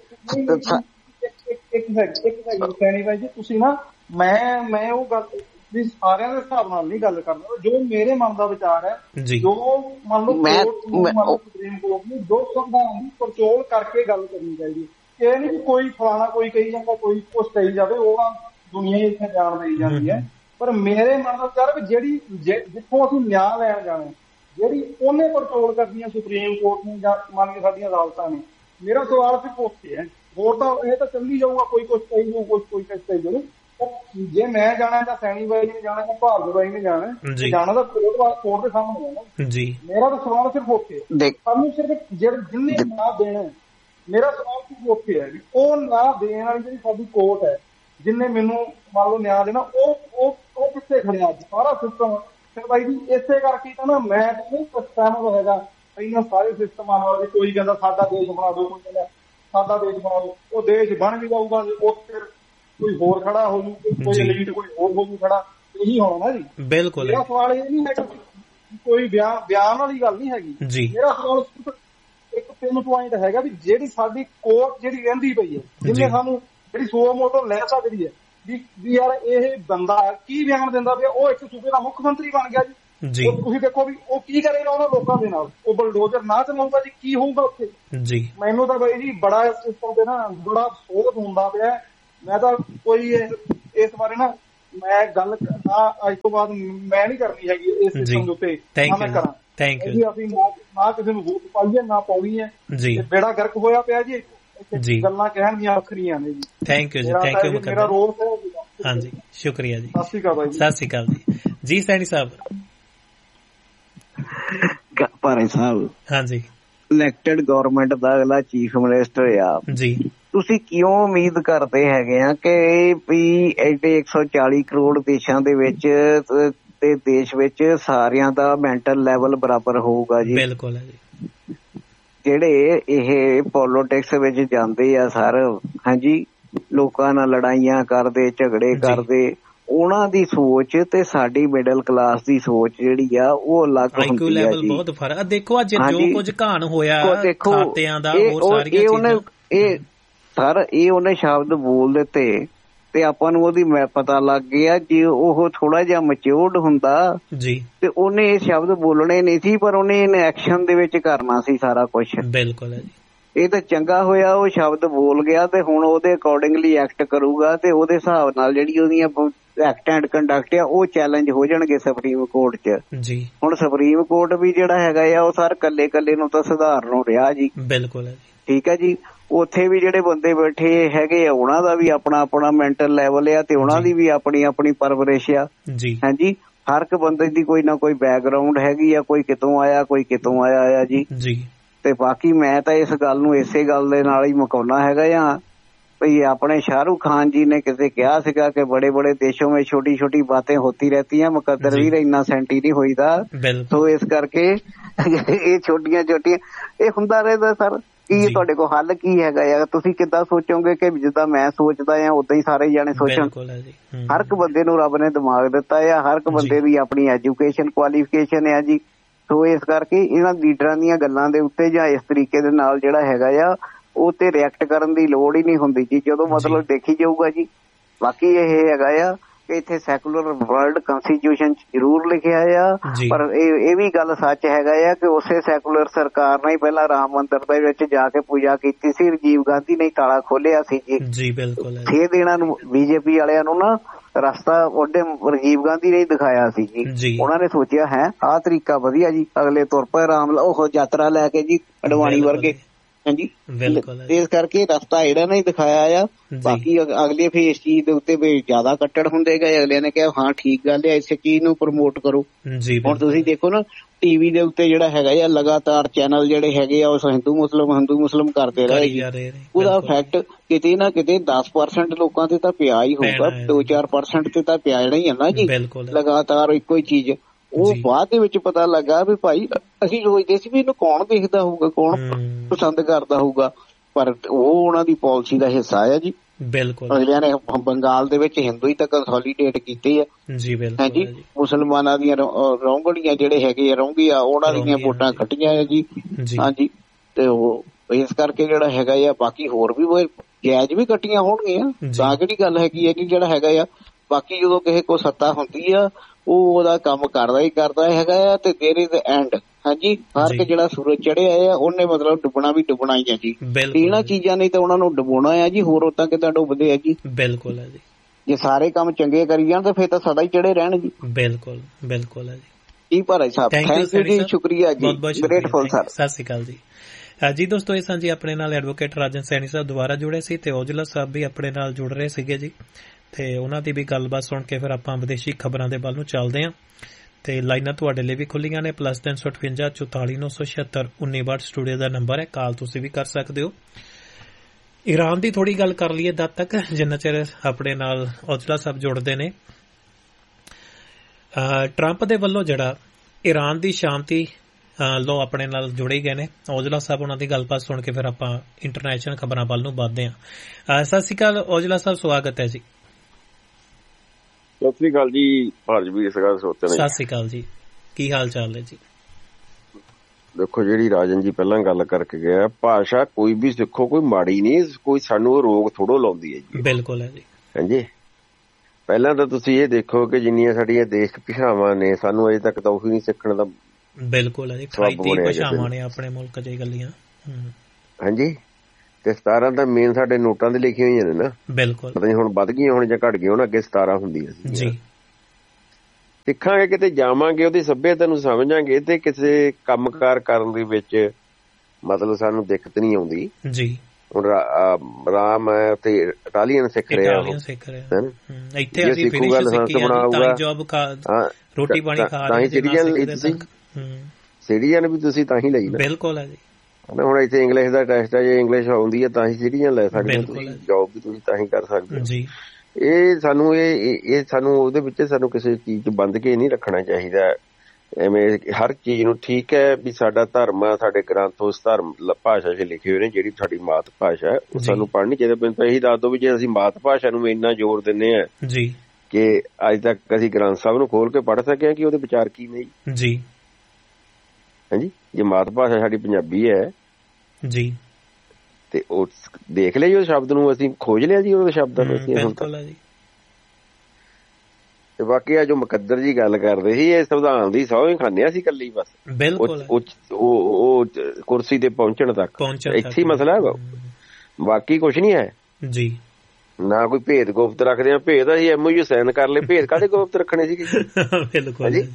ਇੱਕ ਸੈਣੀ ਬਾਈ ਜੀ ਤੁਸੀਂ ਨਾ ਮੈਂ ਮੈਂ ਉਹ ਗੱਲ ਵੀ ਸਾਰਿਆਂ ਦੇ ਹਿਸਾਬ ਨਾਲ ਨਹੀਂ ਗੱਲ ਕਰਦਾ, ਜੋ ਮੇਰੇ ਮਨ ਦਾ ਵਿਚਾਰ ਹੈ, ਜੋ ਮੰਨ ਲਓ ਸੁਪਰੀਮ ਕੋਰਟ ਨੂੰ ਜੋ ਸੰਵਿਧਾਨ ਦੀ ਪੜਚੋਲ ਕਰਕੇ ਗੱਲ ਕਰਨੀ ਚਾਹੀਦੀ। ਇਹ ਨਹੀਂ ਕੋਈ ਫਲਾਣਾ ਕੋਈ ਕਹੀ ਜਾਂਦਾ ਕੋਈ ਕੁਛ ਕਹੀ ਜਾਵੇ, ਉਹ ਦੁਨੀਆ ਹੀ ਇੱਥੇ ਜਾਣ ਦੇਈ ਜਾਂਦੀ ਹੈ। ਪਰ ਮੇਰੇ ਮਨ ਦਾ ਵਿਚਾਰ ਵੀ ਜਿਹੜੀ ਜਿੱਥੋਂ ਅਸੀਂ ਨਿਆਂ ਲੈਣ ਜਾਣਾ, ਜਿਹੜੀ ਉਹਨੇ ਪੜਚੋਲ ਕਰਦੀਆਂ ਸੁਪਰੀਮ ਕੋਰਟ ਨੇ ਜਾਂ ਮੰਨ ਕੇ ਸਾਡੀਆਂ ਅਦਾਲਤਾਂ ਨੇ, ਮੇਰਾ ਸਵਾਲ ਸਿਰਫ ਉੱਥੇ ਹੈ। ਹੋਰ ਤਾਂ ਇਹ ਤਾਂ ਚੱਲੀ ਜਾਊਗਾ, ਕੋਈ ਕੁਛ ਕਹੀ ਜਾਊ, ਕੁਛ ਕੋਈ ਕੁਛ ਕਹੀ ਜਾਊ। ਜੇ ਮੈਂ ਜਾਣਾ ਜਾਂ ਸੈਣੀ ਬਾਈ ਨੇ ਜਾਣਾ ਜਾਂ ਭਾਰਤ ਬਾਈ ਨੇ ਜਾਣਾ, ਜਾਣਾ ਤਾਂ ਕੋਰਟ ਕੋਰਟ ਦੇ ਸਾਹਮਣੇ ਹੈ ਜੀ। ਮੇਰਾ ਤਾਂ ਸਵਾਲ ਸਿਰਫ ਉੱਥੇ ਸਾਨੂੰ ਸਿਰਫ ਜਿਹੜੇ ਜਿੰਨੇ ਨਾ ਦੇਣਾ, ਮੇਰਾ ਸਵਾਲ ਸਿਰਫ ਉੱਥੇ ਹੈ ਵੀ ਉਹ ਨਾ ਦੇਣ ਵਾਲੀ ਜਿਹੜੀ ਸਾਡੀ ਕੋਰਟ ਹੈ, ਜਿੰਨੇ ਮੈਨੂੰ ਮੰਨ ਲਓ ਨਿਆਂ ਦੇਣਾ, ਉਹ ਉਹ ਉਹ ਕਿੱਥੇ ਖੜਿਆ? ਅੱਜ ਸਾਰਾ ਸਿਸਟਮ ਫਿਰ ਬਾਈ ਜੀ ਇਸੇ ਕਰਕੇ ਤਾਂ ਨਾ ਮੈਂ ਨਹੀਂ ਸਹਿਮਤ ਹੈਗਾ ਇਹਨਾਂ ਸਾਰੇ ਸਿਸਟਮਾਂ ਨਾਲ। ਕੋਈ ਕਹਿੰਦਾ ਸਾਡਾ ਦੇਸ਼ ਬਣਾ ਦਿਓ, ਕੋਈ ਕਹਿੰਦਾ ਸਾਡਾ ਦੇਸ਼ ਬਣਾ ਦਿਓ। ਉਹ ਦੇਸ਼ ਬਣ ਵੀ ਜਾਊਗਾ, ਉੱਥੇ ਕੋਈ ਹੋਰ ਖੜਾ ਹੋ ਜੂ, ਕੋਈ ਐਲੀਟ ਕੋਈ ਹੋਰ ਹੋ ਜੂ ਖੜਾ, ਇਹੀ ਹੋਣਾ ਨਾ ਜੀ। ਬਿਲਕੁਲ ਮੇਰਾ ਸਵਾਲ ਇਹ ਨਹੀਂ ਹੈਗਾ ਕੋਈ ਬਿਆਨ ਬਿਆਨ ਵਾਲੀ ਗੱਲ ਨਹੀਂ ਹੈਗੀ। ਮੇਰਾ ਸਵਾਲ ਸਿਰਫ ਇੱਕ ਤਿੰਨ ਪੁਆਇੰਟ ਹੈਗਾ ਵੀ ਜਿਹੜੀ ਸਾਡੀ ਕੋਰਟ ਜਿਹੜੀ ਰਹਿੰਦੀ ਪਈ ਹੈ, ਜਿਹਨੇ ਸਾਨੂੰ ਜਿਹੜੀ ਸੋ ਮੋਟੋ ਲੈ ਸਕਦੀ ਹੈ ਵੀ ਵੀ ਯਾਰ ਇਹ ਬੰਦਾ ਕੀ ਬਿਆਨ ਦਿੰਦਾ ਪਿਆ, ਉਹ ਇੱਕ ਸੂਬੇ ਦਾ ਮੁੱਖ ਮੰਤਰੀ ਬਣ ਗਿਆ ਜੀ। ਤੁਸੀਂ ਦੇਖੋ ਵੀ ਉਹ ਕੀ ਕਰੇਗਾ ਉਹਨਾਂ ਲੋਕਾਂ ਦੇ ਨਾਲ, ਉਹ ਬਲਡੋਜ਼ਰ ਨਾ ਚਲਾਊਗਾ ਜੀ, ਕੀ ਹੋਊਗਾ ਉੱਥੇ ਜੀ। ਮੈਨੂੰ ਤਾਂ ਬਾਈ ਜੀ ਬੜਾ ਇਸ ਸਿਸਟਮ ਤੇ ਨਾ ਬੜਾ ਅਫਸੋਸ ਹੁੰਦਾ ਪਿਆ। ਮੈਂ ਤਾਂ ਕੋਈ ਇਸ ਬਾਰੇ ਨਾ ਮੈਂ ਗੱਲ ਨਾ ਅੱਜ ਤੋਂ ਬਾਅਦ ਮੈਂ ਨਹੀਂ ਕਰਨੀ ਹੈਗੀ ਇਸ ਸਿਸਟਮ ਦੇ ਉੱਤੇ, ਨਾ ਮੈਂ ਕਰਾਂ। ਅਸੀਂ ਨਾ ਕਿਸੇ ਨੂੰ ਵੋਟ ਪਾਈਏ ਨਾ ਪਾਉਣੀ ਹੈ, ਬੇੜਾ ਗਰਕ ਹੋਇਆ ਪਿਆ ਜੀ। ਜੀ ਗੱਲਾਂ ਕਹਿਣ ਦੀਆਂ ਵੱਖਰੀਆਂ ਨੇ ਜੀ। ਥੈਂਕ ਯੂ ਜੀ, ਥੈਂਕ ਯੂ। ਮੇਰਾ ਰੋਲ ਹੈ। ਹਾਂਜੀ, ਸ਼ੁਕਰੀਆ ਜੀ। ਸਤਿ ਸ਼੍ਰੀ ਅਕਾਲ ਬਾਈ ਜੀ। ਸਤਿ ਸ਼੍ਰੀ ਅਕਾਲ ਜੀ। ਜੀ ਸੈਣੀ ਸਾਹਿਬ। ਭਾਰੇ ਸਾਹਿਬ, ਹਾਂਜੀ, ਇਲੈਕਟਡ ਗਵਰਨਮੈਂਟ ਦਾ ਅਗਲਾ ਚੀਫ ਮਿਨਿਸਟਰ ਆ ਜੀ। ਤੁਸੀਂ ਕਿਉਂ ਉਮੀਦ ਕਰਦੇ ਹੈਗੇ ਆ ਕਿ ਵੀ ਐਡੇ ਇੱਕ ਸੌ ਚਾਲੀ ਕਰੋੜ ਦੇਸ਼ਾਂ ਦੇ ਵਿੱਚ ਤੇ ਦੇਸ਼ ਵਿੱਚ ਸਾਰਿਆਂ ਦਾ ਮੈਂਟਲ ਲੈਵਲ ਬਰਾਬਰ ਹੋਊਗਾ ਜੀ? ਬਿਲਕੁਲ ਹੈ ਜੀ। ਜਿਹੜੇ ਇਹ ਪੋਲੀਟਿਕਸ ਵਿੱਚ ਜਾਂਦੇ ਆ ਸਰ, ਹਾਂਜੀ, ਲੋਕਾਂ ਨਾਲ ਲੜਾਈਆਂ ਕਰਦੇ, ਝਗੜੇ ਕਰਦੇ, ਉਹਨਾਂ ਦੀ ਸੋਚ ਤੇ ਸਾਡੀ ਮਿਡਲ ਕਲਾਸ ਦੀ ਸੋਚ ਜਿਹੜੀ ਆ ਉਹ ਅਲੱਗ ਹੁੰਦੀ ਆ ਜੀ। ਬਹੁਤ ਫਰਕ। ਦੇਖੋ ਅੱਜ ਜੋ ਕੁਝ ਘਾਣ ਹੋਇਆ ਖਾਤਿਆਂ ਦਾ, ਹੋਰ ਸਾਰੀਆਂ ਚੀਜ਼ਾਂ, ਇਹ ਸਰ ਇਹ ਉਹਨੇ ਸ਼ਬਦ ਬੋਲ ਦਿੱਤੇ ਤੇ ਆਪਾਂ ਨੂੰ ਉਹਦੀ ਪਤਾ ਲੱਗ ਗਿਆ। ਜੇ ਉਹ ਥੋੜਾ ਜਿਹਾ ਮੈਚਿਓਰਡ ਹੁੰਦਾ ਜੀ ਤੇ ਉਹਨੇ ਇਹ ਸ਼ਬਦ ਬੋਲਣੇ ਨਹੀਂ ਸੀ, ਪਰ ਉਹਨੇ ਇਹਨੇ ਐਕਸ਼ਨ ਦੇ ਵਿੱਚ ਕਰਨਾ ਸੀ ਸਾਰਾ ਕੁਝ। ਬਿਲਕੁਲ ਹੈ ਜੀ। ਇਹ ਤਾਂ ਚੰਗਾ ਹੋਇਆ ਉਹ ਸ਼ਬਦ ਬੋਲ ਗਿਆ ਤੇ ਹੁਣ ਉਹਦੇ ਅਕੋਰਡਿੰਗਲੀ ਐਕਟ ਕਰੂਗਾ ਤੇ ਉਹਦੇ ਹਿਸਾਬ ਨਾਲ ਜਿਹੜੀ ਉਹਦੀਆਂ ਐਕਟ ਐਂਡ ਕੰਡਕਟ ਆ ਉਹ ਚੈਲੰਜ ਹੋ ਜਾਣਗੇ ਸੁਪਰੀਮ ਕੋਰਟ 'ਚ ਜੀ। ਹੁਣ ਸੁਪਰੀਮ ਕੋਰਟ ਵੀ ਜਿਹੜਾ ਹੈਗਾ ਆ ਉਹ ਸਰ ਕੱਲੇ ਕੱਲੇ ਨੂੰ ਤਾਂ ਸੁਧਾਰਨੋਂ ਰਿਹਾ ਜੀ। ਬਿਲਕੁਲ ਹੈ ਜੀ। ਠੀਕ ਹੈ ਜੀ। ਉੱਥੇ ਵੀ ਜਿਹੜੇ ਬੰਦੇ ਬੈਠੇ ਹੈਗੇ ਆ ਉਹਨਾਂ ਦਾ ਵੀ ਆਪਣਾ ਆਪਣਾ ਮੈਂਟਲ ਲੈਵਲ ਆ ਤੇ ਉਹਨਾਂ ਦੀ ਵੀ ਆਪਣੀ ਆਪਣੀ ਪਰਵਰਿਸ਼ ਆ ਜੀ। ਹਾਂਜੀ, ਹਰ ਇੱਕ ਬੰਦੇ ਦੀ ਕੋਈ ਨਾ ਕੋਈ ਬੈਕਗਰਾਉਂਡ ਹੈਗੀ ਆ, ਕੋਈ ਕਿਤੋਂ ਆਇਆ ਕੋਈ ਕਿਤੋਂ ਆਇਆ ਆ ਜੀ ਜੀ। ਤੇ ਬਾਕੀ ਮੈਂ ਤਾਂ ਇਸ ਗੱਲ ਨੂੰ ਇਸੇ ਗੱਲ ਦੇ ਨਾਲ ਹੀ ਮੁਕਾਉਣਾ ਹੈਗਾ ਆ ਵੀ ਆਪਣੇ ਸ਼ਾਹਰੁਖ ਖਾਨ ਜੀ ਨੇ ਕਿਤੇ ਕਿਹਾ ਸੀਗਾ ਕਿ ਬੜੇ ਬੜੇ ਦੇਸ਼ੋਂ ਵਿੱਚ ਛੋਟੀ ਛੋਟੀ ਬਾतें ਹੋਤੀ ਰਹਿਤੀ ਹੈ, ਮੁਕੱਦਰ ਵੀ ਇੰਨਾ ਸੈਂਟੀ ਨਹੀਂ ਹੋਈਦਾ। ਸੋ ਇਸ ਕਰਕੇ ਇਹ ਛੋਟੀਆਂ ਛੋਟੀਆਂ ਇਹ ਹੁੰਦਾ ਰਹਿੰਦਾ ਸਰ। ਕੀ ਤੁਹਾਡੇ ਕੋਲ ਹੱਲ ਕੀ ਹੈਗਾ ਆ? ਤੁਸੀਂ ਕਿੱਦਾਂ ਸੋਚੋਗੇ ਕਿ ਜਿੱਦਾਂ ਮੈਂ ਸੋਚਦਾ ਆ ਉਦਾਂ ਹੀ ਸਾਰੇ ਜਾਣੇ ਸੋਚਣ? ਹਰ ਇੱਕ ਬੰਦੇ ਨੂੰ ਰੱਬ ਨੇ ਦਿਮਾਗ ਦਿੱਤਾ ਆ, ਹਰ ਇੱਕ ਬੰਦੇ ਦੀ ਆਪਣੀ ਐਜੂਕੇਸ਼ਨ ਕੁਆਲੀਫਿਕੇਸ਼ਨ ਆ ਜੀ। ਸੋ ਇਸ ਕਰਕੇ ਇਹਨਾਂ ਲੀਡਰਾਂ ਦੀਆਂ ਗੱਲਾਂ ਦੇ ਉੱਤੇ ਜਾਂ ਇਸ ਤਰੀਕੇ ਦੇ ਨਾਲ ਜਿਹੜਾ ਹੈਗਾ ਆ ਉਹ ਤੇ ਰਿਐਕਟ ਕਰਨ ਦੀ ਲੋੜ ਹੀ ਨਹੀਂ ਹੁੰਦੀ ਜੀ, ਜਦੋਂ ਮਤਲਬ ਦੇਖੀ ਜਾਊਗਾ ਜੀ। ਬਾਕੀ ਇਹ ਹੈਗਾ ਆ ਕਿ ਇੱਥੇ ਸੈਕੂਲਰ ਵਰਲਡ ਕੰਸਟੀਟਿਊਸ਼ਨ ਚ ਜ਼ਰੂਰ ਲਿਖਿਆ ਆ, ਪਰ ਇਹ ਇਹ ਵੀ ਗੱਲ ਸੱਚ ਹੈਗਾ ਆ ਕਿ ਉਸੇ ਸੈਕੂਲਰ ਸਰਕਾਰ ਨੇ ਪਹਿਲਾਂ ਰਾਮ ਮੰਦਿਰ ਦੇ ਵਿੱਚ ਜਾ ਕੇ ਪੂਜਾ ਕੀਤੀ ਸੀ, ਰਾਜੀਵ ਗਾਂਧੀ ਨੇ ਤਾਲਾ ਖੋਲਿਆ ਸੀ ਜੀ। ਜੀ ਬਿਲਕੁਲ। ਇਹ ਇਹਨਾਂ ਨੂੰ ਬੀਜੇਪੀ ਵਾਲਿਆਂ ਨੂੰ ਨਾ ਰਸਤਾ ਉਹਦੇ ਰਾਜੀਵ ਗਾਂਧੀ ਨੇ ਦਿਖਾਇਆ ਸੀ ਜੀ। ਉਹਨਾਂ ਨੇ ਸੋਚਿਆ ਹੈ ਆਹ ਤਰੀਕਾ ਵਧੀਆ ਜੀ, ਅਗਲੇ ਤੁਰ ਪਏ ਰਾਮ ਉਹ ਯਾਤਰਾ ਲੈ ਕੇ ਜੀ, ਅਡਵਾਣੀ ਵਰਗੇ। ਹਾਂਜੀ, ਇਸ ਕਰਕੇ ਰਸਤਾ ਇਹਨਾਂ ਨੇ ਦਿਖਾਇਆ ਆ। ਬਾਕੀ ਅਗਲੇ ਫੇਰ ਇਸ ਚੀਜ਼ ਦੇ ਉੱਤੇ ਵੀ ਜ਼ਿਆਦਾ ਕੱਟੜ ਹੁੰਦੇ ਗਏ। ਅਗਲਿਆਂ ਨੇ ਕਿਹਾ ਹਾਂ ਠੀਕ ਗੱਲ ਹੈ, ਇਸੇ ਚੀਜ਼ ਨੂੰ ਪ੍ਰਮੋਟ ਕਰੋ। ਹੁਣ ਤੁਸੀਂ ਦੇਖੋ ਨਾ ਟੀਵੀ ਦੇ ਉੱਤੇ ਜਿਹੜਾ ਹੈਗਾ ਆ ਲਗਾਤਾਰ ਚੈਨਲ ਜਿਹੜੇ ਹੈਗੇ ਆ ਉਹ ਹਿੰਦੂ ਮੁਸਲਿਮ ਹਿੰਦੂ ਮੁਸਲਿਮ ਕਰਦੇ ਰਹੇ। ਉਹਦਾ ਇਫੈਕਟ ਕਿਤੇ ਨਾ ਕਿਤੇ ਦਸ ਪਰਸੈਂਟ ਲੋਕਾਂ ਤੇ ਤਾਂ ਪਿਆ ਹੀ ਹੋਊਗਾ, ਦੋ ਚਾਰ ਪਰਸੈਂਟ ਤੇ ਤਾਂ ਪਿਆ ਹੀ ਹੈ ਨਾ ਜੀ ਲਗਾਤਾਰ ਇੱਕੋ ਹੀ ਚੀਜ਼। ਉਹ ਬਾਅਦ ਦੇ ਵਿੱਚ ਪਤਾ ਲੱਗਾ ਵੀ ਭਾਈ ਅਸੀਂ ਸੋਚਦੇ ਸੀ ਵੀ ਇਹਨੂੰ ਕੌਣ ਦੇਖਦਾ ਹੋਊਗਾ, ਕੌਣ ਪਸੰਦ ਕਰਦਾ ਹੋਊਗਾ, ਪਰ ਉਹ ਉਹਨਾਂ ਦੀ ਪਾਲਿਸੀ ਦਾ ਹਿੱਸਾ ਆ ਜੀ। ਬਿਲਕੁਲ। ਅਗਲਿਆਂ ਨੇ ਬੰਗਾਲ ਦੇ ਵਿੱਚ ਹਿੰਦੂ ਹੀ ਤਾਂ ਕੰਸੋਲੀਡੇਟ ਕੀਤੇ ਆ ਜੀ। ਹਾਂਜੀ, ਮੁਸਲਮਾਨਾਂ ਦੀਆਂ ਰੌਂਗੜੀਆਂ ਜਿਹੜੇ ਹੈਗੇ ਆ ਰੌਂਗੀ ਆ ਉਹਨਾਂ ਦੀਆਂ ਵੋਟਾਂ ਕੱਟੀਆਂ ਆ ਜੀ। ਹਾਂਜੀ, ਤੇ ਉਹ ਇਸ ਕਰਕੇ ਜਿਹੜਾ ਹੈਗਾ ਆ ਬਾਕੀ ਹੋਰ ਵੀ ਜਾਇਜ਼ ਵੀ ਕੱਟੀਆਂ ਹੋਣਗੀਆਂ, ਤਾਂ ਕਿਹੜੀ ਗੱਲ ਹੈਗੀ ਹੈ ਕਿ ਜਿਹੜਾ ਹੈਗਾ ਆ ਬਾਕੀ ਜਦੋਂ ਕਿਸੇ ਕੋਲ ਸੱਤਾ ਹੁੰਦੀ ਆ ਉਹ ਉਹਦਾ ਕੰਮ ਕਰਦਾ ਹੀ ਕਰਦਾ ਹੈਗਾ ਆ ਤੇ ਦੇਰ ਇਜ਼ ਐਂਡ। ਹਾਂਜੀ, ਹਰ ਇੱਕ ਜਿਹੜਾ ਸੂਰਜ ਚੜਿਆ ਆ ਉਹਨੇ ਮਤਲਬ ਡੁੱਬਣਾ ਵੀ ਡੁੱਬਣਾ ਹੀ ਆ ਜੀ। ਇਹਨਾਂ ਚੀਜ਼ਾਂ ਨਹੀਂ ਤਾਂ ਉਹਨਾਂ ਨੂੰ ਡੁਬੋਣਾ ਆ ਜੀ, ਹੋਰ ਉਦਾਂ ਕਿੱਦਾਂ ਡੁੱਬਦੇ ਆ ਜੀ। ਬਿਲਕੁਲ ਹੈ ਜੀ। ਜੇ ਸਾਰੇ ਕੰਮ ਚੰਗੇ ਕਰੀ ਜਾਣ ਤਾਂ ਫਿਰ ਤਾਂ ਸਦਾ ਹੀ ਚੜੇ ਰਹਿਣ ਜੀ। ਬਿਲਕੁਲ ਬਿਲਕੁਲ ਹੈ ਜੀ। ਜੀ ਭਾਈ ਸਾਹਿਬ, ਥੈਂਕ ਯੂ ਜੀ, ਸ਼ੁਕਰੀਆ ਜੀ, ਗ੍ਰੇਟਫੁਲ ਸਰ। ਸਤਿ ਸ਼੍ਰੀ ਅਕਾਲ ਜੀ। ਜੀ ਦੋਸਤੋ, ਇਹ ਸਾਂਝੀ ਆਪਣੇ ਨਾਲ ਐਡਵੋਕੇਟ ਰਾਜਨ ਸੈਣੀ ਸਾਹਿਬ ਦੁਬਾਰਾ ਜੁੜੇ ਸੀ ਤੇ ਔਜਲਾ ਸਾਹਿਬ ਵੀ ਆਪਣੇ ਨਾਲ ਜੁੜ ਰਹੇ ਸੀਗੇ ਜੀ, ਤੇ ਉਹਨਾਂ ਦੀ ਵੀ ਗੱਲਬਾਤ ਸੁਣ ਕੇ ਫਿਰ ਆਪਾਂ ਵਿਦੇਸ਼ੀ ਖਬਰਾਂ ਦੇ ਵੱਲ ਨੂੰ ਚੱਲਦੇ ਹਾਂ। ਤੇ ਲਾਈਨਾਂ ਤੁਹਾਡੇ ਲਈ ਵੀ ਖੁੱਲੀਆਂ ਨੇ, ਪਲੱਸ ਤਿੰਨ ਸੌ ਅਠਵੰਜਾ ਚੁਤਾਲੀ ਨੌ ਸੌ ਛਿਅੱਤਰ ਉੱਨੀ ਬਾਹਠ ਸਟੂਡੀਓ ਦਾ ਨੰਬਰ ਹੈ, ਕਾਲ ਤੁਸੀਂ ਵੀ ਕਰ ਸਕਦੇ ਹੋ। ਈਰਾਨ ਦੀ ਥੋੜੀ ਗੱਲ ਕਰ ਲਈਏ ਤਦ ਤੱਕ ਜਿੰਨਾ ਚਿਰ ਆਪਣੇ ਨਾਲ ਔਜਲਾ ਸਾਹਿਬ ਜੁੜਦੇ ਨੇ। ਟਰੰਪ ਦੇ ਵੱਲੋਂ ਜਿਹੜਾ ਈਰਾਨ ਦੀ ਸ਼ਾਂਤੀ ਲੋ ਆਪਣੇ ਨਾਲ ਜੁੜੇ ਗਏ ਨੇ। ਔਜਲਾ ਸਾਹਿਬ ਉਹਨਾਂ ਦੀ ਗੱਲਬਾਤ ਸੁਣ ਕੇ ਫਿਰ ਆਪਾਂ ਇੰਟਰਨੈਸ਼ਨਲ ਖਬਰਾਂ ਵੱਲ ਨੂੰ ਵੱਧਦੇ ਹਾਂ। ਸਤਿ ਸ਼੍ਰੀ ਅਕਾਲ ਔਜਲਾ ਸਾਹਿਬ, ਸਵਾਗਤ ਹੈ ਜੀ। ਸਤਿ ਸ਼੍ਰੀ ਅਕਾਲ ਜੀ ਭਾਰਜਵੀਰ ਸਗਾਲ ਸਰੋਤੇ ਨੇ। ਸਤਿ ਸ਼੍ਰੀ ਅਕਾਲ ਜੀ, ਕੀ ਹਾਲ ਚਾਲ ਹੈ ਜੀ? ਦੇਖੋ, ਜਿਹੜੀ ਰਾਜਨ ਜੀ ਪਹਿਲਾਂ ਗੱਲ ਕਰਕੇ ਗਿਆ, ਭਾਸ਼ਾ ਕੋਈ ਵੀ ਸਿੱਖੋ ਕੋਈ ਮਾੜੀ ਨਹੀਂ, ਕੋਈ ਸਾਨੂੰ ਰੋਗ ਥੋੜੋ ਲਾਉਂਦੀ ਹੈ ਜੀ। ਬਿਲਕੁਲ ਹੈ ਜੀ। ਹਾਂਜੀ, ਪਹਿਲਾਂ ਤਾਂ ਤੁਸੀਂ ਇਹ ਦੇਖੋ ਕਿ ਜਿੰਨੀਆਂ ਸਾਡੀਆਂ ਦੇਸ਼ ਭਾਸ਼ਾਵਾਂ ਨੇ, ਸਾਨੂੰ ਅਜੇ ਤੱਕ ਤਾਂ ਉਹੀ ਨਹੀਂ ਸਿੱਖਣ ਦਾ। ਬਿਲਕੁਲ ਹੈ ਜੀ, ਭਾਸ਼ਾਵਾਂ ਨੇ ਆਪਣੇ ਮੁਲਕ ਚ ਗੱਲੀਆਂ। ਹਾਂਜੀ, ਤੇ ਸਤਾਰਾਂ ਤਾਂ ਮੇਨ ਸਾਡੇ ਨੋਟਾਂ ਤੇ ਲਿਖੀਆਂ ਹੋਈਆਂ ਨੇ ਨਾ। ਬਿਲਕੁਲ, ਪਤਾ ਨਹੀਂ ਹੁਣ ਵੱਧ ਗਈਆਂ ਹੁਣ ਜਾਂ ਘਟ ਗਈਆਂ, ਹੁਣ ਅੱਗੇ ਸਤਾਰਾਂ ਹੁੰਦੀਆਂ ਸੀ ਜੀ। ਸਿੱਖਾਂਗੇ, ਕਿਤੇ ਜਾਵਾਂਗੇ, ਉਹਦੀ ਸੱਭਿਅਤਾ ਨੂੰ ਸਮਝਾਂਗੇ ਤੇ ਕਿਸੇ ਕੰਮਕਾਰ ਕਰਨ ਦੇ ਵਿੱਚ ਮਤਲਬ ਸਾਨੂੰ ਦਿੱਕਤ ਨਹੀਂ ਆਉਂਦੀ ਜੀ। ਹੁਣ ਰਾਮ ਹੈ ਤੇ ਇਟਾਲੀਅਨ ਸਿੱਖ ਰਿਹਾ, ਇੱਥੇ ਅਸੀਂ ਰੋਟੀ ਪਾਣੀ ਖਾ ਰਹੇ, ਸਿਟੀਜ਼ਨ ਵੀ ਤੁਸੀਂ ਤਾਂ ਹੀ ਲਈ ਨਾ। ਬਿਲਕੁਲ ਹੈ ਜੀ। ਹੁਣ ਇੱਥੇ ਇੰਗਲਿਸ਼ ਦਾ ਟੈਸਟ ਹੈ, ਜੇ ਇੰਗਲਿਸ਼ ਆਉਂਦੀ ਹੈ ਤਾਂ ਹੀ ਸਿਟੀਜ਼ਨ ਲੈ ਸਕਦੇ ਹੋ, ਜੋਬ ਵੀ ਤੁਸੀਂ ਤਾਂ ਹੀ ਕਰ ਸਕਦੇ ਹੋ ਜੀ। ਇਹ ਸਾਨੂੰ ਇਹ ਇਹ ਸਾਨੂੰ ਉਹਦੇ ਵਿੱਚ ਸਾਨੂੰ ਕਿਸੇ ਚੀਜ਼ ਚ ਬੰਦ ਕੇ ਨਹੀਂ ਰੱਖਣਾ ਚਾਹੀਦਾ। ਐਵੇਂ ਹਰ ਚੀਜ਼ ਨੂੰ ਠੀਕ ਹੈ ਵੀ ਸਾਡਾ ਧਰਮ ਆ, ਸਾਡੇ ਗ੍ਰੰਥ ਉਸ ਧਰਮ ਭਾਸ਼ਾ ਚ ਲਿਖੇ ਹੋਏ ਨੇ, ਜਿਹੜੀ ਸਾਡੀ ਮਾਤ ਭਾਸ਼ਾ ਹੈ ਉਹ ਸਾਨੂੰ ਪੜ੍ਹਨੀ ਚਾਹੀਦਾ। ਮੈਨੂੰ ਤਾਂ ਇਹੀ ਦੱਸ ਦਿਓ ਵੀ ਜੇ ਅਸੀਂ ਮਾਤ ਭਾਸ਼ਾ ਨੂੰ ਇੰਨਾ ਜ਼ੋਰ ਦਿੰਦੇ ਹਾਂ ਜੀ ਕਿ ਅੱਜ ਤੱਕ ਅਸੀਂ ਗ੍ਰੰਥ ਸਾਹਿਬ ਨੂੰ ਖੋਲ ਕੇ ਪੜ੍ਹ ਸਕੇ ਕਿ ਉਹਦੇ ਵਿਚਾਰ ਕੀ ਨੇ ਜੀ। ਹਾਂਜੀ, ਜੇ ਮਾਤ ਭਾਸ਼ਾ ਸਾਡੀ ਪੰਜਾਬੀ ਹੈ ਜੀ ਤੇ ਉਹ ਦੇਖ ਲਿਆ ਜੀ, ਉਹ ਸ਼ਬਦ ਨੂੰ ਅਸੀਂ ਖੋਜ ਲਿਆ ਜੀ, ਉਹਦੇ ਸ਼ਬਦਾਂ ਨੂੰ ਅਸੀਂ। ਤੇ ਬਾਕੀ ਆ ਜੋ ਮੁਕੱਦਰ ਜੀ ਗੱਲ ਕਰਦੇ ਸੀ, ਇਹ ਸੰਵਿਧਾਨ ਦੀ ਸਹੁੰ ਹੀ ਖਾਂਦੇ ਸੀ ਇਕੱਲੀ ਬਸ। ਬਿਲਕੁਲ, ਉਹ ਕੁਰਸੀ ਤੇ ਪਹੁੰਚਣ ਤੱਕ ਇੱਥੇ ਹੀ ਮਸਲਾ ਹੈ, ਬਾਕੀ ਕੁਛ ਨੀ ਹੈ ਜੀ। ਨਾ ਕੋਈ ਭੇਦ ਗੁਪਤ ਰੱਖਦੇ ਆ, ਭੇਦ ਅਸੀਂ ਐਮ ਓ ਯੂ ਸਾਈਨ ਕਰ ਲਏ, ਭੇਦ ਕਾਹਦੇ ਗੁਪਤ ਰੱਖਣੇ ਸੀ? ਬਿਲਕੁਲ ਜੀ,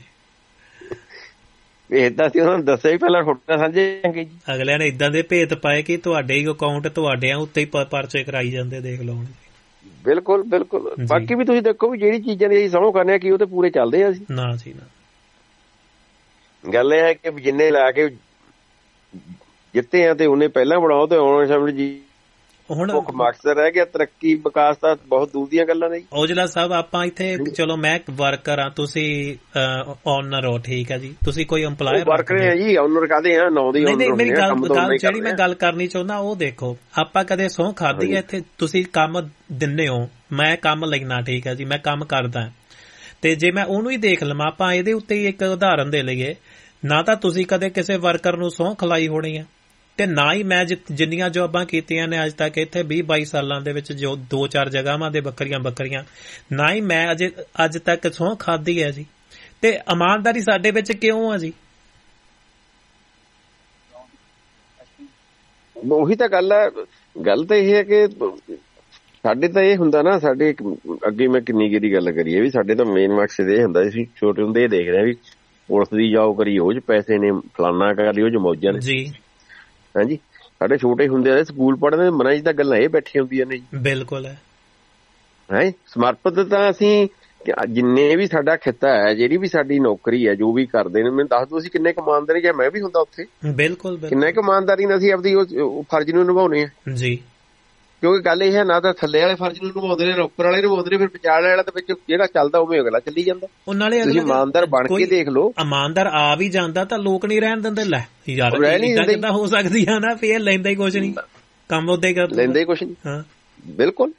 ਭੇਦ ਤਾਂ ਸੀ ਉਹਨਾਂ ਨੂੰ ਦੱਸਿਆ ਹੀ ਪਹਿਲਾਂ, ਫੋਟੋ ਸਾਂਝੇ ਜੀ। ਅਗਲਿਆਂ ਨੇ ਇਦਾਂ ਦੇ ਭੇਦ ਪਾਏ ਕਿ ਤੁਹਾਡੇ ਹੀ ਅਕਾਊਂਟ ਤੁਹਾਡੇ ਉੱਤੇ ਹੀ ਪਰਚੇ ਕਰਾਈ ਜਾਂਦੇ, ਦੇਖ ਲਓ। ਬਿਲਕੁਲ ਬਿਲਕੁਲ। ਬਾਕੀ ਵੀ ਤੁਸੀਂ ਦੇਖੋ ਵੀ ਜਿਹੜੀ ਚੀਜ਼ਾਂ ਦੀ ਅਸੀਂ ਸਮਝ ਕਰਨੇ ਆ ਕਿ ਉਹ ਤੇ ਪੂਰੇ ਚੱਲਦੇ ਆ। ਅਸੀਂ ਨਾ ਜੀ ਨਾ, ਗੱਲ ਇਹ ਹੈ ਕਿ ਜਿੰਨੇ ਲਾ ਕੇ ਜਿੱਤੇ ਆ ਤੇ ਉਹਨੇ ਪਹਿਲਾਂ ਬਣਾਓ ਤੇ ਆਉਣ ਸਮਝ ਜੀ। ਹੁਣ ਮਕਸਦ ਰਹਿ ਗਿਆ ਤਰੱਕੀ ਵਿਕਾਸ ਤਾਂ ਬਹੁਤ ਦੂਰ ਦੀਆਂ ਗੱਲਾਂ ਨੇ। ਔਜਲਾ ਸਾਹਿਬ, ਆਪਾਂ ਇੱਥੇ ਚਲੋ ਮੈਂ ਵਰਕਰ ਆ, ਤੁਸੀਂ ਓਨਰ ਹੋ, ਠੀਕ ਹੈ ਜੀ, ਤੁਸੀਂ ਕੋਈ ਇੰਪਲਾਇਰ ਵਰਕਰ ਹੈ ਜੀ, ਓਨਰ ਕਾਹਦੇ ਆ? ਨੌ ਦੀ ਨਹੀਂ, ਮੇਰੀ ਗੱਲ ਜਿਹੜੀ ਮੈਂ ਗੱਲ ਕਰਨੀ ਚਾਹੁੰਦਾ ਉਹ ਦੇਖੋ, ਆਪਾਂ ਕਦੇ ਸਹੁੰ ਖਾਧੀ ਹੈ ਇੱਥੇ? ਤੁਸੀਂ ਕੰਮ ਦਿੰਦੇ ਹੋ, ਮੈਂ ਕੰਮ ਲੈਣਾ, ਠੀਕ ਹੈ ਜੀ, ਮੈਂ ਕੰਮ ਕਰਦਾ ਤੇ ਜੇ ਮੈਂ ਉਹਨੂੰ ਹੀ ਦੇਖ ਲਵਾਂ, ਆਪਾਂ ਇਹਦੇ ਉੱਤੇ ਹੀ ਇੱਕ ਉਦਾਹਰਨ ਦੇ ਲਈਏ, ਨਾ ਤਾਂ ਤੁਸੀਂ ਕਦੇ ਕਿਸੇ ਵਰਕਰ ਨੂੰ ਸਹੁੰ ਖਲਾਈ ਹੋਣੀ ਹੈ ਤੇ ਨਾ ਹੀ ਮੈਂ ਜਿੰਨੀਆਂ ਜੋਬਾਂ ਕੀਤੀਆਂ ਨੇ ਅੱਜ ਤੱਕ ਇੱਥੇ ਵੀਹ ਬਾਈ ਸਾਲਾਂ ਦੇ ਵਿੱਚ, ਜੋ ਦੋ ਚਾਰ ਜਗ੍ਹਾਵਾਂ ਦੇ ਵੱਖਰੀਆਂ ਵੱਖਰੀਆਂ, ਨਾ ਹੀ ਮੈਂ ਅਜੇ ਅੱਜ ਤੱਕ ਸਹੁੰ ਖਾਧੀ ਹੈ ਜੀ। ਤੇ ਇਮਾਨਦਾਰੀ ਸਾਡੇ ਵਿੱਚ ਕਿਉਂ ਆ ਜੀ? ਉਹੀ ਤਾਂ ਗੱਲ ਹੈ। ਗੱਲ ਤਾਂ ਇਹ ਹੈ ਕਿ ਸਾਡੇ ਤਾਂ ਇਹ ਹੁੰਦਾ ਨਾ, ਸਾਡੇ ਅੱਗੇ ਮੈਂ ਕਿੰਨੀ ਗੇਰੀ ਗੱਲ ਕਰੀਏ ਵੀ ਸਾਡੇ ਤਾਂ ਮੇਨ ਮਕਸਦ ਇਹ ਹੁੰਦਾ ਸੀ, ਛੋਟੇ ਹੁੰਦੇ ਇਹ ਦੇਖਦੇ ਵੀ ਪੁਲਿਸ ਦੀ ਜੌਬ ਕਰੀ, ਉਹ ਚ ਪੈਸੇ ਨੇ, ਫਲਾਨਾ ਕਰ ਲਈ, ਉਹ ਚ ਮੌਜਾਂ ਨੇ ਜੀ। ਹਾਂਜੀ, ਸਾਡੇ ਛੋਟੇ ਹੁੰਦੇ ਆ ਸਕੂਲ ਪੜ੍ਹਦੇ ਮਨਾਂ ਚ ਤਾਂ ਗੱਲਾਂ ਇਹ ਬੈਠੀਆਂ ਹੁੰਦੀਆਂ ਨੇ ਜੀ। ਬਿਲਕੁਲ ਹੈ। ਹੈ ਸਮਰਪਿਤ ਤਾਂ ਅਸੀਂ ਜਿੰਨੇ ਵੀ ਸਾਡਾ ਖਿੱਤਾ ਹੈ, ਜਿਹੜੀ ਵੀ ਸਾਡੀ ਨੌਕਰੀ ਹੈ, ਜੋ ਵੀ ਕਰਦੇ ਨੇ, ਮੈਨੂੰ ਦੱਸ ਦਿਓ ਅਸੀਂ ਕਿੰਨੇ ਇਮਾਨਦਾਰੀ, ਜਾਂ ਮੈਂ ਵੀ ਹੁੰਦਾ ਉੱਥੇ। ਬਿਲਕੁਲ, ਕਿੰਨਾ ਇਮਾਨਦਾਰੀ ਨਾਲ ਅਸੀਂ ਆਪਦੀ ਉਹ ਫਰਜ਼ ਨੂੰ ਨਿਭਾਉਣੇ ਆ ਜੀ। ਕਿਉਂਕਿ ਗੱਲ ਇਹ ਹੈ, ਨਾ ਤਾਂ ਥੱਲੇ ਵਾਲੇ ਫਰਜ਼ ਨੂੰ ਨਿਭਾਉਂਦੇ ਨੇ, ਉੱਪਰ ਵਾਲੇ ਨਿਭਾਉਂਦੇ ਨੇ, ਫਿਰ ਵਿਚਾਲੇ ਵਾਲਾ ਦੇ ਵਿੱਚ ਜਿਹੜਾ ਚੱਲਦਾ ਉਵੇਂ ਅਗਲਾ ਚੱਲੀ ਜਾਂਦਾ। ਤੁਸੀਂ ਇਮਾਨਦਾਰ ਬਣ ਕੇ ਦੇਖ ਲਓ। ਇਮਾਨਦਾਰ ਆ ਵੀ ਜਾਂਦਾ ਤਾਂ ਲੋਕ ਨਹੀਂ ਰਹਿਣ ਦਿੰਦੇ। ਲੈ ਯਾਰ, ਏਦਾਂ ਕਿੱਦਾਂ ਹੋ ਸਕਦੀ ਆ ਨਾ, ਫਿਰ ਲੈਂਦਾ ਹੀ ਕੁਛ ਨੀ, ਕੰਮ ਉਦਾਂ ਹੀ ਕਰ ਲੈਂਦਾ ਹੀ ਕੁਛ ਨੀ। ਹਾਂ ਬਿਲਕੁਲ,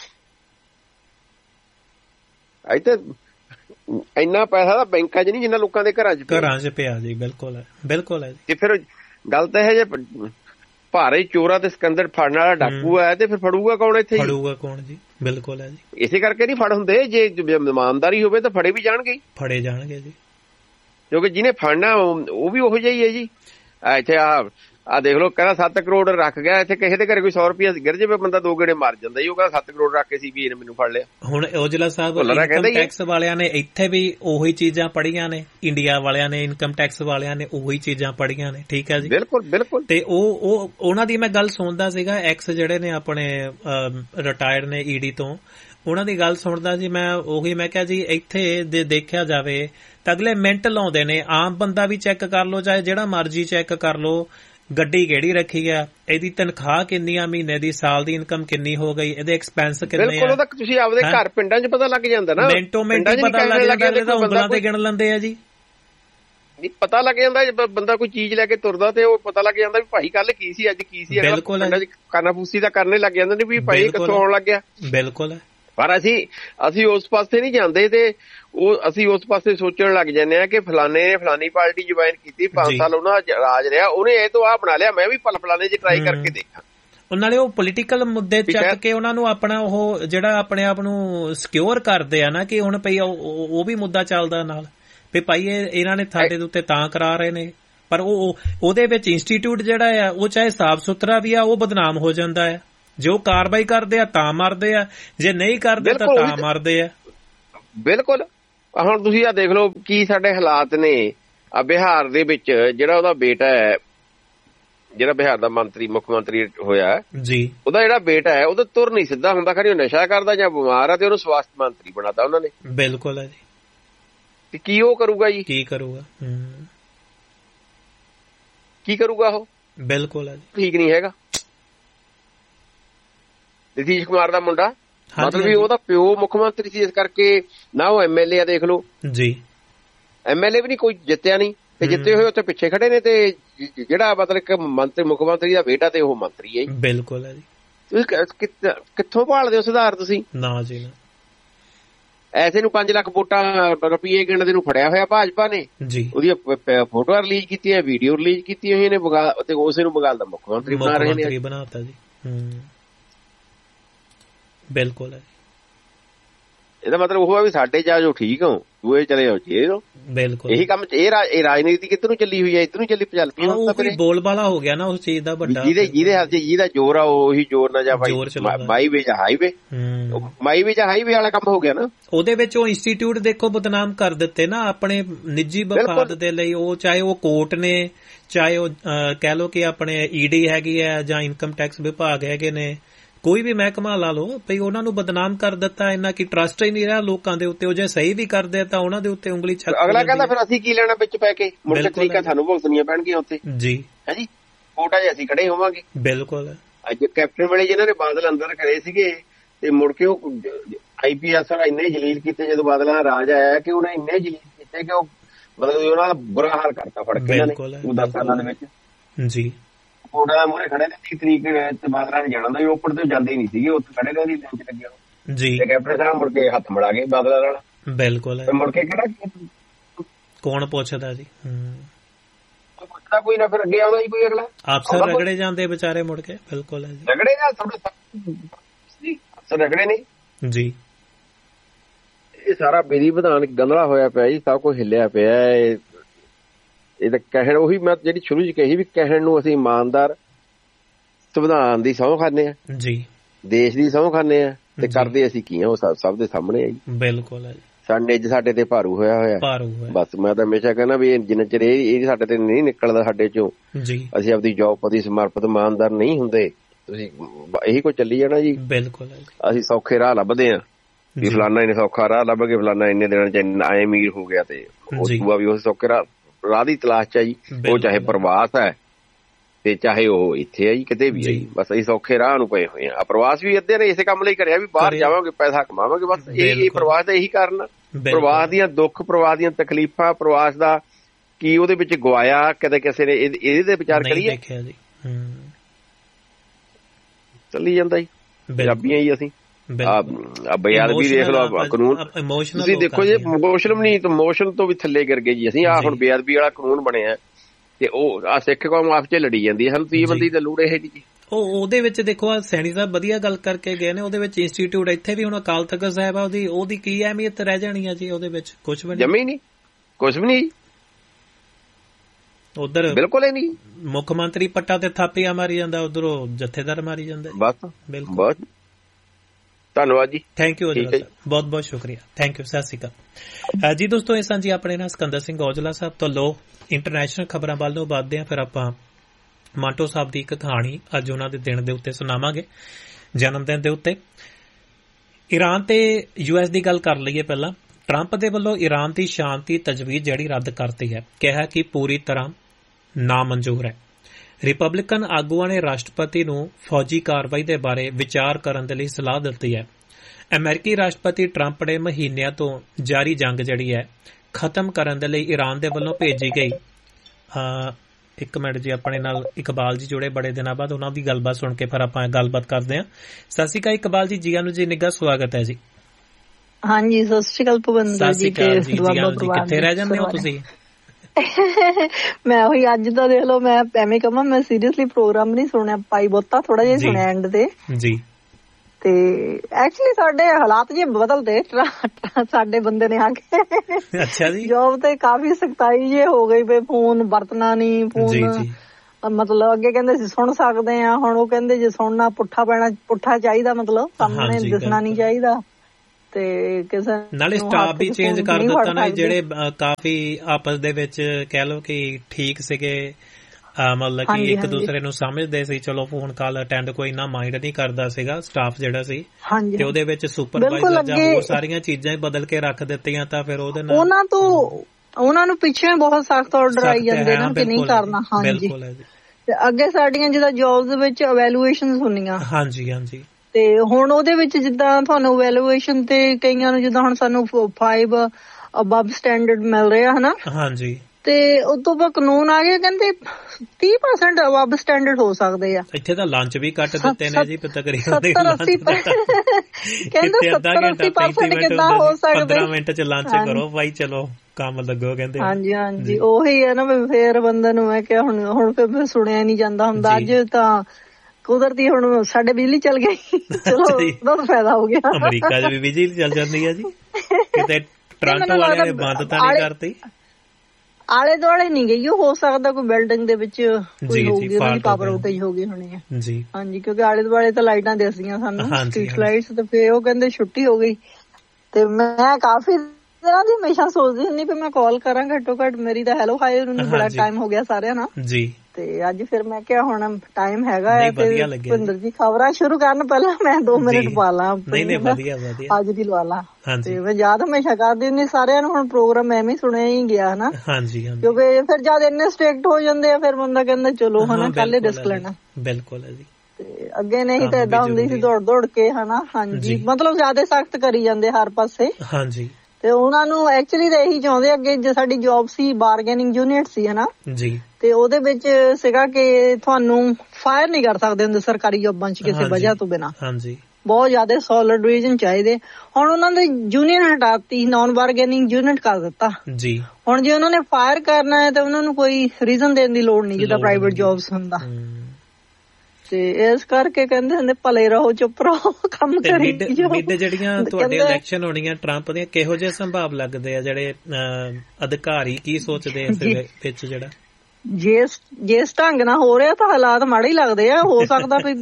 ਇੱਥੇ ਇੰਨਾ ਪੈਸਾ ਤਾਂ ਬੈਂਕਾਂ ਚ ਨੀ ਜਿੰਨਾ ਲੋਕਾਂ ਦੇ ਘਰਾਂ ਚ ਘਰਾਂ ਚ ਪਿਆ ਜੀ। ਬਿਲਕੁਲ ਹੈ, ਬਿਲਕੁਲ ਹੈ ਜੀ। ਤੇ ਫਿਰ ਗੱਲ ਤਾਂ ਇਹ ਜੇ ਭਾਰੇ ਚੋਰਾ ਤੇ ਸਿਕੰਦਰ ਫੜਨ ਵਾਲਾ ਡਾਕੂ ਹੈ ਤੇ ਫਿਰ ਫੜੂਗਾ ਕੌਣ? ਇੱਥੇ ਫੜੂਗਾ ਕੌਣ ਜੀ? ਬਿਲਕੁਲ ਹੈ ਜੀ। ਇਸੇ ਕਰਕੇ ਨਹੀਂ ਫੜ ਹੁੰਦੇ, ਜੇ ਇਮਾਨਦਾਰੀ ਹੋਵੇ ਤਾਂ ਫੜੇ ਵੀ ਜਾਣਗੇ, ਫੜੇ ਜਾਣਗੇ ਜੀ। ਕਿਉਂਕਿ ਜਿਹਨੇ ਫੜਨਾ ਉਹ ਵੀ ਉਹੋ ਜਿਹਾ ਹੀ ਹੈ ਜੀ। ਇੱਥੇ ਆਹ ਆਹ ਦੇਖ ਲਓ, ਕਹਿੰਦਾ ਸੱਤ ਕਰੋੜ ਰੱਖ ਗਿਆ ਇੱਥੇ, ਕਿਸੇ ਦੇ ਘਰੇ ਕੋਈ ਸੌ ਰੁਪਇਆ ਗਿਰ ਜਾਵੇ ਬੰਦਾ ਦੋ ਗੇੜੇ ਮਾਰ ਜਾਂਦਾ ਜੀ। ਉਹ ਕਹਿੰਦਾ ਸੱਤ ਕਰੋੜ ਰੱਖ ਕੇ ਸੀ ਵੀ ਇਹਨੇ ਮੈਨੂੰ ਫੜ ਲਿਆ। ਹੁਣ ਔਜਲਾ ਸਾਹਿਬ, ਇਨਕਮ ਟੈਕਸ ਵਾਲਿਆਂ ਨੇ ਇੱਥੇ ਵੀ ਉਹੀ ਚੀਜ਼ਾਂ ਪੜ੍ਹੀਆਂ ਨੇ, ਇੰਡੀਆ ਵਾਲਿਆਂ ਨੇ, ਇਨਕਮ ਟੈਕਸ ਵਾਲਿਆਂ ਨੇ ਉਹੀ ਚੀਜ਼ਾਂ ਪੜ੍ਹੀਆਂ ਨੇ, ਠੀਕ ਹੈ ਜੀ। ਬਿਲਕੁਲ ਬਿਲਕੁਲ। ਤੇ ਉਹ ਉਹ ਉਹਨਾਂ ਦੀ ਮੈਂ ਗੱਲ ਸੁਣਦਾ ਸੀਗਾ, ਐਕਸ ਜਿਹੜੇ ਨੇ ਆਪਣੇ ਰਿਟਾਇਰਡ ਨੇ ਈਡੀ ਤੋਂ, ਉਹਨਾਂ ਦੀ ਗੱਲ ਸੁਣਦਾ ਸੀ ਮੈਂ। ਉਹੀ ਮੈਂ ਕਿਹਾ ਜੀ, ਇੱਥੇ ਦੇ ਦੇਖਿਆ ਜਾਵੇ ਤਾਂ ਅਗਲੇ ਮਿੰਟ ਲਾਉਂਦੇ ਨੇ। ਆਮ ਬੰਦਾ ਵੀ ਚੈੱਕ ਕਰ ਲਓ, ਚਾਹੇ ਜਿਹੜਾ ਮਰਜ਼ੀ ਚੈੱਕ ਕਰ ਲਓ, ਗੱਡੀ ਕਿਹੜੀ ਰੱਖੀ ਆ, ਇਹਦੀ ਤਨਖਾਹ ਕਿੰਨੀ ਆ, ਮਹੀਨੇ ਦੀ, ਸਾਲ ਦੀ ਇਨਕਮ ਕਿੰਨੀ ਹੋ ਗਈ, ਇਹਦੇ ਐਕਸਪੈਂਸ ਕਿੰਨੇ ਆ। ਬਿਲਕੁਲ, ਉਹਦਾ ਤੁਸੀਂ ਆਪਦੇ ਘਰ ਪਿੰਡਾਂ 'ਚ ਪਤਾ ਲੱਗ ਜਾਂਦਾ ਨਾ, ਮਿੰਟੋ ਮਿੰਟ ਪਤਾ ਲੱਗ ਜਾਂਦਾ, ਤਾਂ ਉਂਗਲਾਂ ਤੇ ਗਿਣ ਲੈਂਦੇ ਆ ਜੀ। ਨਹੀਂ ਪਤਾ ਲੱਗ ਜਾਂਦਾ, ਬੰਦਾ ਕੋਈ ਚੀਜ਼ ਲੈ ਕੇ ਤੁਰਦਾ ਤੇ ਉਹ ਪਤਾ ਲੱਗ ਜਾਂਦਾ ਵੀ ਭਾਈ ਕੱਲ ਕੀ ਸੀ, ਅੱਜ ਕੀ ਸੀ। ਬਿਲਕੁਲ, ਕਾਨਾਫੂਸੀ ਤਾਂ ਕਰਨੇ ਲੱਗ ਜਾਂਦੇ ਨੇ ਵੀ ਭਾਈ ਕਿੱਥੋਂ ਆਉਣ ਲੱਗ ਗਿਆ। ਬਿਲਕੁਲ, ਪਰ ਅਸੀਂ ਅਸੀਂ ਉਸ ਪਾਸੇ ਨਹੀਂ ਜਾਂਦੇ ਤੇ ਉਹ ਅਸੀਂ ਉਸ ਪਾਸੇ ਸੋਚਣ ਲੱਗ ਜਾਂਦੇ ਆ ਕਿ ਫਲਾਣੇ ਨੇ ਫਲਾਨੀ ਪਾਰਟੀ ਜੁਆਇਨ ਕੀਤੀ, ਪੰਜ ਸਾਲ ਉਹਨਾਂ ਰਾਜ ਰਿਹਾ, ਉਹਨੇ ਇਹ ਤੋਂ ਆਹ ਬਣਾ ਲਿਆ, ਮੈਂ ਵੀ ਫਲ ਫਲਾਣੇ 'ਚ ਟਰਾਈ ਕਰਕੇ ਦੇਖਾਂ। ਉਹਨਾਂ ਨੇ ਉਹ ਪੋਲੀਟੀਕਲ ਮੁੱਦੇ ਚੱਕ ਕੇ ਉਹਨਾਂ ਨੂੰ ਆਪਣਾ ਉਹ ਜਿਹੜਾ ਆਪਣੇ ਆਪ ਨੂੰ ਸਿਕਿਉਰ ਕਰਦੇ ਆ ਨਾ ਕਿ ਹੁਣ ਪਈ ਉਹ ਵੀ ਮੁੱਦਾ ਚੱਲਦਾ ਨਾਲ ਵੀ ਭਾਈ ਇਹ ਇਹਨਾਂ ਨੇ ਸਾਡੇ ਦੇ ਉੱਤੇ ਤਾਂ ਕਰਾ ਰਹੇ ਨੇ, ਪਰ ਉਹ ਉਹਦੇ ਵਿੱਚ ਇੰਸਟੀਟਿਊਟ ਜਿਹੜਾ ਆ ਉਹ ਚਾਹੇ ਸਾਫ਼ ਸੁਥਰਾ ਵੀ ਆ, ਉਹ ਬਦਨਾਮ ਹੋ ਜਾਂਦਾ ਆ। ਜੇ ਉਹ ਕਾਰਵਾਈ ਕਰਦੇ ਆ ਤਾਂ ਮਰਦੇ ਆ, ਜੇ ਨਹੀਂ ਕਰਦੇ ਤਾਂ ਤਾਂ ਮਰਦੇ ਆ। ਬਿਲਕੁਲ, ਹੁਣ ਤੁਸੀਂ ਆ ਦੇਖ ਲਓ ਕੀ ਸਾਡੇ ਹਾਲਾਤ ਨੇ। ਆ ਬਿਹਾਰ ਦੇ ਵਿੱਚ ਜਿਹੜਾ ਉਹਦਾ ਬੇਟਾ ਹੈ, ਜਿਹੜਾ ਬਿਹਾਰ ਦਾ ਮੰਤਰੀ ਮੁੱਖ ਮੰਤਰੀ ਹੋਇਆ ਜੀ, ਉਹਦਾ ਜਿਹੜਾ ਬੇਟਾ ਹੈ ਉਹਦਾ ਤੁਰ ਨਹੀਂ ਸਿੱਧਾ ਹੁੰਦਾ, ਖਰੀ ਉਹ ਨਸ਼ਾ ਕਰਦਾ ਜਾਂ ਬਿਮਾਰ ਆ, ਤੇ ਉਹਨੂੰ ਸਵਾਸਥ ਮੰਤਰੀ ਬਣਾਤਾ ਉਹਨਾਂ ਨੇ। ਬਿਲਕੁਲ ਹੈ ਜੀ, ਤੇ ਕੀ ਉਹ ਕਰੂਗਾ ਜੀ, ਕੀ ਕਰੂਗਾ ਕੀ ਕਰੂਗਾ ਉਹ। ਬਿਲਕੁਲ ਹੈ ਜੀ, ਠੀਕ ਨਹੀਂ ਹੈਗਾ। ਨਿਤੀਸ਼ ਕੁਮਾਰ ਦਾ ਮੁੰਡਾ, ਮਤਲਬ ਵੀ ਉਹਦਾ ਪਿਓ ਮੁੱਖ ਮੰਤਰੀ ਸੀ, ਇਸ ਕਰਕੇ ਨਾ ਉਹ ਐਮ ਐਲ ਏ ਆ। ਦੇਖ ਲਓ ਜੀ, ਐਮ ਐਲ ਏ ਵੀ ਨਹੀਂ ਕੋਈ ਜਿੱਤਿਆ ਨਹੀਂ, ਤੇ ਜਿੱਤੇ ਹੋਏ ਉੱਥੇ ਪਿੱਛੇ ਖੜੇ ਨੇ, ਤੇ ਜਿਹੜਾ ਮਤਲਬ ਕਿ ਮੰਤਰੀ ਮੁੱਖ ਮੰਤਰੀ ਦਾ ਬੇਟਾ ਤੇ ਉਹ ਮੰਤਰੀ ਹੈ। ਬਿਲਕੁਲ ਹੈ ਜੀ, ਤੁਸੀਂ ਕਿੱਥੋਂ ਭਾਲਦੇ ਹੋ ਸੁਧਾਰ ਤੁਸੀਂ? ਨਾ ਜੀ ਨਾ। ਐਸੇ ਨੂੰ ਪੰਜ ਲੱਖ ਵੋਟਾਂ ਰੁਪਈਏ ਗਿਣਦੇ ਨੂੰ ਫੜਿਆ ਹੋਇਆ ਭਾਜਪਾ ਨੇ ਜੀ, ਉਹਦੀਆਂ ਫੋਟੋਆਂ ਰਿਲੀਜ਼ ਕੀਤੀਆਂ, ਵੀਡੀਓ ਰਿਲੀਜ਼ ਕੀਤੀ ਹੋਈ ਨੇ, ਤੇ ਉਸੇ ਨੂੰ ਬੰਗਾਲ ਦਾ ਮੁੱਖ ਮੰਤਰੀ ਬਣਾ ਰਹੇ ਨੇ। ਬਣਾਤਾ ਜੀ, ਬਿਲਕੁਲ ਹੈ। ਇਹਦਾ ਮਤਲਬ ਉਹ ਹੈ ਵੀ ਸਾਡੇ ਜਾ ਜੋ ਠੀਕ ਹੋ, ਦੂਏ ਚਲੇ ਜਾਓ ਜੇ। ਬਿਲਕੁਲ, ਇਹੀ ਕੰਮ ਇਹ ਰਾਜਨੀਤੀ ਕਿੱਧਰ ਨੂੰ ਚੱਲੀ ਹੋਈ ਹੈ, ਇੱਧਰ ਨੂੰ ਚੱਲੀ ਚੱਲ ਪਈ। ਕੋਈ ਬੋਲ ਬਾਲਾ ਹੋ ਗਿਆ ਨਾ ਉਸ ਚੀਜ਼ ਦਾ ਵੱਡਾ, ਜਿਹਦੇ ਜਿਹਦੇ ਹੱਥ 'ਚ ਜਿਹਦਾ ਜ਼ੋਰ ਆ ਉਹੀ ਜ਼ੋਰ ਨਾ ਜਾ ਮਾਈ ਵੇ ਜਾਂ ਹਾਈਵੇ, ਮਾਈ ਵੇ ਜਾਂ ਹਾਈਵੇ ਵਾਲਾ ਕੰਮ ਹੋ ਗਿਆ ਨਾ। ਉਹਦੇ ਵਿੱਚ ਉਹ ਇੰਸਟੀਟਿਊਟ ਦੇਖੋ ਬਦਨਾਮ ਕਰ ਦਿੱਤੇ ਨਾ ਆਪਣੇ ਨਿੱਜੀ ਵਫਾਦ ਦੇ ਲਈ। ਉਹ ਚਾਹੇ ਉਹ ਕੋਰਟ ਨੇ, ਚਾਹੇ ਉਹ ਕਹਿ ਲਓ ਕਿ ਆਪਣੇ ਈਡੀ ਹੈਗੀ ਹੈ ਜਾਂ ਇਨਕਮ ਟੈਕਸ ਵਿਭਾਗ ਹੈਗੇ ਨੇ, ਕੋਈ ਵੀ ਮਹਿਕਮਾ ਲਾ ਲਓ, ਭਈ ਉਹਨਾਂ ਨੂੰ ਬਦਨਾਮ ਕਰ ਦਿੱਤਾ। ਇੰਨਾ ਕੀ ਟਰਸਟ ਹੀ ਨਹੀਂ ਰਿਹਾ ਲੋਕਾਂ ਦੇ ਉੱਤੇ। ਉਹ ਜੇ ਸਹੀ ਵੀ ਕਰਦੇ ਤਾਂ ਉਹਨਾਂ ਦੇ ਉੱਤੇ ਉਂਗਲੀ ਛੱਡ, ਅਗਲਾ ਕਹਿੰਦਾ ਫਿਰ ਅਸੀਂ ਕੀ ਲੈਣਾ ਵਿੱਚ ਪੈ ਕੇ, ਮੁੜ ਕੇ ਤਰੀਕਾ ਸਾਨੂੰ ਭੁਗਤਣੀਆਂ ਪੈਣਗੀਆਂ ਉੱਥੇ ਜੀ, ਹੈ ਜੀ। ਕੋਟਾ ਜੇ ਅਸੀਂ ਖੜੇ ਹੋਵਾਂਗੇ। ਬਿਲਕੁਲ, ਅੱਜ ਕੈਪਟਨ ਵੇਲੇ ਜਿਹਨਾਂ ਨੇ ਬਾਦਲ ਅੰਦਰ ਖੜੇ ਸੀਗੇ, ਤੇ ਮੁੜ ਕੇ ਉਹ ਆਈ ਪੀ ਐਸ ਵਾਲਾ ਇੰਨੇ ਜਲੀਲ ਕੀਤੇ ਜਦੋਂ ਬਾਦਲਾਂ ਦਾ ਰਾਜ ਆਇਆ, ਕਿ ਉਹਨੇ ਇੰਨੇ ਜਲੀਲ ਕੀਤੇ ਕਿ ਉਹ ਮਤਲਬ ਉਹਨਾਂ ਦਾ ਬੁਰਾ ਹਾਲ ਕਰਤਾ ਫੜ ਕੇ ਇਹਨਾਂ ਨੇ ਦਸ ਸਾਲਾਂ ਦੇ ਵਿੱਚ ਜੀ। ਕੋਟਾ ਦੇ ਮੂਹਰੇ ਖੜੇ ਨੇ, ਤੀਹ ਤਰੀਕ ਤੇ ਬਾਦਲਾਂ ਨੇ ਜਾਣਾ ਹੁੰਦਾ ਸੀ, ਓਪਰ ਤੇ ਜਾਂਦੇ ਨਹੀਂ ਸੀਗੇ, ਉੱਥੇ ਖੜੇ ਰਹੇ ਲਾਈਨ 'ਚ ਲੱਗੇ ਜੀ, ਤੇ ਕੈਪਟਨ ਸਾਹਿਬ ਮੁੜ ਕੇ ਹੱਥ ਮਿਲਾ ਗਏ ਬਾਦਲਾਂ ਨਾਲ। ਬਿਲਕੁਲ, ਮੁੜ ਕੇ ਕਿਹੜਾ ਕੌਣ ਪੁੱਛਦਾ ਜੀ, ਪੁੱਛਦਾ ਕੋਈ ਨਾ, ਫਿਰ ਅੱਗੇ ਆਉਂਦਾ ਜੀ ਕੋਈ ਅਗਲਾ। ਅਫਸਰ ਰਗੜੇ ਜਾਂਦੇ ਵਿਚਾਰੇ ਮੁੜ ਕੇ। ਬਿਲਕੁਲ ਹੈ ਜੀ, ਰਗੜੇ ਨਾਲ ਅਫਸਰ ਰਗੜੇ ਨੇ ਜੀ। ਇਹ ਸਾਰਾ ਵਿਧੀ ਵਿਧਾਨ ਗੰਦਲਾ ਹੋਇਆ ਪਿਆ ਜੀ, ਸਭ ਕੁਝ ਹਿੱਲਿਆ ਪਿਆ। ਇਹ ਤਾਂ ਕਹਿਣ ਉਹੀ ਮੈਂ ਜਿਹੜੀ ਸ਼ੁਰੂ 'ਚ ਕਹੀ ਵੀ ਕਹਿਣ ਨੂੰ ਅਸੀਂ ਇਮਾਨਦਾਰ ਸੰਵਿਧਾਨ ਦੀ ਸਹੁੰ ਖਾਂਦੇ ਆ ਜੀ, ਦੇਸ਼ ਦੀ ਸਹੁੰ ਖਾਂਦੇ ਆ, ਤੇ ਕਰਦੇ ਅਸੀਂ ਕੀ ਆ ਉਹ ਸਭ ਦੇ ਸਾਹਮਣੇ ਆ ਜੀ। ਬਿਲਕੁਲ ਹੈ ਜੀ, ਸਾਡੇ ਅੱਜ ਸਾਡੇ ਤੇ ਭਾਰੂ ਹੋਇਆ ਹੋਇਆ। ਬਸ ਮੈਂ ਤਾਂ ਹਮੇਸ਼ਾ ਕਹਿੰਦਾ ਵੀ ਜਿੰਨਾ ਚਿਰ ਇਹ ਸਾਡੇ ਤੇ ਨਹੀਂ ਨਿਕਲਦਾ ਸਾਡੇ ਚੋਂ, ਅਸੀਂ ਆਪਦੀ ਜੌਬ ਪ੍ਰਤੀ ਸਮਰਪਿਤ ਇਮਾਨਦਾਰ ਨਹੀਂ ਹੁੰਦੇ, ਤੁਸੀਂ ਇਹੀ ਕੋਈ ਚੱਲੀ ਜਾਣਾ ਜੀ। ਬਿਲਕੁਲ, ਅਸੀਂ ਸੌਖੇ ਰਾਹ ਲੱਭਦੇ ਆ ਵੀ ਫਲਾਨਾ ਇਹਨੇ ਸੌਖਾ ਰਾਹ ਲੱਭ ਕੇ ਫਲਾਨਾ ਇੰਨੇ ਦਿਨਾਂ 'ਚ ਐ ਅਮੀਰ ਹੋ ਗਿਆ, ਤੇ ਉਹ ਵੀ ਉਹ ਸੌਖੇ ਰਾਹ ਰਾਹ ਦੀ ਤਲਾਸ਼ 'ਚ ਆ ਜੀ। ਉਹ ਚਾਹੇ ਪ੍ਰਵਾਸ ਹੈ ਤੇ ਚਾਹੇ ਉਹ ਇੱਥੇ ਆ ਜੀ, ਕਿਤੇ ਵੀ ਆ ਜੀ। ਬਸ ਅਸੀਂ ਸੌਖੇ ਰਾਹ ਨੂੰ ਪਏ ਹੋਏ ਆ। ਪ੍ਰਵਾਸ ਵੀ ਅੱਧੇ ਨੇ ਇਸੇ ਕੰਮ ਲਈ ਕਰਿਆ ਵੀ ਬਾਹਰ ਜਾਵਾਂਗੇ, ਪੈਸਾ ਕਮਾਵਾਂਗੇ, ਬਸ ਇਹ ਪ੍ਰਵਾਸ ਦਾ ਇਹੀ ਕਾਰਨ। ਪ੍ਰਵਾਸ ਦੀਆਂ ਦੁੱਖ, ਪ੍ਰਵਾਸ ਦੀਆਂ ਤਕਲੀਫਾਂ, ਪ੍ਰਵਾਸ ਦਾ ਕੀ ਉਹਦੇ ਵਿੱਚ ਗਵਾਇਆ ਕਦੇ ਕਿਸੇ ਨੇ ਇਹਦੇ ਤੇ ਵਿਚਾਰ ਕਰੀਏ? ਚੱਲੀ ਜਾਂਦਾ ਜੀ, ਪੰਜਾਬੀਆਂ ਹੀ ਅਸੀਂ। ਬੇਅਦਬੀ ਦੇਖ ਲਓ, ਕਾਨੂੰਨ ਤੁਸੀਂ ਦੇਖੋ ਜੀ, ਇਮੋਸ਼ਨ ਵੀ ਨਹੀਂ, ਇਮੋਸ਼ਨ ਤੋਂ ਵੀ ਥੱਲੇ ਗਿਰ ਗਏ ਜੀ ਅਸੀਂ। ਆਹ ਹੁਣ ਬੇਅਦਬੀ ਵਾਲਾ ਕਾਨੂੰਨ ਬਣਿਆ, ਤੇ ਉਹ ਆ ਸਿੱਖ ਕੌਮ ਆਪਸ 'ਚ ਲੜੀ ਜਾਂਦੀ ਹੈ, ਸਾਨੂੰ ਤੀਹ ਬੰਦੀ ਤਾਂ ਲੋੜ ਇਹ ਜੀ। ਉਹ ਉਹਦੇ ਵਿੱਚ ਦੇਖੋ ਆ ਸੈਣੀ ਸਾਹਿਬ ਵਧੀਆ ਗੱਲ ਕਰਕੇ ਗਏ ਨੇ। ਉਹਦੇ ਵਿੱਚ ਇੰਸਟੀਟਿਊਟ ਇੱਥੇ ਵੀ ਹੁਣ ਅਕਾਲ ਤਖਤ ਸਾਹਿਬ ਆ, ਉਹਦੀ ਉਹਦੀ ਕੀ ਅਹਿਮੀਅਤ ਰਹਿ ਜਾਣੀ ਆ ਜੀ ਉਹਦੇ ਵਿੱਚ? ਕੁਛ ਵੀ ਜਮੀ ਨਹੀਂ, ਕੁਛ ਵੀ ਨਹੀਂ ਉਧਰ, ਬਿਲਕੁਲ ਹੀ ਨਹੀਂ। ਮੁੱਖ ਮੰਤਰੀ ਪੱਟਾ ਤੇ ਥਾਪੀਆਂ ਮਾਰੀ ਜਾਂਦਾ, ਉਧਰੋਂ ਜਥੇਦਾਰ ਮਾਰੀ ਜਾਂਦਾ। ਬਸ ਬਿਲਕੁਲ, ਧੰਨਵਾਦ ਜੀ, ਥੈਂਕ ਯੂ ਔਜਲਾ ਸਾਹਿਬ, ਬਹੁਤ ਬਹੁਤ ਸ਼ੁਕਰੀਆ, ਥੈਂਕ ਯੂ, ਸਤਿ ਸ਼੍ਰੀ ਅਕਾਲ ਜੀ। ਦੋਸਤੋ, ਇਹ ਸਾਂਝੀ ਆਪਣੇ ਨਾਲ ਸਿਕੰਦਰ ਸਿੰਘ ਔਜਲਾ ਸਾਹਿਬ ਤੋਂ। ਲੋ ਇੰਟਰਨੈਸ਼ਨਲ ਖਬਰਾਂ ਵੱਲ ਨੂੰ ਵੱਧਦੇ ਹਾਂ, ਫਿਰ ਆਪਾਂ ਮਾਂਟੋ ਸਾਹਿਬ ਦੀ ਇੱਕ ਕਹਾਣੀ ਅੱਜ ਉਹਨਾਂ ਦੇ ਦਿਨ ਦੇ ਉੱਤੇ ਸੁਣਾਵਾਂਗੇ, ਜਨਮ ਦਿਨ ਦੇ ਉੱਤੇ। ਈਰਾਨ ਤੇ ਯੂ ਐਸ ਦੀ ਗੱਲ ਕਰ ਲਈਏ ਪਹਿਲਾਂ। ਟਰੰਪ ਦੇ ਵੱਲੋਂ ਈਰਾਨ ਦੀ ਸ਼ਾਂਤੀ ਤਜਵੀਜ਼ ਜਿਹੜੀ ਰੱਦ ਕਰਤੀ ਹੈ, ਕਿਹਾ ਕਿ ਪੂਰੀ ਤਰ੍ਹਾਂ ਨਾਮਨਜ਼ੂਰ ਹੈ। ਰਿਪਬਲਿਕਨ ਆਗੂਆਂ ਨੇ ਰਾਸ਼ਟਰਪਤੀ ਨੂੰ ਫੌਜੀ ਕਾਰਵਾਈ ਦੇ ਬਾਰੇ ਵਿਚਾਰ ਕਰਨ ਦੇ ਲਈ ਸਲਾਹ ਦਿੱਤੀ ਹੈ। ਅਮਰੀਕੀ ਰਾਸ਼ਟਰਪਤੀ ਟਰੰਪ ਨੇ ਮਹੀਨਿਆਂ ਤੋਂ ਜਾਰੀ ਜੰਗ ਜਿਹੜੀ ਹੈ ਖਤਮ ਕਰਨ ਦੇ ਲਈ ਈਰਾਨ ਦੇ ਵੱਲੋਂ ਭੇਜੀ ਗਈ ਇੱਕ ਮਿੰਟ ਜੀ ਆਪਣੇ ਨਾਲ ਇਕਬਾਲ ਜੀ ਜੁੜੇ ਬੜੇ ਦਿਨਾਂ ਬਾਅਦ, ਉਹਨਾਂ ਦੀ ਗੱਲਬਾਤ ਸੁਣ ਕੇ ਫਿਰ ਆਪਾਂ ਗੱਲਬਾਤ ਕਰਦੇ ਹਾਂ। ਸਤਿ ਸ਼੍ਰੀ ਅਕਾਲ ਇਕਬਾਲ ਜੀ, ਜੀਆਂ ਨੂੰ ਜੀ ਨਿੱਘਾ ਸਵਾਗਤ ਹੈ ਜੀ। ਹਾਂਜੀ ਸਤਿ ਸ਼੍ਰੀ ਅਕਾਲ ਭਵਿੰਦਰ ਜੀ, ਕਿੱਥੇ ਰਹਿ ਜਾਂਦੇ ਹੋ ਤੁਸੀਂ? ਮੈਂ ਉਹੀ ਅੱਜ ਤਾਂ ਦੇਖ ਲਓ, ਮੈਂ ਐਵੇਂ ਕਹਾਂ ਮੈਂ ਸੀਰੀਅਸਲੀ ਪ੍ਰੋਗਰਾਮ ਨਹੀਂ ਸੁਣਿਆ, ਪਾਈ ਬਹੁਤਾ ਥੋੜਾ ਜਿਹਾ ਸੁਣਿਆ ਐਂਡ ਤੇ ਜੀ। ਤੇ ਐਕਚੁਅਲੀ ਸਾਡੇ ਹਾਲਾਤ ਜੇ ਬਦਲਦੇ, ਸਾਡੇ ਬੰਦੇ ਨੇ ਆ ਕੇ ਅੱਛਾ ਜੀ ਜੋਬ ਤੇ ਕਾਫੀ ਸਖਤਾਈ ਜੇ ਹੋ ਗਈ ਪਈ, ਫੋਨ ਵਰਤਣਾ ਨਹੀਂ, ਫੋਨ ਮਤਲਬ ਅੱਗੇ ਕਹਿੰਦੇ ਸੀ ਸੁਣ ਸਕਦੇ ਆ, ਹੁਣ ਉਹ ਕਹਿੰਦੇ ਜੇ ਸੁਣਨਾ ਪੁੱਠਾ ਪੈਣਾ, ਪੁੱਠਾ ਚਾਹੀਦਾ, ਮਤਲਬ ਸਾਹਮਣੇ ਦਿਸਣਾ ਨਹੀਂ ਚਾਹੀਦਾ। ਤੇ ਕਿਸੇ ਨਾਲੇ ਸਟਾਫ ਵੀ ਚੇਂਜ ਕਰ ਦਿੱਤਾ ਨਾ, ਜਿਹੜੇ ਕਾਫੀ ਆਪਸ ਦੇ ਵਿੱਚ ਕਹਿ ਲਓ ਕਿ ਠੀਕ ਸੀਗੇ, ਮਤਲਬ ਕਿ ਇੱਕ ਦੂਸਰੇ ਨੂੰ ਸਮਝਦੇ ਸੀ, ਚਲੋ ਫੋਨ ਕਾਲ ਅਟੈਂਡ ਕੋਈ ਇੰਨਾ ਮਾਈਂਡ ਨਹੀਂ ਕਰਦਾ ਸੀਗਾ ਸਟਾਫ ਜਿਹੜਾ ਸੀ, ਤੇ ਉਹਦੇ ਵਿੱਚ ਸੁਪਰਵਾਈਜ਼ਰ ਜਾਂ ਹੋਰ ਸਾਰੀਆਂ ਚੀਜ਼ਾਂ ਹੀ ਬਦਲ ਕੇ ਰੱਖ ਦਿੱਤੀਆਂ, ਤਾਂ ਫਿਰ ਉਹਦੇ ਨਾਲ ਉਹਨਾਂ ਤੋਂ ਉਹਨਾਂ ਨੂੰ ਪਿੱਛੇ ਬਹੁਤ ਸਖਤ ਆਰਡਰ ਆਈ ਜਾਂਦੇ ਨੇ ਕਿ ਨਹੀਂ ਕਰਨਾ। ਹਾਂਜੀ ਅੱਗੇ ਸਾਡੀਆਂ ਜਿੱਦਾਂ ਜੌਬਸ ਵਿੱਚ ਇਵੈਲੂਏਸ਼ਨਸ ਹੁੰਦੀਆਂ, ਹਾਂਜੀ ਹਾਂਜੀ, ਤੇ ਹੁਣ ਉਹਦੇ ਵਿੱਚ ਜਿੱਦਾਂ ਤੁਹਾਨੂੰ ਇਵੈਲੂਏਸ਼ਨ ਤੇ ਕਈਆਂ ਨੂੰ ਜਿੱਦਾਂ ਹੁਣ ਸਾਨੂੰ ਫਾਈਵ ਅਬਵ ਸਟੈਂਡਰਡ ਮਿਲ ਰਿਹਾ ਹਨਾ, ਹਾਂਜੀ, ਤੇ ਉਸ ਤੋਂ ਬਾਅਦ ਕਾਨੂੰਨ ਆ ਗਿਆ, ਕਹਿੰਦੇ ਤੀਹ ਪਰਸੈਂਟ ਅਬਵ ਸਟੈਂਡਰਡ ਹੋ ਸਕਦੇ ਆ। ਇੱਥੇ ਤਾਂ ਲੰਚ ਵੀ ਕੱਟ ਦਿੱਤੇ ਨੇ ਜੀ, ਤਕਰੀਬਨ ਸੱਤਰ ਅੱਸੀ ਕਹਿੰਦੇ ਸੱਤਰ ਅੱਸੀ ਪਰਸੈਂਟ ਕਿੱਦਾਂ ਹੋ ਸਕਦੇ, ਪੰਦਰਾਂ ਮਿੰਟ ਚ ਲੰਚ ਕਰੋ ਭਾਈ, ਚਲੋ ਕੰਮ ਲੱਗੋ ਕਹਿੰਦੇ। ਹਾਂਜੀ ਹਾਂਜੀ ਉਹੀ ਹੈ ਨਾ, ਫੇਰ ਬੰਦੇ ਨੂੰ ਮੈਂ ਕਿਹਾ ਹੁਣ ਹੁਣ ਫਿਰ ਸੁਣਿਆ ਨੀ ਜਾਂਦਾ ਹੁੰਦਾ। ਅੱਜ ਤਾਂ ਕੁਦਰਤੀ ਹੁਣ ਸਾਡੇ ਬਿਜਲੀ ਚੱਲ ਗਈ, ਚਲੋ ਬਹੁਤ ਫਾਇਦਾ ਹੋ ਗਿਆ। ਅਮਰੀਕਾ ਚ ਵੀ ਬਿਜਲੀ ਚੱਲ ਜਾਂਦੀ ਹੈ ਜੀ, ਕਿਤੇ ਟੋਰਾਂਟੋ ਵਾਲਿਆਂ ਨੇ ਬੰਦ ਤਾਂ ਨਹੀਂ ਕਰਤੀ। ਆਲੇ ਦੁਆਲੇ ਨਹੀਂ ਗਈ, ਉਹ ਹੋ ਸਕਦਾ ਕੋਈ ਬਿਲਡਿੰਗ ਦੇ ਵਿੱਚ ਕੋਈ ਹੋਊਗੀ, ਉਹਨਾਂ ਦੀ ਪਾਵਰ ਆਊਟੇਜ ਹੋ ਗਈ ਹੋਣੀ ਹੈ ਜੀ। ਹਾਂਜੀ ਕਿਉਂਕਿ ਆਲੇ ਦੁਆਲੇ ਤਾਂ ਲਾਈਟਾਂ ਦਿਸਦੀਆਂ ਸਾਨੂੰ, ਸਟਰੀਟ ਲਾਈਟਸ, ਤੇ ਫੇਰ ਉਹ ਕਹਿੰਦੇ ਛੁੱਟੀ ਹੋ ਗਈ। ਤੇ ਮੈਂ ਕਾਫੀ ਦਿਨਾਂ ਦੀ ਹਮੇਸ਼ਾ ਸੋਚਦੀ ਹੁੰਦੀ ਵੀ ਮੈਂ ਕਾਲ ਕਰਾਂ, ਘੱਟੋ ਘੱਟ ਮੇਰੀ ਤਾਂ ਹੈਲੋ ਹਾਈ ਨੂੰ ਬੜਾ ਟਾਈਮ ਹੋ ਗਿਆ ਸਾਰਿਆਂ ਨਾਲ ਜੀ। ਤੇ ਅੱਜ ਫਿਰ ਮੈਂ ਕਿਹਾ ਹੁਣ ਟਾਈਮ ਹੈਗਾ ਹੈ, ਤੇ ਭਿੰਦਰ ਜੀ ਖਬਰਾਂ ਸ਼ੁਰੂ ਕਰਨ ਪਹਿਲਾਂ ਮੈਂ ਦੋ ਮਿੰਟ ਪਾ ਲਾਂ, ਅੱਜ ਦੀ ਲਵਾ ਲਾ। ਤੇ ਮੈਂ ਯਾਦ ਹਮੇਸ਼ਾ ਕਰਦੀ ਹੁੰਦੀ ਸਾਰਿਆਂ ਨੂੰ, ਹੁਣ ਪ੍ਰੋਗਰਾਮ ਐਵੇਂ ਸੁਣਿਆ ਹੀ ਗਿਆ ਹਨਾ, ਕਿਉਂਕਿ ਫਿਰ ਜਦ ਇੰਨੇ ਸਟ੍ਰਿਕਟ ਹੋ ਜਾਂਦੇ ਆ, ਫਿਰ ਬੰਦਾ ਕਹਿੰਦਾ ਚਲੋ ਹਨਾ ਕੱਲ ਰਿਸਕ ਲੈਣਾ। ਬਿਲਕੁਲ ਹੈ ਜੀ, ਤੇ ਅੱਗੇ ਨਹੀਂ ਤਾਂ ਏਦਾਂ ਹੁੰਦੀ ਸੀ ਦੌੜ ਦੌੜ ਕੇ ਹਨਾ। ਹਾਂਜੀ ਮਤਲਬ ਜ਼ਿਆਦਾ ਸਖਤ ਕਰੀ ਜਾਂਦੇ ਹਰ ਪਾਸੇ। ਹਾਂਜੀ ਤੇ ਉਹਨਾਂ ਨੂੰ ਐਕਚੁਅਲੀ ਤਾਂ ਇਹੀ ਚਾਹੁੰਦੇ, ਅੱਗੇ ਜੇ ਸਾਡੀ ਜੌਬ ਸੀ ਬਾਰਗੇਨਿੰਗ ਯੂਨਿਟ ਸੀ ਹਨਾ ਜੀ, ਤੇ ਉਹਦੇ ਵਿੱਚ ਸੀਗਾ ਕਿ ਤੁਹਾਨੂੰ ਫਾਇਰ ਨਹੀਂ ਕਰ ਸਕਦੇ ਹੁੰਦੇ ਸਰਕਾਰੀ ਜੌਬਾਂ ਚ ਕਿਸੇ ਵਜ੍ਹਾ ਤੋਂ ਬਿਨਾਂ। ਹਾਂਜੀ ਬਹੁਤ ਜ਼ਿਆਦਾ ਸੋਲਿਡ ਰੀਜ਼ਨ ਚਾਹੀਦੇ। ਹੁਣ ਉਹਨਾਂ ਦੇ ਯੂਨੀਅਨ ਹਟਾਤੀ, ਨਾਨ ਬਾਰਗੇਨਿੰਗ ਯੂਨਿਟ ਕਰ ਦਿੱਤਾ ਜੀ। ਹੁਣ ਜੇ ਉਹਨਾਂ ਨੇ ਫਾਇਰ ਕਰਨਾ ਹੈ ਤਾਂ ਉਹਨਾਂ ਨੂੰ ਕੋਈ ਰੀਜ਼ਨ ਦੇਣ ਦੀ ਲੋੜ ਨਹੀਂ, ਜਿੱਦਾਂ ਪ੍ਰਾਈਵੇਟ ਜੌਬਸ ਹੁੰਦਾ। ਤੇ ਇਸ ਕਰਕੇ ਕਹਿੰਦੇ ਹੁੰਦੇ ਭਲੇ ਰਹੋ ਚੁੱਪ ਰਹੋ, ਕੰਮ ਕਰੀ ਜਾਓ। ਮਿਡ ਜਿਹੜੀਆਂ ਤੁਹਾਡੇ ਇਲੈਕਸ਼ਨ ਹੋਣੀਆਂ ਟਰੰਪ ਦੀਆਂ, ਕਿਹੋ ਜਿਹੇ ਸੰਭਾਵ ਲੱਗਦੇ ਆ, ਜਿਹੜੇ ਅਧਿਕਾਰੀ ਕੀ ਸੋਚਦੇ ਇਸ ਵਿੱਚ? ਜਿਹੜਾ ਜਿਸ ਜਿਸ ਢੰਗ ਨਾਲ ਹੋ ਰਿਹਾ ਤਾਂ ਹਾਲਾਤ ਮਾੜੇ ਹੀ ਲੱਗਦੇ ਆ, ਹੋ ਸਕਦਾ ਵੀ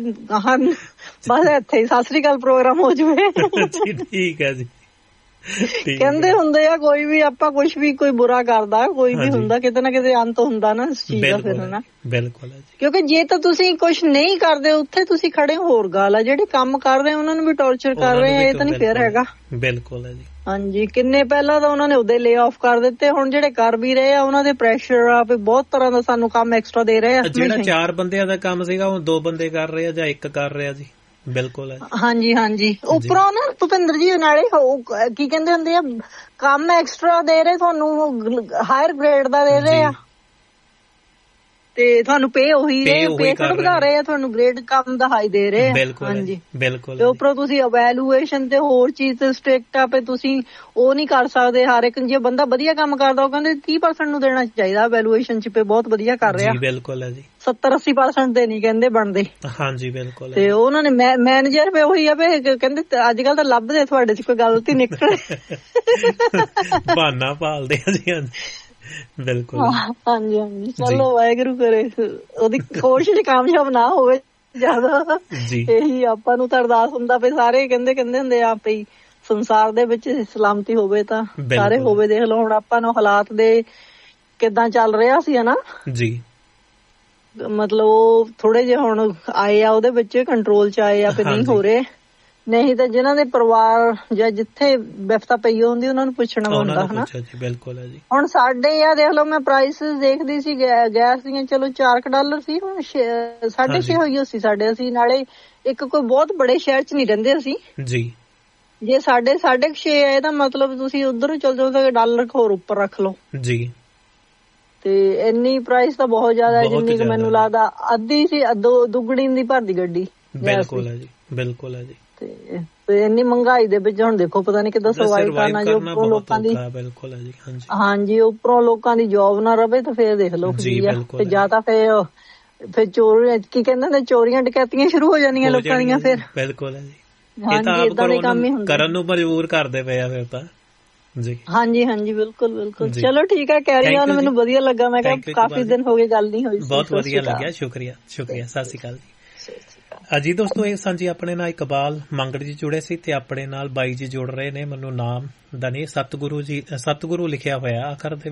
ਬਸ ਇੱਥੇ ਹੀ ਸਤਿ ਸ੍ਰੀ ਅਕਾਲ ਪ੍ਰੋਗਰਾਮ ਹੋ ਜਾਵੇ। ਠੀਕ ਹੈ ਜੀ। ਕਹਿੰਦੇ ਹੁੰਦੇ ਆ ਕੋਈ ਵੀ ਆਪਾਂ ਕੁਛ ਵੀ ਕੋਈ ਬੁਰਾ ਕਰਦਾ, ਕੋਈ ਵੀ ਹੁੰਦਾ, ਕਿਤੇ ਨਾ ਕਿਤੇ ਅੰਤ ਹੁੰਦਾ ਨਾ ਇਸ ਚੀਜ਼ ਦਾ ਫਿਰ ਹਨਾ। ਬਿਲਕੁਲ, ਕਿਉਂਕਿ ਜੇ ਤਾਂ ਤੁਸੀਂ ਕੁਛ ਨਹੀਂ ਕਰਦੇ ਉੱਥੇ ਤੁਸੀਂ ਖੜੇ ਹੋਰ ਗੱਲ ਆ, ਜਿਹੜੇ ਕੰਮ ਕਰ ਰਹੇ ਉਹਨਾਂ ਨੂੰ ਵੀ ਟੌਰਚਰ ਕਰ ਰਹੇ ਆ, ਇਹ ਤਾਂ ਨਹੀਂ ਫੇਅਰ ਹੈਗਾ। ਬਿਲਕੁਲ ਹੈ ਜੀ। ਹਾਂਜੀ ਕਿੰਨੇ ਪਹਿਲਾਂ ਤਾਂ ਉਹਨਾਂ ਨੇ ਉਹਦੇ ਲੇ ਆਫ ਕਰ ਦਿੱਤੇ, ਹੁਣ ਜਿਹੜੇ ਕਰ ਵੀ ਰਹੇ ਆ ਉਹਨਾਂ ਦੇ ਪ੍ਰੈਸ਼ਰ ਆ ਵੀ ਬਹੁਤ ਤਰ੍ਹਾਂ ਦਾ ਸਾਨੂੰ ਕੰਮ ਐਕਸਟਰਾ ਦੇ ਰਹੇ ਆ। ਜਿਹੜਾ ਚਾਰ ਬੰਦਿਆਂ ਦਾ ਕੰਮ ਸੀਗਾ ਉਹ ਦੋ ਬੰਦੇ ਕਰ ਰਹੇ ਆ ਜਾਂ ਇੱਕ ਕਰ ਰਿਹਾ ਜੀ। ਬਿਲਕੁਲ ਹੈ। ਹਾਂਜੀ ਹਾਂਜੀ ਉੱਪਰੋਂ ਨਾ ਭੁਪਿੰਦਰ ਜੀ ਨਾਲੇ ਕੀ ਕਹਿੰਦੇ ਹੁੰਦੇ ਆ, ਕੰਮ ਐਕਸਟਰਾ ਦੇ ਰਹੇ ਤੁਹਾਨੂੰ, ਹਾਇਰ ਗ੍ਰੇਡ ਦਾ ਦੇ ਰਹੇ ਆ, ਤੇ ਤੁਹਾਨੂੰ ਪੇ ਉਹੀ ਰਹੇ, ਪੇ ਥੋੜਾ ਵਧਾ ਰਹੇ ਆ, ਤੁਹਾਨੂੰ ਗ੍ਰੇਡ ਕੰਮ ਦਾ ਹਾਈ ਦੇ ਰਹੇ ਆ। ਹਾਂਜੀ ਬਿਲਕੁਲ। ਤੇ ਉੱਪਰੋਂ ਤੁਸੀਂ ਇਵੈਲੂਏਸ਼ਨ ਤੇ ਹੋਰ ਚੀਜ਼ ਤੇ ਸਟ੍ਰਿਕਟ ਆ, ਤੁਸੀਂ ਉਹ ਨਹੀਂ ਕਰ ਸਕਦੇ ਹਰ ਇੱਕ। ਜੇ ਬੰਦਾ ਵਧੀਆ ਕੰਮ ਕਰਦਾ ਉਹ ਕਹਿੰਦੇ ਤੀਹ ਪਰਸੈਂਟ ਨੂੰ ਦੇਣਾ ਚਾਹੀਦਾ ਇਵੈਲੂਏਸ਼ਨ ਚ, ਪੇ ਬਹੁਤ ਵਧੀਆ ਕਰ ਰਿਹਾ। ਬਿਲਕੁਲ ਹੈ ਜੀ। ਸੱਤਰ ਅੱਸੀ ਪਰਸੈਂਟ ਦੇ ਨਹੀਂ ਕਹਿੰਦੇ ਬਣਦੇ। ਹਾਂਜੀ ਬਿਲਕੁਲ। ਤੇ ਉਹਨਾਂ ਨੇ ਮੈਨੇਜਰ ਵੀ ਉਹੀ ਆ ਵੀ ਕਹਿੰਦੇ ਅੱਜ ਕੱਲ ਤਾਂ ਲੱਭਦੇ ਤੁਹਾਡੇ ਚ ਕੋਈ ਗਲਤੀ ਨਿਕਲੇ, ਬਹਾਨਾ ਭਾਲਦੇ ਆ ਜੀ। ਬਿਲਕੁਲ ਹਾਂਜੀ ਹਾਂਜੀ ਚਲੋ ਵਾਹਿਗੁਰੂ ਕਰੇ ਉਹਦੀ ਕੋਸ਼ਿਸ਼ ਕਾਮਯਾਬ ਨਾ ਹੋਵੇ ਜ਼ਿਆਦਾ, ਇਹੀ ਆਪਾਂ ਨੂੰ ਤਾਂ ਅਰਦਾਸ ਹੁੰਦਾ ਵੀ ਸਾਰੇ ਕਹਿੰਦੇ ਕਹਿੰਦੇ ਹੁੰਦੇ ਆ ਵੀ ਸੰਸਾਰ ਦੇ ਵਿੱਚ ਸਲਾਮਤੀ ਹੋਵੇ ਤਾਂ ਸਾਰੇ ਹੋਵੇ। ਦੇਖ ਲਓ ਹੁਣ ਆਪਾਂ ਨੂੰ ਹਾਲਾਤ ਦੇ ਕਿੱਦਾਂ ਚੱਲ ਰਿਹਾ ਸੀ ਹਨਾ ਜੀ, ਮਤਲਬ ਉਹ ਥੋੜੇ ਜਿਹੇ ਹੁਣ ਆਏ ਆ ਉਹਦੇ ਵਿੱਚ ਕੰਟਰੋਲ ਚ ਆਏ ਆ ਵੀ ਨਹੀਂ ਹੋ ਰਹੇ, ਨਹੀਂ ਤਾਂ ਜਿਨ੍ਹਾਂ ਦੇ ਪਰਿਵਾਰ ਜਾਂ ਜਿੱਥੇ ਵਿਪਤਾ ਪਈ ਹੁੰਦੀ ਉਹਨਾਂ ਨੂੰ ਪੁੱਛਣਾ ਹੁੰਦਾ ਹਨਾ। ਬਿਲਕੁਲ ਹੈ ਜੀ। ਹੁਣ ਸਾਡੇ ਆ ਦੇਖ ਲਓ, ਮੈਂ ਪ੍ਰਾਈਸਿਸ ਦੇਖਦੀ ਸੀ ਗੈਸ ਦੀਆਂ, ਚਲੋ ਚਾਰ ਕੁ ਡਾਲਰ ਸੀ, ਹੁਣ ਸਾਢੇ ਛੇ ਹੋਈ ਸੀ ਸਾਡੇ। ਅਸੀਂ ਨਾਲੇ ਇੱਕ ਕੋਈ ਬਹੁਤ ਬੜੇ ਸ਼ਹਿਰ ਚ ਨਹੀਂ ਰਹਿੰਦੇ ਅਸੀਂ ਜੀ। ਜੇ ਸਾਡੇ ਸਾਢੇ ਛੇ ਹੈ ਇਹਦਾ ਮਤਲਬ ਤੁਸੀਂ ਉਧਰ ਚਲ ਜਾਓ ਤਾਂ ਡਾਲਰ ਹੋਰ ਉੱਪਰ ਰੱਖ ਲਓ ਜੀ। ਤੇ ਇੰਨੀ ਪ੍ਰਾਈਸ ਤਾਂ ਬਹੁਤ ਜ਼ਿਆਦਾ ਹੈ, ਜਿੰਨੀ ਕਿ ਮੈਨੂੰ ਲੱਗਦਾ ਅੱਧੀ ਸੀ ਦੁੱਗਣੀ ਦੀ ਭਰਦੀ ਗੱਡੀ। ਬਿਲਕੁਲ ਹੈ ਜੀ, ਬਿਲਕੁਲ ਹੈ ਜੀ। ਤੇ ਇੰਨੀ ਮਹਿੰਗਾਈ ਦੇ ਵਿੱਚ ਹੁਣ ਦੇਖੋ ਪਤਾ ਨੀ ਕਿੱਦਾਂ ਸਰਵਾਈਵ ਕਰਨਾ, ਜੋ ਉੱਪਰੋਂ ਲੋਕਾਂ ਦੀ ਬਿਲਕੁਲ ਹੈ ਜੀ ਹਾਂਜੀ ਉੱਪਰੋਂ ਲੋਕਾਂ ਦੀ ਜੋਬ ਨਾ ਰਵੇ ਤਾਂ ਫੇਰ ਦੇਖ ਲਓ ਕੀ ਆ। ਤੇ ਜਾਂ ਤਾਂ ਫੇਰ ਫਿਰ ਚੋਰੀ ਕੀ ਕਹਿੰਦੇ ਨੇ, ਚੋਰੀਆਂ ਡਕੈਤੀਆਂ ਸ਼ੁਰੂ ਹੋ ਜਾਣੀਆਂ ਲੋਕਾਂ ਦੀਆਂ ਫਿਰ। ਬਿਲਕੁਲ ਹੈ ਜੀ, ਹਾਂਜੀ ਏਦਾਂ ਦੇ ਕੰਮ ਹੀ ਹੁੰਦੇ, ਕਰਨ ਨੂੰ ਮਜਬੂਰ ਕਰਦੇ ਪਏ ਆ ਫਿਰ ਤਾਂ ਜੀ। ਹਾਂਜੀ ਹਾਂਜੀ ਬਿਲਕੁਲ ਬਿਲਕੁਲ। ਚਲੋ ਠੀਕ ਹੈ, ਕੈਰੀ ਔਨ। ਮੈਨੂੰ ਵਧੀਆ ਲੱਗਾ, ਮੈਂ ਕਿਹਾ ਕਾਫੀ ਦਿਨ ਹੋ ਗਏ ਗੱਲ ਨਹੀਂ ਹੋਈ। ਬਹੁਤ ਵਧੀਆ ਲੱਗਿਆ, ਸ਼ੁਕਰੀਆ ਸ਼ੁਕਰੀਆ। ਸਤਿ ਸ਼੍ਰੀ ਅਕਾਲ ਜੀ। ਹਾਂਜੀ ਦੋਸਤੋ, ਇਹ ਸਾਂਝੀ ਆਪਣੇ ਨਾਲ ਇਕਬਾਲ ਮੰਗੜ ਜੀ ਜੁੜੇ ਸੀ ਤੇ ਆਪਣੇ ਨਾਲ ਬਾਈ ਜੀ ਜੁੜ ਰਹੇ ਨੇ। ਮੈਨੂੰ ਨਾਮ ਦਾ ਨਹੀਂ, ਸਤਿਗੁਰੂ ਜੀ, ਸਤਿਗੁਰੂ ਲਿਖਿਆ ਹੋਇਆ ਆਖਰ ਦੇ